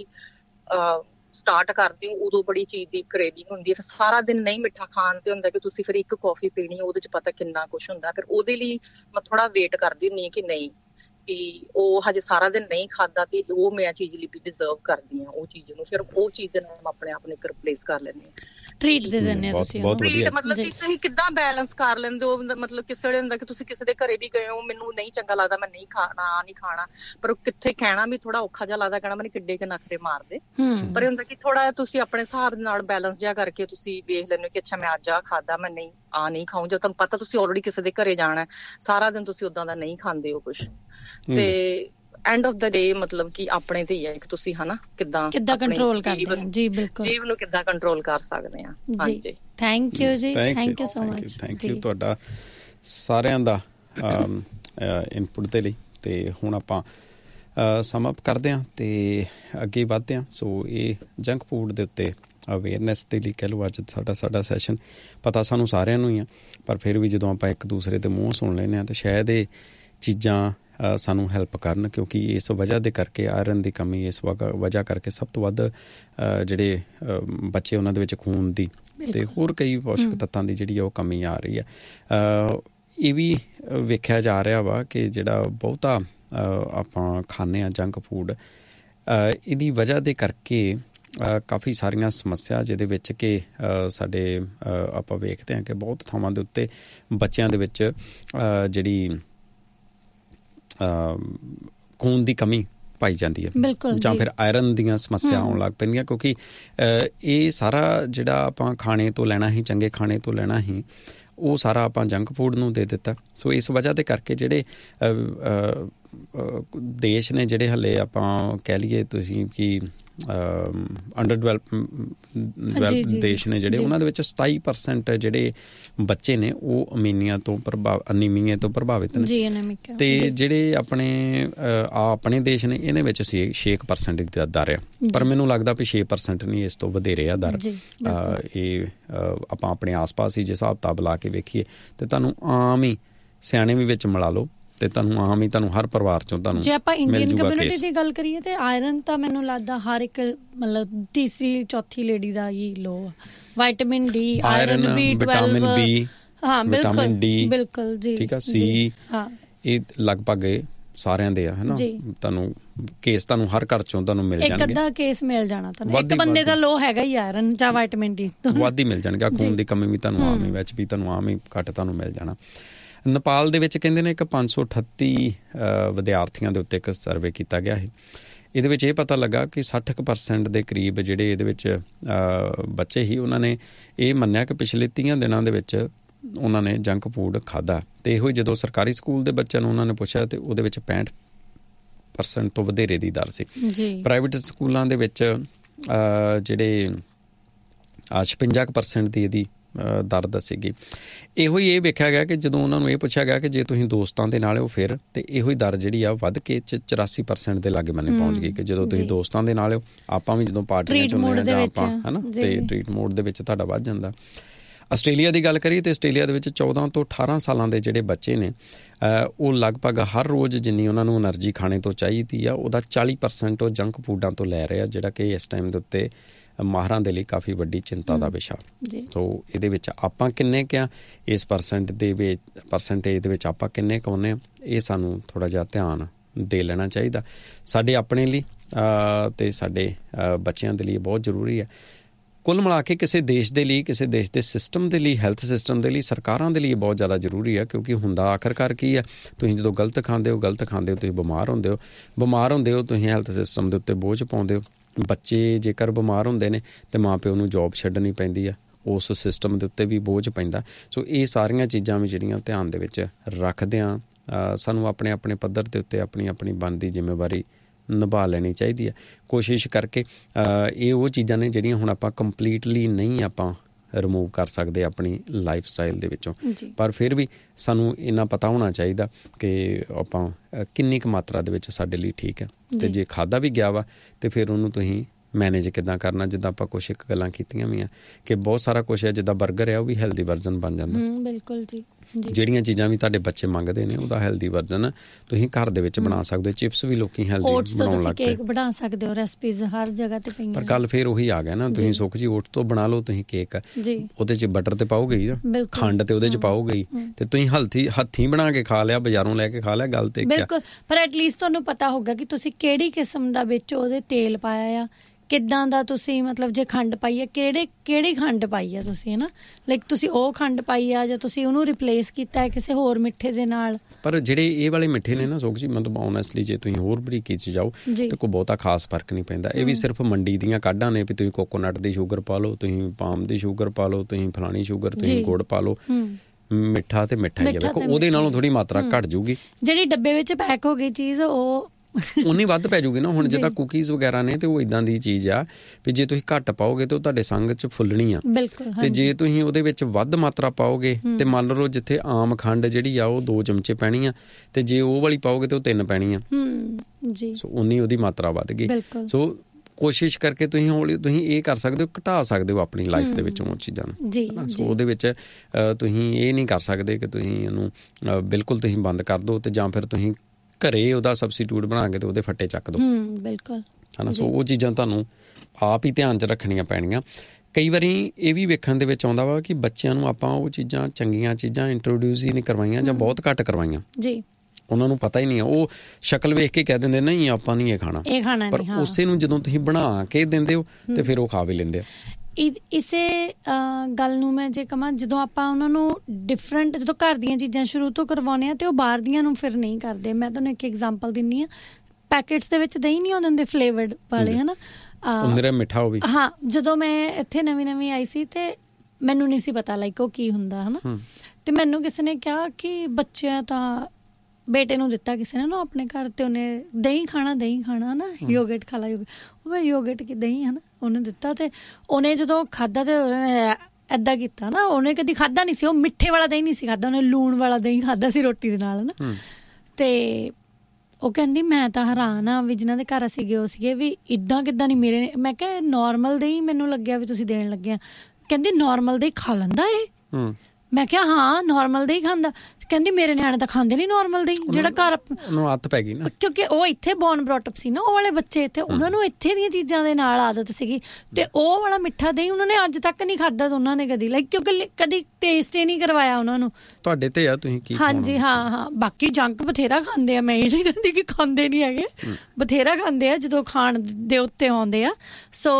ਸਟਾਰਟ ਕਰਦੇ ਹੋ, ਉਦੋਂ ਬੜੀ ਚੀਜ਼ ਦੀ ਕਰੇਵਿੰਗ ਹੁੰਦੀ ਹੈ, ਫਿਰ ਸਾਰਾ ਦਿਨ ਨਹੀਂ ਮਿੱਠਾ ਖਾਣ ਤੇ ਹੁੰਦਾ ਕਿ ਤੁਸੀਂ ਫਿਰ ਇੱਕ ਕੌਫੀ ਪੀਣੀ, ਉਹਦੇ ਚ ਪਤਾ ਕਿੰਨਾ ਕੁਛ ਹੁੰਦਾ। ਫਿਰ ਉਹਦੇ ਲਈ ਮੈਂ ਥੋੜਾ ਵੇਟ ਕਰਦੀ ਹੁੰਦੀ ਹਾਂ ਕਿ ਨਹੀਂ, ਕਿ ਉਹ ਹਜੇ ਸਾਰਾ ਦਿਨ ਨਹੀਂ ਖਾਦਾ ਤੇ ਉਹ ਮੈਂ ਚੀਜ਼ ਲਈ ਵੀ ਡਿਜ਼ਰਵ ਕਰਦੀ ਹਾਂ ਉਹ ਚੀਜ਼ ਨੂੰ, ਫਿਰ ਉਹ ਚੀਜ਼ ਦੇ ਨਾਲ ਆਪਣੇ ਆਪ ਨੂੰ ਰਿਪਲੇਸ ਕਰ ਲੈਂਦੀ ਹਾਂ। ਟ੍ਰੀਟ ਦੇ ਦਿੰਦੇ ਆ ਤੁਸੀਂ, ਮਤਲਬ ਕਿ ਤੁਸੀਂ ਕਿੱਦਾਂ ਬੈਲੈਂਸ ਕਰ ਲੈਂਦੇ ਹੋ। ਮਤਲਬ ਕਿਸੇ ਵੇਲੇ ਹੁੰਦਾ ਕਿ ਤੁਸੀਂ ਕਿਸੇ ਦੇ ਘਰੇ ਵੀ ਗਏ ਹੋ, ਮੈਨੂੰ ਨਹੀਂ ਚੰਗਾ ਲੱਗਦਾ, ਮੈਂ ਨਹੀਂ ਖਾਣਾ, ਪਰ ਕਿੱਥੇ ਕਹਿਣਾ ਵੀ ਥੋੜਾ ਔਖਾ ਜਿਹਾ ਲੱਗਦਾ, ਕਹਿਣਾ ਮੈਨੂੰ ਕਿੱਡੇ ਕੁ ਨਖਰੇ ਮਾਰਦੇ, ਪਰ ਇਹ ਹੁੰਦਾ ਕਿ ਥੋੜਾ ਤੁਸੀਂ ਆਪਣੇ ਹਿਸਾਬ ਨਾਲ ਬੈਲੈਂਸ ਜਿਹਾ ਕਰਕੇ ਤੁਸੀਂ ਵੇਖ ਲੈਂਦੇ ਹੋ ਕਿ ਅੱਛਾ ਮੈਂ ਅੱਜ ਖਾਦਾ, ਮੈਂ ਨਹੀਂ ਖਾਊਂ। ਜਦ ਤੁਹਾਨੂੰ ਪਤਾ ਤੁਸੀਂ ਆਲਰੇਡੀ ਕਿਸੇ ਦੇ ਘਰੇ ਜਾਣਾ, ਸਾਰਾ ਦਿਨ ਤੁਸੀਂ ਓਦਾਂ ਦਾ ਨਹੀਂ ਖਾਂਦੇ ਹੋ ਕੁਛ, ਤੇ ਐਂਡ ਆਫ ਦਾ ਡੇ ਮਤਲਬ ਕਿ ਆਪਣੇ ਤੇ ਹੀ ਹੈ ਕਿ ਤੁਸੀਂ ਹਨਾ ਕਿੱਦਾਂ ਕੰਟਰੋਲ ਕਰਦੇ ਹੋ। ਜੀ ਬਿਲਕੁਲ, ਜੀਵ ਨੂੰ ਕਿੱਦਾਂ ਕੰਟਰੋਲ ਕਰ ਸਕਦੇ ਆ। ਹਾਂਜੀ, ਥੈਂਕ ਯੂ ਜੀ, thank you so much. Thank you ਤੁਹਾਡਾ ਸਾਰਿਆਂ ਦਾ ਇਨਪੁਟ ਦੇ ਲਈ। ਤੇ ਹੁਣ ਆਪਾਂ ਸਮ ਅਪ ਕਰਦੇ ਹਾਂ ਤੇ ਅੱਗੇ ਵੱਧਦੇ ਹਾਂ। ਸੋ ਇਹ ਜੰਕ ਫੂਡ ਦੇ ਉੱਤੇ ਅਵੇਅਰਨੈਸ ਦੇ ਲਈ ਕਹਿ ਲਓ ਅੱਜ ਸਾਡਾ ਸੈਸ਼ਨ। ਪਤਾ ਸਾਨੂੰ ਸਾਰਿਆਂ ਨੂੰ ਹੀ ਆ, ਪਰ ਫਿਰ ਵੀ ਜਦੋਂ ਆਪਾਂ ਇੱਕ ਦੂਸਰੇ ਦੇ ਮੂੰਹ ਸੁਣ ਲੈਂਦੇ ਹਾਂ ਤਾਂ ਸ਼ਾਇਦ ਇਹ ਚੀਜ਼ਾਂ ਸਾਨੂੰ ਹੈਲਪ ਕਰਨ, ਕਿਉਂਕਿ ਇਸ ਵਜ੍ਹਾ ਦੇ ਕਰਕੇ ਆਇਰਨ ਦੀ ਕਮੀ, ਇਸ ਵਜ੍ਹਾ ਕਰਕੇ ਸਭ ਤੋਂ ਵੱਧ ਜਿਹੜੇ ਬੱਚੇ ਉਹਨਾਂ ਦੇ ਵਿੱਚ ਖੂਨ ਦੀ ਤੇ ਹੋਰ ਕਈ ਪੌਸ਼ਕ ਤੱਤਾਂ ਦੀ ਜਿਹੜੀ ਉਹ ਕਮੀ ਆ ਰਹੀ ਹੈ। ਇਹ ਵੀ ਵੇਖਿਆ ਜਾ ਰਿਹਾ ਵਾ ਕਿ ਜਿਹੜਾ ਬਹੁਤਾ ਆਪਾਂ ਖਾਂਦੇ ਹਾਂ ਜੰਕ ਫੂਡ, ਇਹਦੀ ਵਜ੍ਹਾ ਦੇ ਕਰਕੇ ਕਾਫੀ ਸਾਰੀਆਂ ਸਮੱਸਿਆ ਜਿਹਦੇ ਵਿੱਚ ਕਿ ਸਾਡੇ ਆਪਾਂ ਵੇਖਦੇ ਹਾਂ ਕਿ ਬਹੁਤ ਥਾਵਾਂ ਦੇ ਉੱਤੇ ਬੱਚਿਆਂ ਦੇ ਵਿੱਚ ਜਿਹੜੀ ਖੂਨ ਦੀ ਕਮੀ ਪਾਈ ਜਾਂਦੀ ਹੈ, ਜਾਂ ਫਿਰ ਆਇਰਨ ਦੀਆਂ ਸਮੱਸਿਆ ਆਉਣ ਲੱਗ ਪੈਂਦੀਆਂ, ਕਿਉਂਕਿ ਇਹ ਸਾਰਾ ਜਿਹੜਾ ਆਪਾਂ ਖਾਣੇ ਤੋਂ ਲੈਣਾ ਹੀ, ਚੰਗੇ ਖਾਣੇ ਤੋਂ ਲੈਣਾ ਹੀ, ਉਹ ਸਾਰਾ ਆਪਾਂ ਜੰਕ ਫੂਡ ਨੂੰ ਦੇ ਦਿੱਤਾ। ਸੋ ਇਸ ਵਜ੍ਹਾ ਦੇ ਕਰਕੇ ਜਿਹੜੇ ਦੇਸ਼ ਨੇ, ਜਿਹੜੇ ਹਲੇ ਆਪਾਂ ਕਹਿ ਲਈਏ ਤੁਸੀਂ ਕਿ ਅੰਡਰ ਡਿਵੈਲਪ ਦੇਸ਼ ਨੇ ਜਿਹੜੇ, ਉਹਨਾਂ ਦੇ ਵਿੱਚ 27% ਜਿਹੜੇ ਬੱਚੇ ਨੇ ਉਹ ਅਨੀਮੀਆ ਤੋਂ ਪ੍ਰਭਾਵਿਤ ਨੇ। ਤੇ ਜਿਹੜੇ ਆਪਣੇ ਦੇਸ਼ ਨੇ ਇਹਦੇ ਵਿੱਚ 6% ਦੀ ਦਰ ਆ, ਪਰ ਮੈਨੂੰ ਲੱਗਦਾ ਵੀ 6% ਨਹੀਂ, ਇਸ ਤੋਂ ਵਧੇਰੇ ਆ ਦਰ। ਇਹ ਆਪਾਂ ਆਪਣੇ ਆਸ-ਪਾਸ ਹੀ ਜੇ ਹਿਸਾਬ ਕਿਤਾਬ ਲਾ ਕੇ ਵੇਖੀਏ ਤੇ ਤੁਹਾਨੂੰ ਆਮ ਹੀ ਸਿਆਣੇ ਵੀ ਵਿੱਚ ਮਿਲਾ ਲਓ ਤੇ ਤੁਹਾਨੂੰ ਹਰ ਪਰਿਵਾਰ ਚੋਂ ਤੁਹਾਨੂੰ, ਜੇ ਆਪਾਂ ਇੰਡੀਅਨ ਕਮਿਊਨਿਟੀ ਦੀ ਗੱਲ ਕਰੀਏ ਤੇ ਆਇਰਨ ਤਾਂ ਮੈਨੂੰ ਲੱਗਦਾ ਹਰ ਇੱਕ ਮਤਲਬ ਤੀਸਰੀ ਚੌਥੀ ਲੇਡੀ ਦਾ ਹੀ ਲੋ। Vitamin D, iron, vitamin B, ਹਾਂ ਵਿਟਾਮਿਨ ਡੀ, ਬਿਲਕੁਲ ਜੀ, ਠੀਕ ਆ, ਸੀ, ਹਾਂ, ਇਹ ਲਗਭਗ ਸਾਰਿਆਂ ਦੇ ਆ, ਹਨਾ। ਤੁਹਾਨੂੰ ਕੇਸ ਤੁਹਾਨੂੰ ਹਰ ਘਰ ਚੋਂ ਤੁਹਾਨੂੰ ਮਿਲ ਜਾਣਗੇ, ਇੱਕ ਅੱਧਾ ਕੇਸ ਮਿਲ ਜਾਣਾ ਤੁਹਾਨੂੰ, ਇੱਕ ਬੰਦੇ ਦਾ ਲੋ ਹੈਗਾ ਹੀ ਆਇਰਨ ਜਾਂ ਵਿਟਾਮਿਨ ਡੀ ਵੱਧ ਹੀ ਮਿਲ ਜਾਣਗੇ। ਖੂਨ ਦੀ ਕਮੀ ਵੀ ਤੁਹਾਨੂੰ ਆਮ ਹੀ ਵਿੱਚ ਵੀ ਤੁਹਾਨੂੰ ਆਮ ਹੀ ਘੱਟ ਤੁਹਾਨੂੰ ਮਿਲ ਜਾਣਾ। ਨੇਪਾਲ ਦੇ ਵਿੱਚ ਕਹਿੰਦੇ ਨੇ ਇੱਕ 538 ਵਿਦਿਆਰਥੀਆਂ ਦੇ ਉੱਤੇ ਇੱਕ ਸਰਵੇ ਕੀਤਾ ਗਿਆ ਸੀ। ਇਹਦੇ ਵਿੱਚ ਇਹ ਪਤਾ ਲੱਗਾ ਕਿ 60% ਦੇ ਕਰੀਬ ਜਿਹੜੇ ਇਹਦੇ ਵਿੱਚ ਬੱਚੇ ਸੀ, ਉਹਨਾਂ ਨੇ ਇਹ ਮੰਨਿਆ ਕਿ ਪਿਛਲੇ 30 ਦਿਨਾਂ ਦੇ ਵਿੱਚ ਉਹਨਾਂ ਨੇ ਜੰਕ ਫੂਡ ਖਾਧਾ। ਤੇ ਇਹੋ ਹੀ ਜਦੋਂ ਸਰਕਾਰੀ ਸਕੂਲ ਦੇ ਬੱਚਿਆਂ ਨੂੰ ਉਹਨਾਂ ਨੇ ਪੁੱਛਿਆ ਤੇ ਉਹਦੇ ਵਿੱਚ 65% ਤੋਂ ਵਧੇਰੇ ਦੀ ਦਰ ਸੀ। ਪ੍ਰਾਈਵੇਟ ਸਕੂਲਾਂ ਦੇ ਵਿੱਚ ਜਿਹੜੇ 56% ਦੀ ਇਹਦੀ ਦਰ ਦੱਸੇਗੀ। ਇਹੋ ਹੀ ਇਹ ਵੇਖਿਆ ਗਿਆ ਕਿ ਜਦੋਂ ਉਹਨਾਂ ਨੂੰ ਇਹ ਪੁੱਛਿਆ ਗਿਆ ਕਿ ਜੇ ਤੁਸੀਂ ਦੋਸਤਾਂ ਦੇ ਨਾਲ ਹੋ ਫਿਰ, ਤੇ ਇਹੋ ਹੀ ਦਰ ਜਿਹੜੀ ਆ ਵੱਧ ਕੇ 84% ਦੇ ਲਾਗੇ ਬੰਨੇ ਪਹੁੰਚ ਗਈ ਕਿ ਜਦੋਂ ਤੁਸੀਂ ਦੋਸਤਾਂ ਦੇ ਨਾਲ ਹੋ। ਆਪਾਂ ਵੀ ਜਦੋਂ ਪਾਰਟੀਆਂ ਚ ਹੁੰਦੇ ਹਾਂ ਜਾਂ ਆਪਾਂ ਹਨਾ, ਤੇ ਟ੍ਰੀਟ ਮੋਡ ਦੇ ਵਿੱਚ ਤੁਹਾਡਾ ਵੱਧ ਜਾਂਦਾ। ਆਸਟ੍ਰੇਲੀਆ ਦੀ ਗੱਲ ਕਰੀਏ ਤੇ ਆਸਟ੍ਰੇਲੀਆ ਦੇ ਵਿੱਚ 14 ਤੋਂ 18 ਸਾਲਾਂ ਦੇ ਜਿਹੜੇ ਬੱਚੇ ਨੇ ਉਹ ਲਗਭਗ ਹਰ ਰੋਜ਼ ਜਿੰਨੀ ਉਹਨਾਂ ਨੂੰ ਐਨਰਜੀ ਖਾਣੇ ਤੋਂ ਚਾਹੀਦੀ ਆ, ਉਹਦਾ 40% ਉਹ ਜੰਕ ਫੂਡਾਂ ਤੋਂ ਲੈ ਰਹੇ ਆ, ਜਿਹੜਾ ਕਿ ਇਸ ਟਾਈਮ ਦੇ ਉੱਤੇ ਮਾਹਰਾਂ ਦੇ ਲਈ ਕਾਫੀ ਵੱਡੀ ਚਿੰਤਾ ਦਾ ਵਿਸ਼ਾ। ਸੋ ਇਹਦੇ ਵਿੱਚ ਆਪਾਂ ਕਿੰਨੇ ਕੁ ਇਸ ਪਰਸੈਂਟੇਜ ਦੇ ਵਿੱਚ ਆਪਾਂ ਕਿੰਨੇ ਕੁ ਆਉਂਦੇ ਹਾਂ, ਇਹ ਸਾਨੂੰ ਥੋੜ੍ਹਾ ਜਿਹਾ ਧਿਆਨ ਦੇ ਲੈਣਾ ਚਾਹੀਦਾ ਸਾਡੇ ਆਪਣੇ ਲਈ ਤੇ ਸਾਡੇ ਬੱਚਿਆਂ ਦੇ ਲਈ ਬਹੁਤ ਜ਼ਰੂਰੀ ਹੈ। ਕੁੱਲ ਮਿਲਾ ਕੇ ਕਿਸੇ ਦੇਸ਼ ਦੇ ਲਈ, ਕਿਸੇ ਦੇਸ਼ ਦੇ ਸਿਸਟਮ ਦੇ ਲਈ, ਹੈਲਥ ਸਿਸਟਮ ਦੇ ਲਈ, ਸਰਕਾਰਾਂ ਦੇ ਲਈ ਬਹੁਤ ਜ਼ਿਆਦਾ ਜ਼ਰੂਰੀ ਹੈ, ਕਿਉਂਕਿ ਹੁੰਦਾ ਆਖਰਕਾਰ ਕੀ ਹੈ, ਤੁਸੀਂ ਜਦੋਂ ਗਲਤ ਖਾਂਦੇ ਹੋ ਤੁਸੀਂ ਬਿਮਾਰ ਹੁੰਦੇ ਹੋ, ਤੁਸੀਂ ਹੈਲਥ ਸਿਸਟਮ ਦੇ ਉੱਤੇ ਬੋਝ ਪਾਉਂਦੇ ਹੋ। ਬੱਚੇ ਜੇਕਰ ਬਿਮਾਰ ਹੁੰਦੇ ਨੇ ਤੇ ਮਾਂ ਪਿਓ ਨੂੰ ਜੋਬ ਛੱਡਣੀ ਪੈਂਦੀ ਆ, ਉਸ ਸਿਸਟਮ ਦੇ ਉੱਤੇ ਵੀ ਬੋਝ ਪੈਂਦਾ। ਸੋ ਇਹ ਸਾਰੀਆਂ ਚੀਜ਼ਾਂ ਵੀ ਜਿਹੜੀਆਂ ਧਿਆਨ ਦੇ ਵਿੱਚ ਰੱਖਦਿਆਂ ਸਾਨੂੰ ਆਪਣੇ ਆਪਣੇ ਪੱਧਰ ਦੇ ਉੱਤੇ ਆਪਣੀ ਆਪਣੀ ਬਣਦੀ ਜ਼ਿੰਮੇਵਾਰੀ ਨਿਭਾ ਲੈਣੀ ਚਾਹੀਦੀ ਹੈ। ਕੋਸ਼ਿਸ਼ ਕਰਕੇ ਇਹ ਉਹ ਚੀਜ਼ਾਂ ਨੇ ਜਿਹੜੀਆਂ ਹੁਣ ਆਪਾਂ ਕੰਪਲੀਟਲੀ ਨਹੀਂ ਆਪਾਂ ਰਿਮੂਵ ਕਰ ਸਕਦੇ ਆਪਣੀ ਲਾਈਫ ਸਟਾਈਲ ਦੇ ਵਿੱਚੋਂ, ਪਰ ਫਿਰ ਵੀ ਸਾਨੂੰ ਇੰਨਾ ਪਤਾ ਹੋਣਾ ਚਾਹੀਦਾ ਕਿ ਆਪਾਂ ਕਿੰਨੀ ਕੁ ਮਾਤਰਾ ਦੇ ਵਿੱਚ ਸਾਡੇ ਲਈ ਠੀਕ ਹੈ, ਅਤੇ ਜੇ ਖਾਧਾ ਵੀ ਗਿਆ ਵਾ ਅਤੇ ਫਿਰ ਉਹਨੂੰ ਤੁਸੀਂ ਮੈਨੇਜ ਕਿੱਦਾਂ ਕਰਨਾ। ਜਿੱਦਾਂ ਆਪਾਂ ਕੁਛ ਇੱਕ ਗੱਲਾਂ ਕੀਤੀਆਂ ਵੀ ਆ ਕਿ ਬਹੁਤ ਸਾਰਾ ਕੁਛ ਹੈ, ਜਿੱਦਾਂ ਬਰਗਰ ਹੈ ਉਹ ਵੀ ਹੈਲਦੀ ਵਰਜ਼ਨ ਬਣ ਜਾਂਦਾ। ਬਿਲਕੁਲ ਜੀ। ਜਿਹੜੀਆਂ ਚੀਜ਼ਾਂ ਵੀ ਤੁਹਾਡੇ ਬੱਚੇ ਮੰਗਦੇ ਨੇ ਉਹਦਾ ਹੈਲਦੀ ਵਰਜ਼ਨ ਤੁਸੀਂ ਘਰ ਦੇ ਵਿੱਚ ਬਣਾ ਸਕਦੇ ਹੋ। ਚਿਪਸ ਵੀ ਲੋਕੀ ਹੈਲਦੀ ਬਣਾਉਣ ਲੱਗ ਪਏ, ਕੇਕ ਬਣਾ ਸਕਦੇ ਹੋ, ਰੈਸਪੀਜ਼ ਹਰ ਜਗ੍ਹਾ ਤੇ ਪਈਆਂ। ਪਰ ਕੱਲ ਫਿਰ ਉਹੀ ਆ ਗਿਆ ਨਾ, ਤੁਸੀਂ ਸੁੱਖ ਜੀ ਓਟਸ ਤੋਂ ਬਣਾ ਲਓ ਤੁਸੀਂ ਕੇਕ, ਉਹਦੇ 'ਚ ਬਟਰ ਤੇ ਪਾਓਗੇ ਹੀ, ਖੰਡ ਤੇ ਉਹਦੇ 'ਚ ਪਾਓਗੇ ਹੀ, ਤੇ ਤੁਸੀਂ ਹੱਥੀਂ ਬਣਾ ਕੇ ਖਾ ਲਿਆ, ਬਾਜ਼ਾਰੋਂ ਲੈ ਕੇ ਖਾ ਲਿਆ, ਗੱਲ ਤੇ ਬਿਲਕੁਲ। ਪਰ ਐਟਲੀਸਟ ਤੁਹਾਨੂੰ ਪਤਾ ਹੋਊਗਾ ਕਿ ਤੁਸੀਂ ਕਿਹੜੀ ਕਿਸਮ ਦਾ ਵਿੱਚ ਉਹਦੇ ਤੇਲ ਪਾਇਆ ਆ, ਕਿੱਦਾਂ ਦਾ ਤੁਸੀਂ ਮਤਲਬ ਜੇ ਖੰਡ ਪਾਈ ਹੈ ਕਿਹੜੀ ਖੰਡ ਪਾਈ ਹੈ ਤੁਸੀਂ, ਹੈ ਨਾ, ਲਾਈਕ ਤੁਸੀਂ ਉਹ ਖੰਡ ਪਾਈ ਆ ਜਾਂ ਤੁਸੀਂ ਉਹਨੂੰ ਰਿਪਲੇਸ ਕੀਤਾ ਹੈ ਕਿਸੇ ਹੋਰ ਮਿੱਠੇ ਦੇ ਨਾਲ। ਪਰ ਜਿਹੜੇ ਇਹ ਵਾਲੇ ਮਿੱਠੇ ਨੇ ਨਾ ਸੁਖ ਜੀ, ਮਤਲਬ ਓਨੈਸਟਲੀ ਜੇ ਤੁਸੀਂ ਹੋਰ ਬਰੀਕੀ 'ਚ ਜਾਓ ਤਾਂ ਕੋਈ ਬਹੁਤਾ ਖਾਸ ਫਰਕ ਨਹੀਂ ਪੈਂਦਾ। ਇਹ ਵੀ ਸਿਰਫ ਮੰਡੀ ਦੀਆਂ ਕਾਢਾਂ ਨੇ ਵੀ ਤੁਸੀਂ ਕੋਕੋਨਟ ਦੀ ਸ਼ੂਗਰ ਪਾ ਲਓ, ਤੁਸੀਂ ਪਾਮ ਦੀ ਸ਼ੂਗਰ ਪਾ ਲਓ, ਤੁਸੀਂ ਫਲਾਣੀ ਸ਼ੂਗਰ, ਤੁਸੀਂ ਗੁੜ ਪਾ ਲਓ। ਮਿੱਠਾ ਤੇ ਮਿੱਠਾ ਹੀ ਹੈ, ਵੇਖੋ ਉਹਦੇ ਨਾਲੋਂ ਥੋੜ੍ਹੀ ਮਾਤਰਾ ਘੱਟ ਜੂਗੀ। ਜਿਹੜੀ ਡੱਬੇ ਵਿੱਚ ਪੈਕ ਹੋ ਗਈ ਚੀਜ਼ ਉਹ ਉਨੀ ਵੱਧ ਪੈ ਜੂਗੀ ਨਾ। ਹੁਣ ਜਿੱਦਾਂ ਕੁਕੀਜ਼ ਵਗੈਰਾ ਨੇ ਤੇ ਉਹ ਇੱਦਾਂ ਦੀ ਚੀਜ਼ ਆ ਵੀ ਜੇ ਤੁਸੀਂ ਘੱਟ ਪਾਓਗੇ ਤੇ ਉਹ ਤੁਹਾਡੇ ਸੰਗ 'ਚ ਫੁੱਲਣੀ ਆ। ਤੇ ਜੇ ਤੁਸੀਂ ਉਹਦੇ ਵਿੱਚ ਵੱਧ ਮਾਤਰਾ ਪਾਓਗੇ ਤੇ ਮੰਨ ਲਓ ਜਿੱਥੇ ਆਮ ਖੰਡ ਜਿਹੜੀ ਆ ਉਹ 2 ਚਮਚੇ ਪੈਣੀ ਆ, ਤੇ ਜੇ ਉਹ ਵਾਲੀ ਪਾਓਗੇ ਤੇ ਉਹ 3 ਪੈਣੀ ਆ ਜੀ। ਸੋ ਉਨੀ ਉਹਦੀ ਮਾਤਰਾ ਵੱਧ ਗਈ। ਸੋ ਕੋਸ਼ਿਸ਼ ਕਰਕੇ ਤੁਸੀਂ ਇਹ ਕਰ ਸਕਦੇ ਹੋ, ਘਟਾ ਸਕਦੇ ਹੋ ਆਪਣੀ ਲਾਈਫ ਦੇ ਵਿੱਚੋਂ ਉਹ ਚੀਜ਼ਾਂ ਨੂੰ। ਸੋ ਉਹਦੇ ਵਿੱਚ ਤੁਸੀਂ ਇਹ ਨਹੀਂ ਕਰ ਸਕਦੇ ਕਿ ਤੁਸੀਂ ਇਹਨੂੰ ਬਿਲਕੁਲ ਤੁਸੀਂ ਬੰਦ ਕਰ ਦਿਓ ਤੇ ਜਾਂ ਫਿਰ ਤੁਸੀਂ ਘਰੇ ਉਹਦਾ ਸਬਸਟੀਟਿਊਟ ਬਣਾ ਕੇ ਤੇ ਉਹਦੇ ਫੱਟੇ ਚੱਕ ਦਿਓ। ਬਿਲਕੁਲ, ਹੈ ਨਾ। ਸੋ ਉਹ ਚੀਜ਼ਾਂ ਤੁਹਾਨੂੰ ਆਪ ਹੀ ਧਿਆਨ 'ਚ ਰੱਖਣੀਆਂ ਪੈਣੀਆਂ। ਕਈ ਵਾਰੀ ਇਹ ਵੀ ਵੇਖਣ ਦੇ ਵਿੱਚ ਆਉਂਦਾ ਵਾ ਕਿ ਬੱਚਿਆਂ ਨੂੰ ਆਪਾਂ ਉਹ ਚੀਜ਼ਾਂ ਚੰਗੀਆਂ ਚੀਜ਼ਾਂ ਇੰਟਰੋਡਿਊਸ ਹੀ ਨਹੀਂ ਕਰਵਾਈਆਂ ਜਾਂ ਬਹੁਤ ਘੱਟ ਕਰਵਾਈਆਂ ਜੀ। ਉਹਨਾਂ ਨੂੰ ਪਤਾ ਹੀ ਨਹੀਂ ਆ, ਉਹ ਸ਼ਕਲ ਵੇਖ ਕੇ ਕਹਿ ਦਿੰਦੇ ਨਹੀਂ ਆਪਾਂ ਨਹੀਂ ਇਹ ਖਾਣਾ, ਪਰ ਉਸੇ ਨੂੰ ਜਦੋਂ ਤੁਸੀਂ ਬਣਾ ਕੇ ਦਿੰਦੇ ਹੋ ਤੇ ਫਿਰ ਉਹ ਖਾ ਵੀ ਲੈਂਦੇ ਆ। ਇਸੇ ਗੱਲ ਨੂੰ ਮੈਂ ਜੇ ਕਹਾਂ, ਜਦੋਂ ਆਪਾਂ ਉਹਨਾਂ ਨੂੰ ਡਿਫਰੈਂਟ ਜਦੋਂ ਘਰ ਦੀਆਂ ਚੀਜ਼ਾਂ ਸ਼ੁਰੂ ਤੋਂ ਕਰਵਾਉਂਦੇ ਹਾਂ ਤੇ ਉਹ ਬਾਹਰ ਦੀਆਂ ਨੂੰ ਫਿਰ ਨਹੀਂ ਕਰਦੇ। ਮੈਂ ਤੁਹਾਨੂੰ ਇੱਕ ਐਗਜ਼ਾਮਪਲ ਦਿੰਦੀ ਹਾਂ। ਪੈਕੇਟਸ ਦੇ ਵਿੱਚ ਦਹੀਂ ਨਹੀਂ ਆਉਂਦੇ ਹੁੰਦੇ ਫਲੇਵਰਡ ਵਾਲੇ, ਹੈ ਨਾ, ਮੇਰਾ ਮਿੱਠਾ ਉਹ ਵੀ। ਹਾਂ, ਜਦੋਂ ਮੈਂ ਇੱਥੇ ਨਵੀਂ ਆਈ ਸੀ ਤੇ ਮੈਨੂੰ ਨਹੀਂ ਸੀ ਪਤਾ ਲਾਈਕ ਉਹ ਕੀ ਹੁੰਦਾ, ਹੈ ਨਾ, ਤੇ ਮੈਨੂੰ ਕਿਸੇ ਨੇ ਕਿਹਾ ਕਿ ਬੱਚਿਆਂ ਤਾਂ ਬੇਟੇ ਨੂੰ ਦਿੱਤਾ ਕਿਸੇ ਨੇ ਨਾ ਆਪਣੇ ਘਰ, ਤੇ ਉਹਨੇ ਦਹੀਂ ਖਾਣਾ ਨਾ, ਯੋਗਰਟ ਖਾ ਲਾ, ਉਹ ਯੋਗਰਟ ਕੀ ਦਹੀਂ, ਹੈ ਨਾ, ਉਹਨੇ ਦਿੱਤਾ ਤੇ ਉਹਨੇ ਜਦੋਂ ਖਾਧਾ ਤੇ ਏਦਾਂ ਕੀਤਾ ਨਾ, ਉਹਨੇ ਕਦੀ ਖਾਧਾ ਨਹੀਂ ਸੀ, ਉਹ ਮਿੱਠੇ ਵਾਲਾ ਦਹੀਂ ਨਹੀਂ ਸੀ ਖਾਧਾ, ਉਹਨੇ ਲੂਣ ਵਾਲਾ ਦਹੀਂ ਖਾਧਾ ਸੀ ਰੋਟੀ ਦੇ ਨਾਲ, ਹੈ ਨਾ। ਤੇ ਉਹ ਕਹਿੰਦੀ ਮੈਂ ਤਾਂ ਹੈਰਾਨ ਆ ਵੀ ਜਿਨ੍ਹਾਂ ਦੇ ਘਰ ਅਸੀਂ ਗਏ ਸੀਗੇ ਵੀ ਇੱਦਾਂ ਕਿੱਦਾਂ ਨਹੀਂ ਮੇਰੇ। ਮੈਂ ਕਿਹਾ ਨੋਰਮਲ ਦਹੀਂ ਮੈਨੂੰ ਲੱਗਿਆ ਵੀ ਤੁਸੀਂ ਦੇਣ ਲੱਗੇ ਆ। ਕਹਿੰਦੀ ਨੋਰਮਲ ਦਹੀਂ ਖਾ ਲੈਂਦਾ ਇਹ? ਮੈਂ ਕਿਹਾ ਹਾਂ ਨੋਰਮਲ ਦਹੀਂ ਖਾਂਦਾ। ਕਹਿੰਦੀ ਮੇਰੇ ਨਿਆਣੇ ਤਾਂ ਖਾਂਦੇ ਨਹੀਂ ਨੋਰਮਲ ਦਹੀਂ, ਜਿਹੜਾ ਘਰ ਉਹਨੂੰ ਆਦਤ ਪੈ ਗਈ ਨਾ, ਕਿਉਂਕਿ ਉਹ ਇੱਥੇ ਬੌਰਨ ਬਰੌਟ ਅਪ ਸੀ ਨਾ, ਉਹ ਵਾਲੇ ਬੱਚੇ ਇੱਥੇ, ਉਹਨਾਂ ਨੂੰ ਇੱਥੇ ਦੀਆਂ ਚੀਜ਼ਾਂ ਦੇ ਨਾਲ ਆਦਤ ਸੀਗੀ। ਤੇ ਉਹ ਵਾਲਾ ਮਿੱਠਾ ਦਹੀਂ ਉਹਨਾਂ ਨੇ ਅੱਜ ਤੱਕ ਨਹੀਂ ਖਾਧਾ ਉਹਨਾਂ ਨੇ ਕਦੀ, ਲਾਈਕ ਕਿਉਂਕਿ ਕਦੀ ਟੇਸਟ ਹੀ ਨਹੀਂ ਕਰਵਾਇਆ ਉਹਨਾਂ ਨੂੰ। ਤੁਹਾਡੇ ਤੇ ਆ ਤੁਸੀਂ ਕੀ। ਹਾਂਜੀ ਹਾਂ। ਬਾਕੀ ਜੰਕ ਬਥੇਰਾ ਖਾਂਦੇ ਆ, ਮੈਂ ਇਹ ਨਹੀਂ ਕਹਿੰਦੀ ਕਿ ਖਾਂਦੇ ਨਹੀਂ ਹੈਗੇ, ਬਥੇਰਾ ਖਾਂਦੇ ਆ ਜਦੋਂ ਖਾਣ ਦੇ ਉੱਤੇ ਆਉਂਦੇ ਆ। ਸੋ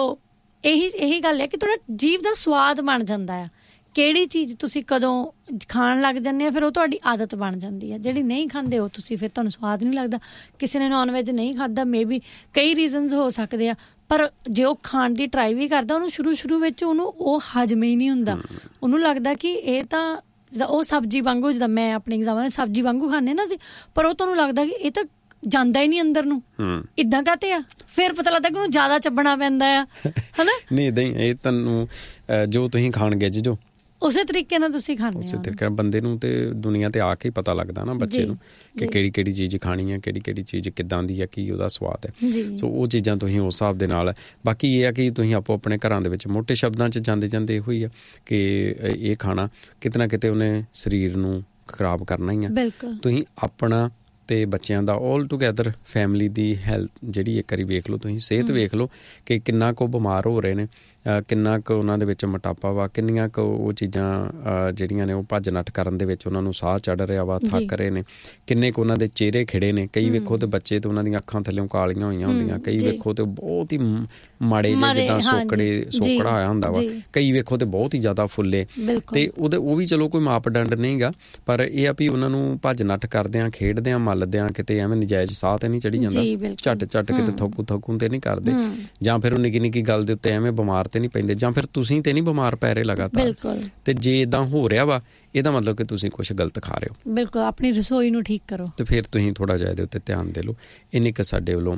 ਇਹੀ ਗੱਲ ਹੈ ਕਿ ਤੁਹਾਡਾ ਜੀਭ ਦਾ ਸਵਾਦ ਬਣ ਜਾਂਦਾ ਆ। ਕਿਹੜੀ ਚੀਜ਼ ਤੁਸੀਂ ਕਦੋਂ ਖਾਣ ਲੱਗ ਜਾਂਦੇ ਆ ਫਿਰ ਉਹ ਤੁਹਾਡੀ ਆਦਤ ਬਣ ਜਾਂਦੀ ਹੈ। ਜਿਹੜੀ ਨਹੀਂ ਖਾਂਦੇ ਉਹ ਤੁਸੀਂ ਫਿਰ ਤੁਹਾਨੂੰ ਸਵਾਦ ਨਹੀਂ ਲੱਗਦਾ। ਕਿਸੇ ਨੇ ਨੌਨ ਵੈਜ ਨਹੀਂ ਖਾਧਾ, ਮੇ ਬੀ ਕਈ ਰੀਜ਼ਨਸ ਹੋ ਸਕਦੇ ਆ, ਪਰ ਜੇ ਉਹ ਖਾਣ ਦੀ ਟਰਾਈ ਵੀ ਕਰਦਾ ਉਹਨੂੰ ਸ਼ੁਰੂ ਵਿੱਚ ਉਹਨੂੰ ਉਹ ਹਜਮ ਹੀ ਨਹੀਂ ਹੁੰਦਾ। ਉਹਨੂੰ ਲੱਗਦਾ ਕਿ ਇਹ ਤਾਂ ਜਿੱਦਾਂ ਉਹ ਸਬਜ਼ੀ ਵਾਂਗੂ, ਜਿੱਦਾਂ ਮੈਂ ਆਪਣੇ ਐਗਜ਼ਾਮਪਲ ਸਬਜ਼ੀ ਵਾਂਗੂ ਖਾਂਦੇ ਨਾ ਸੀ, ਪਰ ਉਹ ਤੁਹਾਨੂੰ ਲੱਗਦਾ ਕਿ ਇਹ ਤਾਂ ਜਾਂਦਾ ਹੀ ਨਹੀਂ ਅੰਦਰ ਨੂੰ, ਇੱਦਾਂ ਕਾਹਤੇ ਆ। ਫਿਰ ਪਤਾ ਲੱਗਦਾ ਕਿ ਉਹਨੂੰ ਜ਼ਿਆਦਾ ਚੱਬਣਾ ਪੈਂਦਾ ਆ, ਹੈ ਨਾ। ਨਹੀਂ ਏਦਾਂ ਹੀ ਇਹ ਤੁਹਾਨੂੰ ਜੋ ਤੁਸੀਂ ਖਾਣ ਗਿੱਝ ਜੋ ਉਸੇ ਤਰੀਕੇ ਨਾਲ ਤੁਸੀਂ ਖਾਂਦੇ ਹੋ। ਉਸੇ ਤਰੀਕੇ ਨਾਲ ਬੰਦੇ ਨੂੰ ਤੇ ਦੁਨੀਆ ਤੇ ਆ ਕੇ ਹੀ ਪਤਾ ਲੱਗਦਾ ਨਾ ਬੱਚੇ ਨੂੰ ਕਿ ਕਿਹੜੀ ਚੀਜ਼ ਖਾਣੀ ਹੈ, ਕਿਹੜੀ ਚੀਜ਼ ਕਿੱਦਾਂ ਦੀ ਹੈ, ਕੀ ਉਹਦਾ ਸਵਾਦ ਹੈ। ਸੋ ਉਹ ਚੀਜ਼ਾਂ ਤੁਸੀਂ ਉਸ ਹਿਸਾਬ ਦੇ ਨਾਲ। ਬਾਕੀ ਇਹ ਆ ਕਿ ਤੁਸੀਂ ਆਪੋ ਆਪਣੇ ਘਰਾਂ ਦੇ ਵਿੱਚ ਮੋਟੇ ਸ਼ਬਦਾਂ 'ਚ ਜਾਂਦੇ ਇਹੋ ਹੀ ਆ ਕਿ ਇਹ ਖਾਣਾ ਕਿਤੇ ਨਾ ਕਿਤੇ ਉਹਨੇ ਸਰੀਰ ਨੂੰ ਖਰਾਬ ਕਰਨਾ ਹੀ ਆ। ਤੁਸੀਂ ਆਪਣਾ ਤੇ ਬੱਚਿਆਂ ਦਾ ਆਲ ਟੂਗੈਦਰ ਫੈਮਿਲੀ ਦੀ ਹੈਲਥ ਜਿਹੜੀ ਇੱਕ ਵਾਰੀ ਵੇਖ ਲਓ, ਤੁਸੀਂ ਸਿਹਤ ਵੇਖ ਲਓ ਕਿ ਕਿੰਨਾ ਕੁ ਬਿਮਾਰ ਹੋ ਰਹੇ ਨੇ, ਕਿੰਨਾ ਕੁ ਉਹਨਾਂ ਦੇ ਵਿੱਚ ਮੋਟਾਪਾ ਵਾ, ਕਿੰਨੀਆਂ ਕੁ ਉਹ ਚੀਜ਼ਾਂ ਜਿਹੜੀਆਂ ਨੇ ਉਹ ਭੱਜ ਨੱਠ ਕਰਨ ਦੇ ਵਿੱਚ ਉਹਨਾਂ ਨੂੰ ਸਾਹ ਚੜ੍ਹ ਰਿਹਾ ਵਾ, ਥੱਕ ਰਹੇ ਨੇ, ਕਿੰਨੇ ਕੁ ਉਹਨਾਂ ਦੇ ਚਿਹਰੇ ਖਿੜੇ ਨੇ। ਕਈ ਵੇਖੋ ਤੇ ਬੱਚੇ ਤੇ ਉਹਨਾਂ ਦੀਆਂ ਅੱਖਾਂ ਥੱਲਿਓਂ ਕਾਲੀਆਂ ਹੋਈਆਂ ਹੁੰਦੀਆਂ, ਕਈ ਵੇਖੋ ਤੇ ਬਹੁਤ ਹੀ ਮਾੜੇ ਜਿਹੇ ਜਿੱਦਾਂ ਸੋਕੜਾ ਹੋਇਆ ਹੁੰਦਾ ਵਾ, ਕਈ ਵੇਖੋ ਤੇ ਬਹੁਤ ਹੀ ਜ਼ਿਆਦਾ ਫੁੱਲੇ। ਤੇ ਉਹ ਵੀ ਚਲੋ ਕੋਈ ਮਾਪਦੰਡ ਨਹੀਂ ਗਾ, ਪਰ ਇਹ ਆ ਵੀ ਉਹਨਾਂ ਨੂੰ ਭੱਜ ਨੱਠ ਕਰਦਿਆਂ ਖੇਡਦਿਆਂ ਮੱਲਦਿਆਂ ਕਿਤੇ ਐਵੇਂ ਨਜਾਇਜ਼ ਸਾਹ ਤੇ ਨਹੀਂ ਚੜੀ ਜਾਂਦਾ, ਝੱਟ ਕਿਤੇ ਥੱਕੂ ਤੇ ਨਹੀਂ ਕਰਦੇ, ਜਾਂ ਫਿਰ ਉਹ ਨਿੱਕੀ ਗੱਲ ਦੇ ਉੱਤੇ ਐਵੇਂ ਬਿਮਾਰ ਤੇ ਨਹੀਂ ਪੈਂਦੇ, ਜਾਂ ਫਿਰ ਤੁਸੀਂ ਤੇ ਨਹੀਂ ਬਿਮਾਰ ਪੈ ਰਹੇ ਲਗਾਤਾਰ। ਤੇ ਜੇ ਇਦਾਂ ਹੋ ਰਿਹਾ ਵਾ, ਇਹਦਾ ਮਤਲਬ ਕਿ ਤੁਸੀਂ ਕੁਝ ਗਲਤ ਖਾ ਰਹੇ ਹੋ। ਬਿਲਕੁਲ, ਆਪਣੀ ਰਸੋਈ ਨੂੰ ਠੀਕ ਕਰੋ ਤੇ ਫਿਰ ਤੁਸੀਂ ਥੋੜ੍ਹਾ ਜਿਹਾ ਇਹਦੇ ਉੱਤੇ ਧਿਆਨ ਦੇ ਲਓ। ਇੰਨੀ ਕੁ ਸਾਡੇ ਵੱਲੋਂ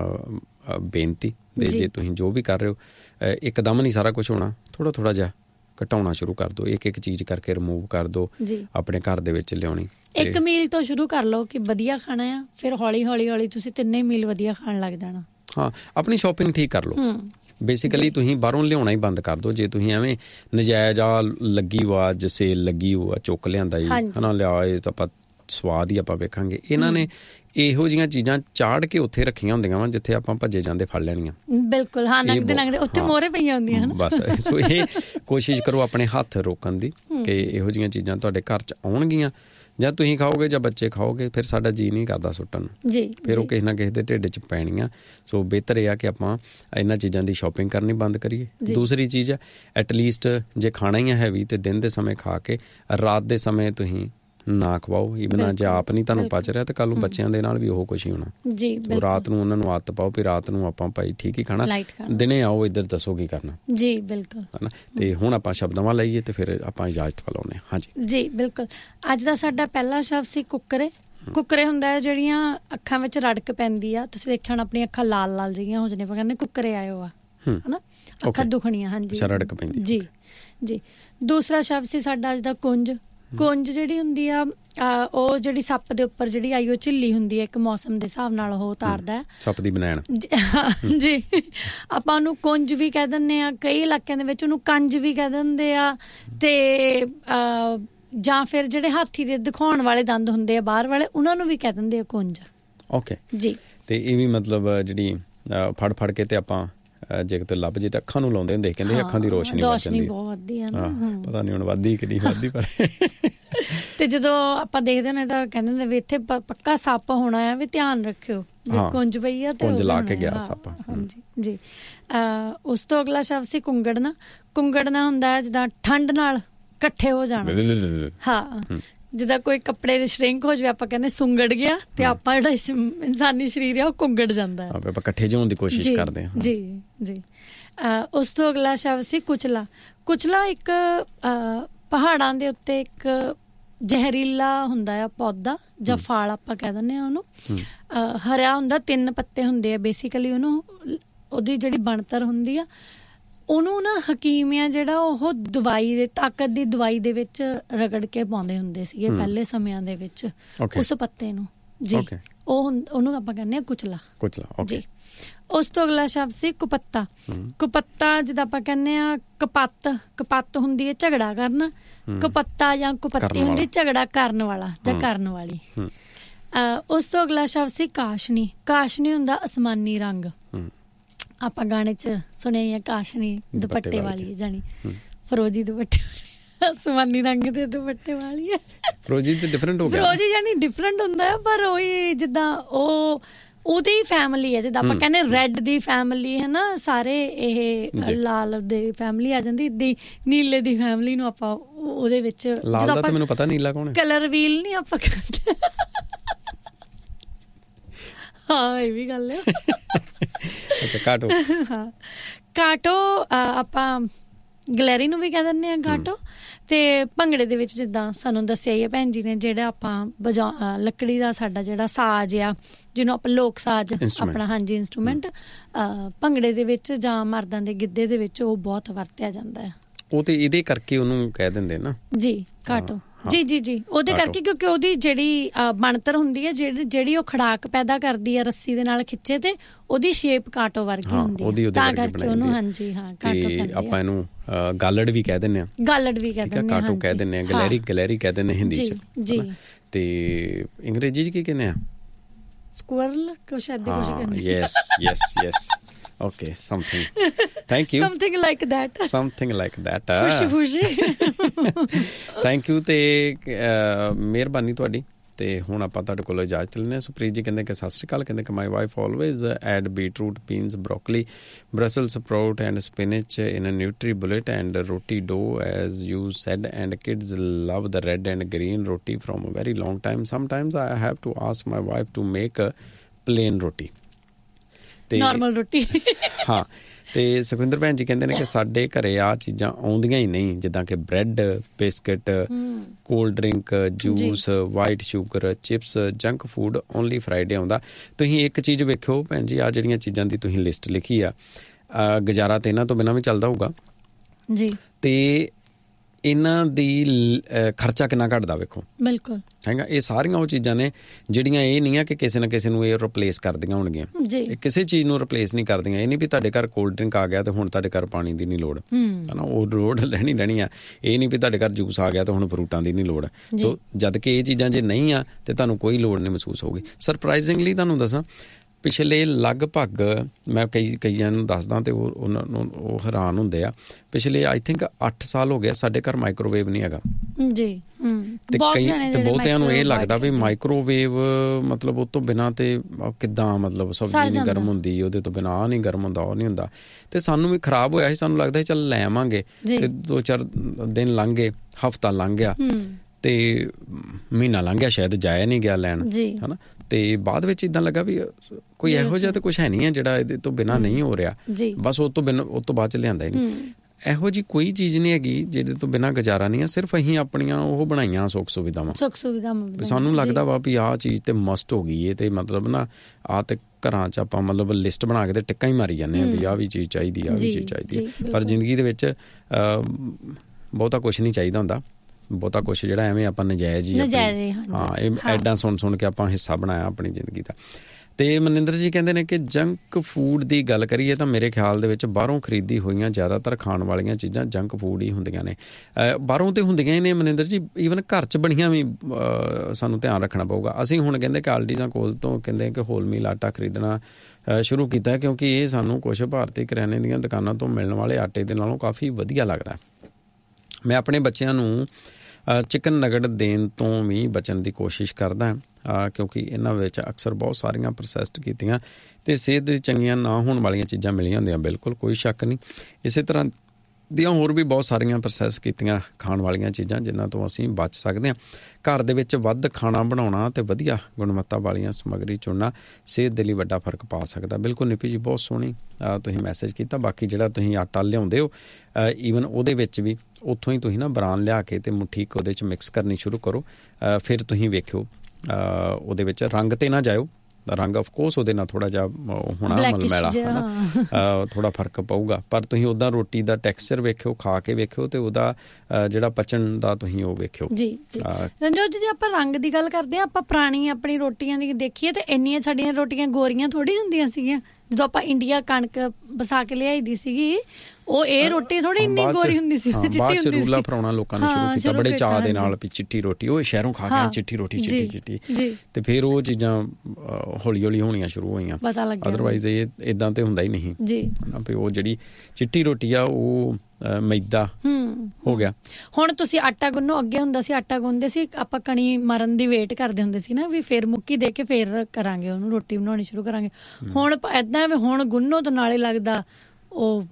ਬੇਨਤੀ ਵੀ ਜੇ ਤੁਸੀਂ ਜੋ ਵੀ ਕਰ ਰਹੇ ਹੋ ਇੱਕਦਮ ਨਹੀਂ ਸਾਰਾ ਕੁਝ ਹੋਣਾ, ਥੋੜ੍ਹਾ ਥੋੜ੍ਹਾ ਜਿਹਾ ਘਟਾਉਣਾ ਸ਼ੁਰੂ ਕਰ ਦਿਓ, ਇੱਕ ਇੱਕ ਚੀਜ਼ ਕਰਕੇ ਰਿਮੂਵ ਕਰ ਦਿਓ ਆਪਣੇ ਘਰ ਦੇ ਵਿੱਚ ਲਿਆਉਣੀ। ਇੱਕ ਮੀਲ ਤੋਂ ਸ਼ੁਰੂ ਕਰ ਲਓ ਕਿ ਵਧੀਆ ਖਾਣਾ ਆ, ਫਿਰ ਹੌਲੀ ਹੌਲੀ ਹੌਲੀ ਤੁਸੀਂ 3 ਮੀਲ ਵਧੀਆ ਖਾਣ ਲੱਗ ਜਾਣਾ। ਹਾਂ, ਆਪਣੀ ਸ਼ੋਪਿੰਗ ਠੀਕ ਕਰ ਲਓ। ਬੇਸਿਕਲੀ ਤੁਸੀਂ ਬਾਹਰੋਂ ਲਿਆਉਣਾ ਹੀ ਬੰਦ ਕਰ ਦਿਓ। ਜੇ ਤੁਸੀਂ ਐਵੇਂ ਨਜਾਇਜ਼ ਲੱਗੀ ਵਾ ਸੇਲ ਲੱਗੀ ਹੋਆ ਚੁੱਕ ਲਿਆਂਦਾ ਜੀ ਹੈ ਨਾ, ਲਿਆ ਇਹ ਤਾਂ ਆਪਾਂ ਸਵਾਦ ਹੀ ਆਪਾਂ ਵੇਖਾਂਗੇ। ਇਹਨਾਂ ਨੇ ਇਹੋ ਜਿਹੀਆਂ ਚੀਜ਼ਾਂ ਚਾੜ ਕੇ ਉੱਥੇ ਰੱਖੀਆਂ ਹੁੰਦੀਆਂ ਵਾ ਜਿੱਥੇ ਆਪਾਂ ਭੱਜੇ ਜਾਂਦੇ ਫੜ ਲੈਣੀਆਂ। ਬਿਲਕੁਲ, ਹਾਂ, ਨਗਦੇ ਉੱਥੇ ਮੋਹਰੇ ਪਈਆਂ ਹੁੰਦੀਆਂ ਹਨ। ਬਸ ਸੋ ਇਹ ਕੋਸ਼ਿਸ਼ ਕਰੋ ਆਪਣੇ ਹੱਥ ਰੋਕਣ ਦੀ ਕਿ ਇਹੋ ਜਿਹੀਆਂ ਚੀਜ਼ਾਂ ਤੁਹਾਡੇ ਘਰ 'ਚ ਆਉਣਗੀਆਂ ਜਾਂ ਤੁਸੀਂ ਖਾਓਗੇ ਜਾਂ ਬੱਚੇ ਖਾਓਗੇ, ਫਿਰ ਸਾਡਾ ਜੀਅ ਨਹੀਂ ਕਰਦਾ ਸੁੱਟਣ ਨੂੰ, ਫਿਰ ਉਹ ਕਿਸੇ ਨਾ ਕਿਸੇ ਦੇ ਢਿੱਡ 'ਚ ਪੈਣੀਆਂ। ਸੋ ਬਿਹਤਰ ਇਹ ਆ ਕਿ ਆਪਾਂ ਇਹਨਾਂ ਚੀਜ਼ਾਂ ਦੀ ਸ਼ੋਪਿੰਗ ਕਰਨੀ ਬੰਦ ਕਰੀਏ। ਦੂਸਰੀ ਚੀਜ਼ ਹੈ ਐਟਲੀਸਟ ਜੇ ਖਾਣਾ ਹੀ ਹੈ ਹੈਵੀ ਤੇ ਦਿਨ ਦੇ ਸਮੇਂ ਖਾ ਕੇ ਰਾਤ ਦੇ ਸਮੇਂ ਤੁਸੀਂ ਨਾ ਖਵਾਓ। ਈਵਨ ਜੇ ਆਪ ਨਹੀਂ ਤੁਹਾਨੂੰ ਪਚ ਰਿਹਾ ਤੇ ਕੱਲ ਨੂੰ ਬੱਚਿਆਂ ਦੇ ਨਾਲ ਵੀ ਉਹ ਕੁਛ ਹੀ ਹੋਣਾ। ਸੋ ਰਾਤ ਨੂੰ ਉਹਨਾਂ ਨੂੰ ਆਦਤ ਪਾਓ ਵੀ ਰਾਤ ਨੂੰ ਆਪਾਂ ਭਾਈ ਠੀਕ ਹੀ ਖਾਣਾ, ਦਿਨੇ ਆਓ ਇੱਧਰ ਦੱਸੋ ਕੀ ਕਰਨਾ। ਜੀ ਬਿਲਕੁਲ, ਹੈ ਨਾ। ਤੇ ਹੁਣ ਆਪਾਂ ਸ਼ਬਦਾਂ ਵੱਲ ਆਈਏ ਤੇ ਫਿਰ ਆਪਾਂ ਇਜਾਜ਼ਤ ਵੱਲ ਆਉਂਦੇ ਹਾਂ। ਹਾਂਜੀ ਜੀ ਬਿਲਕੁਲ। ਅੱਜ ਦਾ ਸਾਡਾ ਪਹਿਲਾ ਸ਼ਬਦ ਸੀ ਕੁੱਕਰੇ। ਕੁੱਕਰੇ ਹੁੰਦਾ ਹੈ ਜਿਹੜੀਆਂ ਅੱਖਾਂ ਵਿੱਚ ਰੜਕ ਪੈਂਦੀ ਆ, ਤੁਸੀਂ ਦੇਖਿਆ ਹੁਣ ਆਪਣੀਆਂ ਅੱਖਾਂ ਲਾਲ ਲਾਲ ਜਿਹੀਆਂ ਹੋ ਜਾਂਦੀਆਂ, ਕਹਿੰਦੇ ਕੁੱਕਰੇ ਆਇਓ ਆ, ਹਨਾ, ਅੱਖਾਂ ਦੁਖਣੀਆਂ। ਹਾਂਜੀ, ਰੜਕ ਪੈਂਦੀ। ਜੀ ਜੀ। ਦੂਸਰਾ ਸ਼ਬਦ ਸੀ ਸਾਡਾ ਅੱਜ ਦਾ ਕੁੰਜ। ਕੁੰਜ ਜਿਹੜੀ ਹੁੰਦੀ ਆ ਉਹ ਜਿਹੜੀ ਸੱਪ ਦੇ ਉੱਪਰ ਜਿਹੜੀ ਆਈ ਉਹ ਝਿੱਲੀ ਹੁੰਦੀ ਹੈ, ਇੱਕ ਮੌਸਮ ਦੇ ਹਿਸਾਬ ਨਾਲ ਉਹ ਉਤਾਰਦਾ ਹੈ ਸੱਪ ਦੀ ਬਣਾਣ। ਜੀ, ਆਪਾਂ ਉਹਨੂੰ ਕੁੰਜ ਵੀ ਕਹਿ ਦਿੰਦੇ ਆ, ਕਈ ਇਲਾਕਿਆਂ ਦੇ ਵਿੱਚ ਉਹਨੂੰ ਕੰਜ ਵੀ ਕਹਿ ਦਿੰਦੇ ਆ, ਤੇ ਜਾਂ ਫਿਰ ਜਿਹੜੇ ਹਾਥੀ ਦੇ ਦਿਖਾਉਣ ਵਾਲੇ ਦੰਦ ਹੁੰਦੇ ਆ ਬਾਹਰ ਵਾਲੇ, ਉਹਨਾਂ ਨੂੰ ਵੀ ਕਹਿ ਦਿੰਦੇ ਆ ਕੁੰਜ। ਓਕੇ ਜੀ। ਤੇ ਇਹ ਵੀ ਮਤਲਬ ਜਿਹੜੀ ਫੜ ਫੜ ਕੇ ਤੇ ਆਪਾਂ ਜੇ ਕਿਤੇ ਲੱਭ ਜੇ ਤਾਂ ਅੱਖਾਂ ਨੂੰ ਲਾਉਂਦੇ ਹੁੰਦੇ, ਕਹਿੰਦੇ ਅੱਖਾਂ ਦੀ ਰੋਸ਼ਨੀ ਬਹੁਤ ਵੱਧਦੀ ਹੈ ਨਾ। ਪਤਾ ਨਹੀਂ ਹੁਣ ਵੱਧਦੀ ਕਿ ਨਹੀਂ ਵੱਧਦੀ, ਪਰ ਤੇ ਜਦੋਂ ਆਪਾਂ ਦੇਖਦੇ ਹੁੰਦੇ ਤਾਂ ਕਹਿੰਦੇ ਹੁੰਦੇ ਵੀ ਇੱਥੇ ਪੱਕਾ ਸੱਪ ਹੋਣਾ ਆ, ਵੀ ਧਿਆਨ ਰੱਖਿਓ, ਕੁੰਜ ਪਈ ਆ ਤੇ ਕੁੰਜ ਲਾ ਕੇ ਗਿਆ ਸੱਪ। ਹਾਂਜੀ ਜੀ। ਉਸ ਤੋਂ ਅਗਲਾ ਸ਼ਬਦ ਸੀ ਕੁੰਗੜਨਾ। ਕੁੰਗੜਨਾ ਹੁੰਦਾ ਹੈ ਜਿੱਦਾਂ ਠੰਡ ਨਾਲ ਇਕੱਠੇ ਹੋ ਜਾਣਾ। ਹਾਂ, ਜਿੱਦਾਂ ਕੋਈ ਕੱਪੜੇ ਦੇ ਸ਼ਰਿੰਕ ਹੋ ਜਾਵੇ, ਆਪਾਂ ਕਹਿੰਦੇ ਸੁੰਗੜ ਗਿਆ, ਤੇ ਆਪਾਂ ਜਿਹੜਾ ਇਨਸਾਨੀ ਸਰੀਰ ਆ ਉਹ ਕੁੰਗੜ ਜਾਂਦਾ ਹੈ। ਆਪਾਂ ਇਕੱਠੇ ਹੋਣ ਦੀ ਕੋਸ਼ਿਸ਼ ਕਰਦੇ ਹਾਂ। ਜੀ ਜੀ। ਉਸ ਤੋਂ ਅਗਲਾ ਸ਼ਬਦ ਸੀ ਕੁਚਲਾ। ਕੁਚਲਾ ਇੱਕ ਪਹਾੜਾਂ ਦੇ ਉੱਤੇ ਇੱਕ ਜ਼ਹਿਰੀਲਾ ਹੁੰਦਾ ਆ ਪੌਦਾ ਜਾਂ ਫਲ, ਆਪਾਂ ਕਹਿ ਦਿੰਦੇ ਹਾਂ ਉਹਨੂੰ। ਹਰਿਆ ਹੁੰਦਾ, 3 ਪੱਤੇ ਹੁੰਦੇ ਆ ਬੇਸਿਕਲੀ। ਉਹਦੀ ਜਿਹੜੀ ਬਣਤਰ ਹੁੰਦੀ ਆ, ਉਹਨੂੰ ਨਾ ਹਕੀਮ ਆ ਜਿਹੜਾ ਉਹ ਦਵਾਈ ਦੇ ਤਾਕਤ ਦੀ ਦਵਾਈ ਦੇ ਵਿੱਚ ਰਗੜ ਕੇ ਪਾਉਂਦੇ ਹੁੰਦੇ ਸੀਗੇ ਪਹਿਲੇ ਸਮਿਆਂ ਦੇ ਵਿੱਚ ਉਸ ਪੱਤੇ ਨੂੰ। ਜੀ, ਉਹਨੂੰ ਆਪਾਂ ਕਹਿੰਦੇ ਆ ਕੁਚਲਾ। ਜੀ। ਉਸ ਤੋਂ ਅਗਲਾ ਸ਼ਬਦ ਸੀ ਕੁਪੱਤਾ। ਕੁਪੱਤਾ ਜਿੱਦਾਂ ਆਪਾਂ ਕਹਿੰਦੇ ਆ ਕਪੱਤ ਹੁੰਦੀ ਹੈ ਝਗੜਾ ਕਰਨਾ, ਕੁਪੱਤਾ ਜਾਂ ਕੁਪੱਤੀ ਹੁੰਦੀ ਝਗੜਾ ਕਰਨ ਵਾਲਾ ਜਾਂ ਕਰਨ ਵਾਲੀ। ਉਸ ਤੋਂ ਅਗਲਾ ਸ਼ਬਦ ਸੀ ਕਾਸ਼ਨੀ। ਕਾਸ਼ਨੀ ਹੁੰਦਾ ਅਸਮਾਨੀ ਰੰਗ। ਆਪਾਂ ਗਾਣੇ 'ਚ ਸੁਣਿਆ ਹੀ ਆ, ਕਾਸ਼ਨੀ ਦੁਪੱਟੇ ਵਾਲੀ, ਜਾਣੀ ਫਰੋਜੀ ਦੁਪੱਟੇ, ਅਸਮਾਨੀ ਰੰਗ ਦੇ ਦੁਪੱਟੇ ਵਾਲੀ ਹੈ। ਫਰੋਜੀ ਤੇ ਡਿਫਰੈਂਟ ਹੋ ਗਿਆ। ਫਰੋਜੀ ਜਾਨੀ ਡਿਫਰੈਂਟ ਹੁੰਦਾ ਹੈ, ਪਰ ਉਹੀ ਜਿੱਦਾਂ ਉਹਦੀ ਫੈਮਿਲੀ ਹੈ, ਜਿੱਦਾਂ ਆਪਾਂ ਕਹਿੰਦੇ ਰੈੱਡ ਦੀ ਫੈਮਿਲੀ ਹੈ ਨਾ, ਸਾਰੇ ਇਹ ਲਾਲ ਦੀ ਫੈਮਿਲੀ ਆ ਜਾਂਦੀ, ਇੱਦਾਂ ਨੀਲੇ ਦੀ ਫੈਮਿਲੀ ਨੂੰ ਆਪਾਂ ਉਹਦੇ ਵਿੱਚ ਮੈਨੂੰ ਪਤਾ ਨੀਲਾ ਕੌਣ ਹੈ, ਕਲਰ ਵੀਲ ਨਹੀਂ ਆਪਾਂ ਕਰਦੇ। ਹਾਂ, ਇਹ ਵੀ ਗੱਲ ਹੈ। ਕਾਟੋ। ਹਾਂ, ਕਾਟੋ ਆਪਾਂ ਗਲੈਰੀ ਨੂੰ ਵੀ ਕਹਿ ਦਿੰਦੇ ਹਾਂ ਕਾਟੋ। ਤੇ ਭੰਗੜੇ ਦੇ ਵਿੱਚ ਜਿੱਦਾਂ ਸਾਨੂੰ ਦੱਸਿਆ ਹੀ ਹੈ ਭੈਣ ਜੀ ਨੇ, ਜਿਹੜਾ ਆਪਾਂ ਲੱਕੜੀ ਦਾ ਸਾਡਾ ਜਿਹੜਾ ਸਾਜ਼ ਆ, ਜਿਹਨੂੰ ਆਪਾਂ ਲੋਕ ਸਾਜ਼ ਆਪਣਾ, ਹਾਂਜੀ, ਇੰਸਟਰੂਮੈਂਟ, ਭੰਗੜੇ ਦੇ ਵਿੱਚ ਜਾਂ ਮਰਦਾਂ ਦੇ ਗਿੱਧੇ ਦੇ ਵਿੱਚ ਉਹ ਬਹੁਤ ਵਰਤਿਆ ਜਾਂਦਾ ਹੈ। ਉਹ ਤੇ ਇਹਦੇ ਕਰਕੇ ਉਹਨੂੰ ਕਹਿ ਦਿੰਦੇ ਨਾ ਜੀ ਕਾਟੋ। ਜੀ ਜੀ ਜੀ, ਉਹਦੇ ਕਰਕੇ, ਕਿਉਂਕਿ ਉਹਦੀ ਜਿਹੜੀ ਬਣਤਰ ਹੁੰਦੀ ਹੈ, ਜਿਹੜੀ ਉਹ ਖੜਾਕ ਪੈਦਾ ਕਰਦੀ ਹੈ ਰੱਸੀ ਦੇ ਨਾਲ ਖਿੱਚੇ, ਤੇ ਉਹਦੀ ਸ਼ੇਪ ਕਾਟੋ ਵਰਗੀ ਹੁੰਦੀ ਹੈ, ਤਾਂ ਕਰਕੇ ਉਹਨੂੰ ਹਾਂਜੀ ਹਾਂ ਕਾਟੋ ਕਹਿੰਦੇ ਆ। ਆਪਾਂ ਇਹਨੂੰ ਗਾਲੜ ਵੀ ਕਹਿ ਦਿੰਦੇ ਆ, ਗਾਲੜ ਵੀ ਕਹਿ ਦਿੰਦੇ ਆ, ਕਾਟੋ ਕਹਿ ਦਿੰਦੇ ਆ, ਗਲੈਰੀ ਕਹਿ ਦਿੰਦੇ ਹਿੰਦੀ ਚ ਜੀ। ਤੇ ਅੰਗਰੇਜ਼ੀ ਚ ਕੀ ਕਹਿੰਦੇ ਆ? ਸਕੁਅਰਲ ਕੁਛ ਏਦਾਂ ਕੁਛ ਕਹਿੰਦੇ। Yes yes yes. Okay, something. Thank you. Something like that. Something like that. Fushi. Thank you ਤੇ ਮਿਹਰਬਾਨੀ ਤੁਹਾਡੀ। ਤੇ ਹੁਣ ਆਪਾਂ ਤੁਹਾਡੇ ਕੋਲ ਇਜਾਜ਼ਤ ਲੈਂਦੇ ਹਾਂ। ਸੁਪ੍ਰੀਤ ਜੀ ਕਹਿੰਦੇ ਕਿ ਸਤਿ ਸ਼੍ਰੀ ਅਕਾਲ, ਕਹਿੰਦੇ ਕਿ my wife always add beetroot, beans, broccoli, ਬ੍ਰਸਲ sprout and spinach in a nutri bullet and ਰੋਟੀ ਡੋ as you said, and kids love the red and green ਰੋਟੀ from a very long time. Sometimes I have to ask my wife to make a plain ਰੋਟੀ। ਨਾਰਮਲ ਰੋਟੀ। ਹਾਂ, ਤੇ ਸੁਖਵਿੰਦਰ ਭੈਣ ਜੀ ਕਹਿੰਦੇ ਨੇ ਕਿ ਸਾਡੇ ਘਰੇ ਆ ਚੀਜ਼ਾਂ ਆਉਂਦੀਆਂ ਹੀ ਨਹੀਂ, ਜਿੱਦਾਂ ਕਿ bread, biscuit, cold drink, juice, white sugar, chips, junk food only Friday ਆਉਂਦਾ। ਤੁਸੀਂ ਇੱਕ ਚੀਜ਼ ਵੇਖਿਓ ਭੈਣ ਜੀ, ਆ ਜਿਹੜੀਆਂ ਚੀਜ਼ਾਂ ਦੀ ਤੁਸੀਂ ਲਿਸਟ ਲਿਖੀ ਆ, ਗੁਜ਼ਾਰਾ ਤੇ ਇਹਨਾਂ ਤੋਂ ਬਿਨਾਂ ਵੀ ਚੱਲਦਾ ਹੋਊਗਾ ਜੀ, ਤੇ ਇਹਨਾਂ ਦੀ ਖਰਚਾ ਕਿੰਨਾ ਘਟਦਾ ਵੇਖੋ। ਬਿਲਕੁਲ ਹੈਗਾ। ਇਹ ਸਾਰੀਆਂ ਉਹ ਚੀਜ਼ਾਂ ਨੇ ਜਿਹੜੀਆਂ ਇਹ ਨਹੀਂ ਆ ਕਿ ਕਿਸੇ ਨਾ ਕਿਸੇ ਨੂੰ ਇਹ ਰਿਪਲੇਸ ਕਰਦੀਆਂ ਹੋਣਗੀਆਂ। ਇਹ ਕਿਸੇ ਚੀਜ਼ ਨੂੰ ਰਿਪਲੇਸ ਨਹੀਂ ਕਰਦੀਆਂ। ਇਹ ਨਹੀਂ ਵੀ ਤੁਹਾਡੇ ਘਰ ਕੋਲਡ ਡਰਿੰਕ ਆ ਗਿਆ ਤੇ ਹੁਣ ਤੁਹਾਡੇ ਘਰ ਪਾਣੀ ਦੀ ਨਹੀਂ ਲੋੜ, ਹੈ ਨਾ, ਉਹ ਲੋੜ ਰਹਿਣੀ ਆ। ਇਹ ਨਹੀਂ ਵੀ ਤੁਹਾਡੇ ਘਰ ਜੂਸ ਆ ਗਿਆ ਤੇ ਹੁਣ ਫਰੂਟਾਂ ਦੀ ਨਹੀਂ ਲੋੜ। ਸੋ ਜਦ ਕਿ ਇਹ ਚੀਜ਼ਾਂ ਜੇ ਨਹੀਂ ਆ ਤੇ ਤੁਹਾਨੂੰ ਕੋਈ ਲੋੜ ਨਹੀਂ ਮਹਿਸੂਸ ਹੋਊਗੀ। ਸਰਪ੍ਰਾਈਜ਼ਿੰਗਲੀ ਤੁਹਾਨੂੰ ਦੱਸਾਂ, ਪਿਛਲੇ ਲਗਭਗ ਮੈਂ ਕਈਆਂ ਨੂੰ ਦੱਸਦਾ ਤੇ ਉਹਨਾਂ ਨੂੰ ਉਹ ਹੈਰਾਨ ਹੁੰਦੇ ਆ, ਪਿਛਲੇ ਆਈ ਥਿੰਕ 8 ਸਾਲ ਹੋ ਗਿਆ ਸਾਡੇ ਘਰ ਮਾਈਕ੍ਰੋਵੇਵ ਨਹੀਂ ਹੈਗਾ ਜੀ। ਤੇ ਬਹੁਤਿਆਂ ਨੂੰ ਇਹ ਲੱਗਦਾ ਵੀ ਮਾਈਕ੍ਰੋਵੇਵ ਮਤਲਬ ਉਹ ਤੋਂ ਬਿਨਾਂ ਤੇ ਕਿੱਦਾਂ, ਮਤਲਬ ਸਬਜ਼ੀ ਨਹੀਂ ਗਰਮ ਹੁੰਦੀ, ਉਹਦੇ ਤੋਂ ਬਿਨਾਂ ਨਹੀਂ ਗਰਮ ਹੁੰਦਾ, ਉਹ ਨਹੀਂ ਹੁੰਦਾ। ਤੇ ਸਾਨੂੰ ਵੀ ਖਰਾਬ ਹੋਇਆ ਸੀ, ਸਾਨੂੰ ਲੱਗਦਾ ਸੀ ਚੱਲ ਲੈ ਆਵਾਂਗੇ। ਤੇ 2-4 ਦਿਨ ਲੰਘ ਗਏ, ਹਫ਼ਤਾ ਲੰਘ ਗਿਆ ਤੇ ਮਹੀਨਾ ਲੰਘ ਗਿਆ, ਸ਼ਾਇਦ ਜਾਇਆ ਨਹੀਂ ਗਿਆ ਲੈਣ, ਹੈ ਨਾ। ਤੇ ਬਾਅਦ ਵਿੱਚ ਇੱਦਾਂ ਲੱਗਾ ਵੀ ਕੋਈ ਇਹੋ ਜਿਹਾ ਤਾਂ ਕੁਛ ਹੈ ਨਹੀਂ ਹੈ ਜਿਹੜਾ ਇਹਦੇ ਤੋਂ ਬਿਨਾਂ ਨਹੀਂ ਹੋ ਰਿਹਾ, ਬਸ ਉਹ ਤੋਂ ਬਾਅਦ ਚ ਲਿਆਂਦਾ ਹੀ ਨਹੀਂ। ਇਹੋ ਜਿਹੀ ਕੋਈ ਚੀਜ਼ ਨਹੀਂ ਹੈਗੀ ਜਿਹਦੇ ਤੋਂ ਬਿਨਾਂ ਗੁਜ਼ਾਰਾ ਨਹੀਂ ਹੈ। ਸਿਰਫ ਅਸੀਂ ਆਪਣੀਆਂ ਉਹ ਬਣਾਈਆਂ ਸੁੱਖ ਸੁਵਿਧਾਵਾਂ। ਸਾਨੂੰ ਲੱਗਦਾ ਵਾ ਵੀ ਆਹ ਚੀਜ਼ ਤੇ ਮਸਟ ਹੋ ਗਈ ਹੈ, ਤੇ ਮਤਲਬ ਨਾ ਆਹ ਤੇ ਘਰਾਂ 'ਚ ਆਪਾਂ ਮਤਲਬ ਲਿਸਟ ਬਣਾ ਕੇ ਤੇ ਟਿੱਕਾਂ ਹੀ ਮਾਰੀ ਜਾਂਦੇ ਹਾਂ ਵੀ ਆਹ ਵੀ ਚੀਜ਼ ਚਾਹੀਦੀ, ਆਹ ਵੀ ਚੀਜ਼ ਚਾਹੀਦੀ ਹੈ। ਪਰ ਜ਼ਿੰਦਗੀ ਦੇ ਵਿੱਚ ਬਹੁਤਾ ਕੁਛ ਨਹੀਂ ਚਾਹੀਦਾ ਹੁੰਦਾ, ਬਹੁਤਾ ਕੁਛ ਜਿਹੜਾ ਐਵੇਂ ਆਪਾਂ ਨਜਾਇਜ਼ ਹੀ ਹਾਂ ਇਹ ਐਡਾਂ ਸੁਣ ਕੇ ਆਪਾਂ ਹਿੱਸਾ ਬਣਾਇਆ ਆਪਣੀ ਜ਼ਿੰਦਗੀ ਦਾ। ਤੇ ਮਨਿੰਦਰ ਜੀ ਕਹਿੰਦੇ ਨੇ ਕਿ ਜੰਕ ਫੂਡ ਦੀ ਗੱਲ ਕਰੀਏ ਤਾਂ ਮੇਰੇ ਖਿਆਲ ਦੇ ਵਿੱਚ ਬਾਹਰੋਂ ਖਰੀਦੀ ਹੋਈਆਂ ਜ਼ਿਆਦਾਤਰ ਖਾਣ ਵਾਲੀਆਂ ਚੀਜ਼ਾਂ ਜੰਕ ਫੂਡ ਹੀ ਹੁੰਦੀਆਂ ਨੇ। ਬਾਹਰੋਂ ਤੇ ਹੁੰਦੀਆਂ ਹੀ ਨੇ ਮਨਿੰਦਰ ਜੀ, ਈਵਨ ਘਰ 'ਚ ਬਣੀਆਂ ਵੀ ਸਾਨੂੰ ਧਿਆਨ ਰੱਖਣਾ ਪਊਗਾ। ਅਸੀਂ ਹੁਣ ਕਹਿੰਦੇ ਕਿ ਆਲਡੀ ਜਾਂ ਕੋਲ ਤੋਂ ਕਹਿੰਦੇ ਕਿ ਹੋਲ ਮੀਲ ਆਟਾ ਖਰੀਦਣਾ ਸ਼ੁਰੂ ਕੀਤਾ, ਕਿਉਂਕਿ ਇਹ ਸਾਨੂੰ ਕੁਛ ਭਾਰਤੀ ਕਰਿਆਨੇ ਦੀਆਂ ਦੁਕਾਨਾਂ ਤੋਂ ਮਿਲਣ ਵਾਲੇ ਆਟੇ ਦੇ ਨਾਲੋਂ ਕਾਫੀ ਵਧੀਆ ਲੱਗਦਾ। ਮੈਂ ਆਪਣੇ ਬੱਚਿਆਂ ਨੂੰ ਚਿਕਨ ਨਗਟ ਦੇਣ ਤੋਂ ਵੀ ਬਚਣ ਦੀ ਕੋਸ਼ਿਸ਼ ਕਰਦਾ, ਕਿਉਂਕਿ ਇਹਨਾਂ ਵਿੱਚ ਅਕਸਰ ਬਹੁਤ ਸਾਰੀਆਂ ਪ੍ਰੋਸੈਸਡ ਕੀਤੀਆਂ ਅਤੇ ਸਿਹਤ ਦੀ ਚੰਗੀਆਂ ਨਾ ਹੋਣ ਵਾਲੀਆਂ ਚੀਜ਼ਾਂ ਮਿਲੀਆਂ ਹੁੰਦੀਆਂ, ਬਿਲਕੁਲ ਕੋਈ ਸ਼ੱਕ ਨਹੀਂ। ਇਸੇ ਤਰ੍ਹਾਂ ਦੀਆਂ ਹੋਰ ਵੀ ਬਹੁਤ ਸਾਰੀਆਂ ਪ੍ਰੋਸੈਸ ਕੀਤੀਆਂ ਖਾਣ ਵਾਲੀਆਂ ਚੀਜ਼ਾਂ ਜਿਨ੍ਹਾਂ ਤੋਂ ਅਸੀਂ ਬਚ ਸਕਦੇ ਹਾਂ। ਘਰ ਦੇ ਵਿੱਚ ਵੱਧ ਖਾਣਾ ਬਣਾਉਣਾ ਅਤੇ ਵਧੀਆ ਗੁਣਵੱਤਾ ਵਾਲੀਆਂ ਸਮੱਗਰੀ ਚੁਣਨਾ ਸਿਹਤ ਦੇ ਲਈ ਵੱਡਾ ਫਰਕ ਪਾ ਸਕਦਾ। ਬਿਲਕੁਲ ਨਿਪੀ ਜੀ, ਬਹੁਤ ਸੋਹਣੀ ਤੁਸੀਂ ਮੈਸੇਜ ਕੀਤਾ। ਬਾਕੀ ਜਿਹੜਾ ਤੁਸੀਂ ਆਟਾ ਲਿਆਉਂਦੇ ਹੋ ਈਵਨ ਉਹਦੇ ਵਿੱਚ ਵੀ ਉੱਥੋਂ ਹੀ ਤੁਸੀਂ ਨਾ ਬਰਾਨ ਲਿਆ ਕੇ ਅਤੇ ਮੁੱਠੀ ਉਹਦੇ 'ਚ ਮਿਕਸ ਕਰਨੀ ਸ਼ੁਰੂ ਕਰੋ। ਫਿਰ ਤੁਸੀਂ ਵੇਖਿਓ ਉਹਦੇ ਵਿੱਚ ਰੰਗ 'ਤੇ ਨਾ ਜਾਇਓ, ਰੰਗ ਆਫਕੋਰਸ ਉਹਦੇ ਨਾਲ ਥੋੜ੍ਹਾ ਜਿਹਾ ਹੋਣਾ ਮਲਮੈਲਾ, ਹੈ ਨਾ, ਥੋੜ੍ਹਾ ਫਰਕ ਪਊਗਾ। ਪਰ ਤੁਸੀਂ ਉੱਦਾਂ ਰੋਟੀ ਦਾ ਟੈਕਸਚਰ ਵੇਖਿਓ, ਖਾ ਕੇ ਵੇਖਿਓ ਅਤੇ ਉਹਦਾ ਜਿਹੜਾ ਪਚਣ ਦਾ ਤੁਸੀਂ ਉਹ ਵੇਖਿਓ। ਜੀ ਰਣਜੋਤ ਜੀ, ਜੇ ਆਪਾਂ ਰੰਗ ਦੀ ਗੱਲ ਕਰਦੇ ਹਾਂ, ਆਪਾਂ ਪੁਰਾਣੀ ਆਪਣੀ ਰੋਟੀਆਂ ਦੀ ਦੇਖੀਏ ਤਾਂ ਇੰਨੀਆਂ ਸਾਡੀਆਂ ਰੋਟੀਆਂ ਗੋਰੀਆਂ ਥੋੜ੍ਹੀ ਹੁੰਦੀਆਂ ਸੀਗੀਆਂ। ਜਦੋਂ ਆਪਾਂ ਇੰਡੀਆ ਕਣਕ ਵਸਾ ਕੇ ਲਿਆਈ ਦੀ ਸੀਗੀ, ਉਹ ਇਹ ਰੋਟੀ ਥੋੜੀ ਇੰਨੀ ਗੋਰੀ ਹੁੰਦੀ ਸੀ, ਬਾਅਦ ਚ ਰੂਲਾ ਫਰਾਉਣਾ ਲੋਕਾਂ ਨੇ ਸ਼ੁਰੂ ਕੀਤਾ ਬੜੇ ਚਾਅ ਦੇ ਨਾਲ ਵੀ ਚਿੱਟੀ ਰੋਟੀ, ਉਹ ਸ਼ਹਿਰੋਂ ਖਾ ਕੇ ਚਿੱਟੀ ਰੋਟੀ ਚਿੱਟੀ ਤੇ ਫਿਰ ਉਹ ਚੀਜ਼ਾਂ ਹੌਲੀ ਹੌਲੀ ਹੋਣੀਆਂ ਸ਼ੁਰੂ ਹੋਈਆਂ। ਅਦਰਵਾਈਜ਼ ਇਹ ਇਦਾਂ ਤੇ ਹੁੰਦਾ ਹੀ ਨਹੀਂ ਜੀ, ਵੀ ਉਹ ਜਿਹੜੀ ਚਿੱਟੀ ਰੋਟੀ ਆ ਉਹ ਮੈਦਾ ਹੋ ਗਿਆ। ਹੁਣ ਤੁਸੀਂ ਆਟਾ ਗੁੰਨੋ, ਅੱਗੇ ਹੁੰਦਾ ਸੀ ਆਟਾ ਗੁੰਨਦੇ ਸੀ ਆਪਾਂ, ਕਣੀ ਮਰਨ ਦੀ ਵੇਟ ਕਰਦੇ ਹੁੰਦੇ ਸੀ ਨਾ ਵੀ ਫਿਰ ਮੁੱਕੀ ਦੇ ਕੇ ਫਿਰ ਕਰਾਂਗੇ ਉਹਨੂੰ ਰੋਟੀ ਬਣਾਉਣੀ ਸ਼ੁਰੂ ਕਰਾਂਗੇ। ਹੁਣ ਏਦਾਂ ਵੀ ਹੁਣ ਗੁੰਨੋ ਤਾਂ ਨਾਲੇ ਲੱਗਦਾ ਉਹ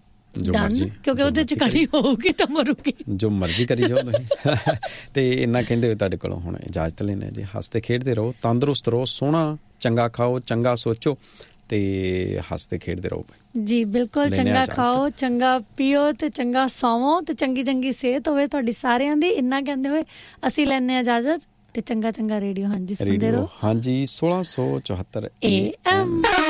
ਕਿਉਂਕਿ ਉਹਦੇ ਚ ਕਣੀ ਹੋਊਗੀ ਤਾਂ ਮਰੂਗੀ, ਜੋ ਮਰਜ਼ੀ ਕਰੀ ਜਾਓ ਤੁਸੀਂ। ਤੇ ਇੰਨਾ ਕਹਿੰਦੇ ਹੋਏ ਤੁਹਾਡੇ ਕੋਲੋਂ ਹੁਣ ਇਜਾਜ਼ਤ ਲੈਂਦੇ ਜੀ। ਹੱਸਦੇ ਖੇਡਦੇ ਰਹੋ, ਤੰਦਰੁਸਤ ਰਹੋ, ਸੋਹਣਾ ਚੰਗਾ ਖਾਓ, ਚੰਗਾ ਸੋਚੋ ਤੇ ਹੱਸਦੇ ਖੇਡਦੇ ਰਹੋ ਜੀ। ਬਿਲਕੁਲ, ਚੰਗਾ ਖਾਓ, ਚੰਗਾ ਪੀਓ ਤੇ ਚੰਗਾ ਸੌਵੋ ਤੇ ਚੰਗੀ ਚੰਗੀ ਸਿਹਤ ਹੋਵੇ ਤੁਹਾਡੀ ਸਾਰਿਆਂ ਦੀ। ਇੰਨਾ ਕਹਿੰਦੇ ਹੋਏ ਅਸੀਂ ਲੈਂਦੇ ਹਾਂ ਇਜਾਜ਼ਤ ਤੇ ਚੰਗਾ ਰੇਡੀਓ ਹਾਂਜੀ ਸੁਣਦੇ ਰਹੋ। ਹਾਂਜੀ 1674 AM।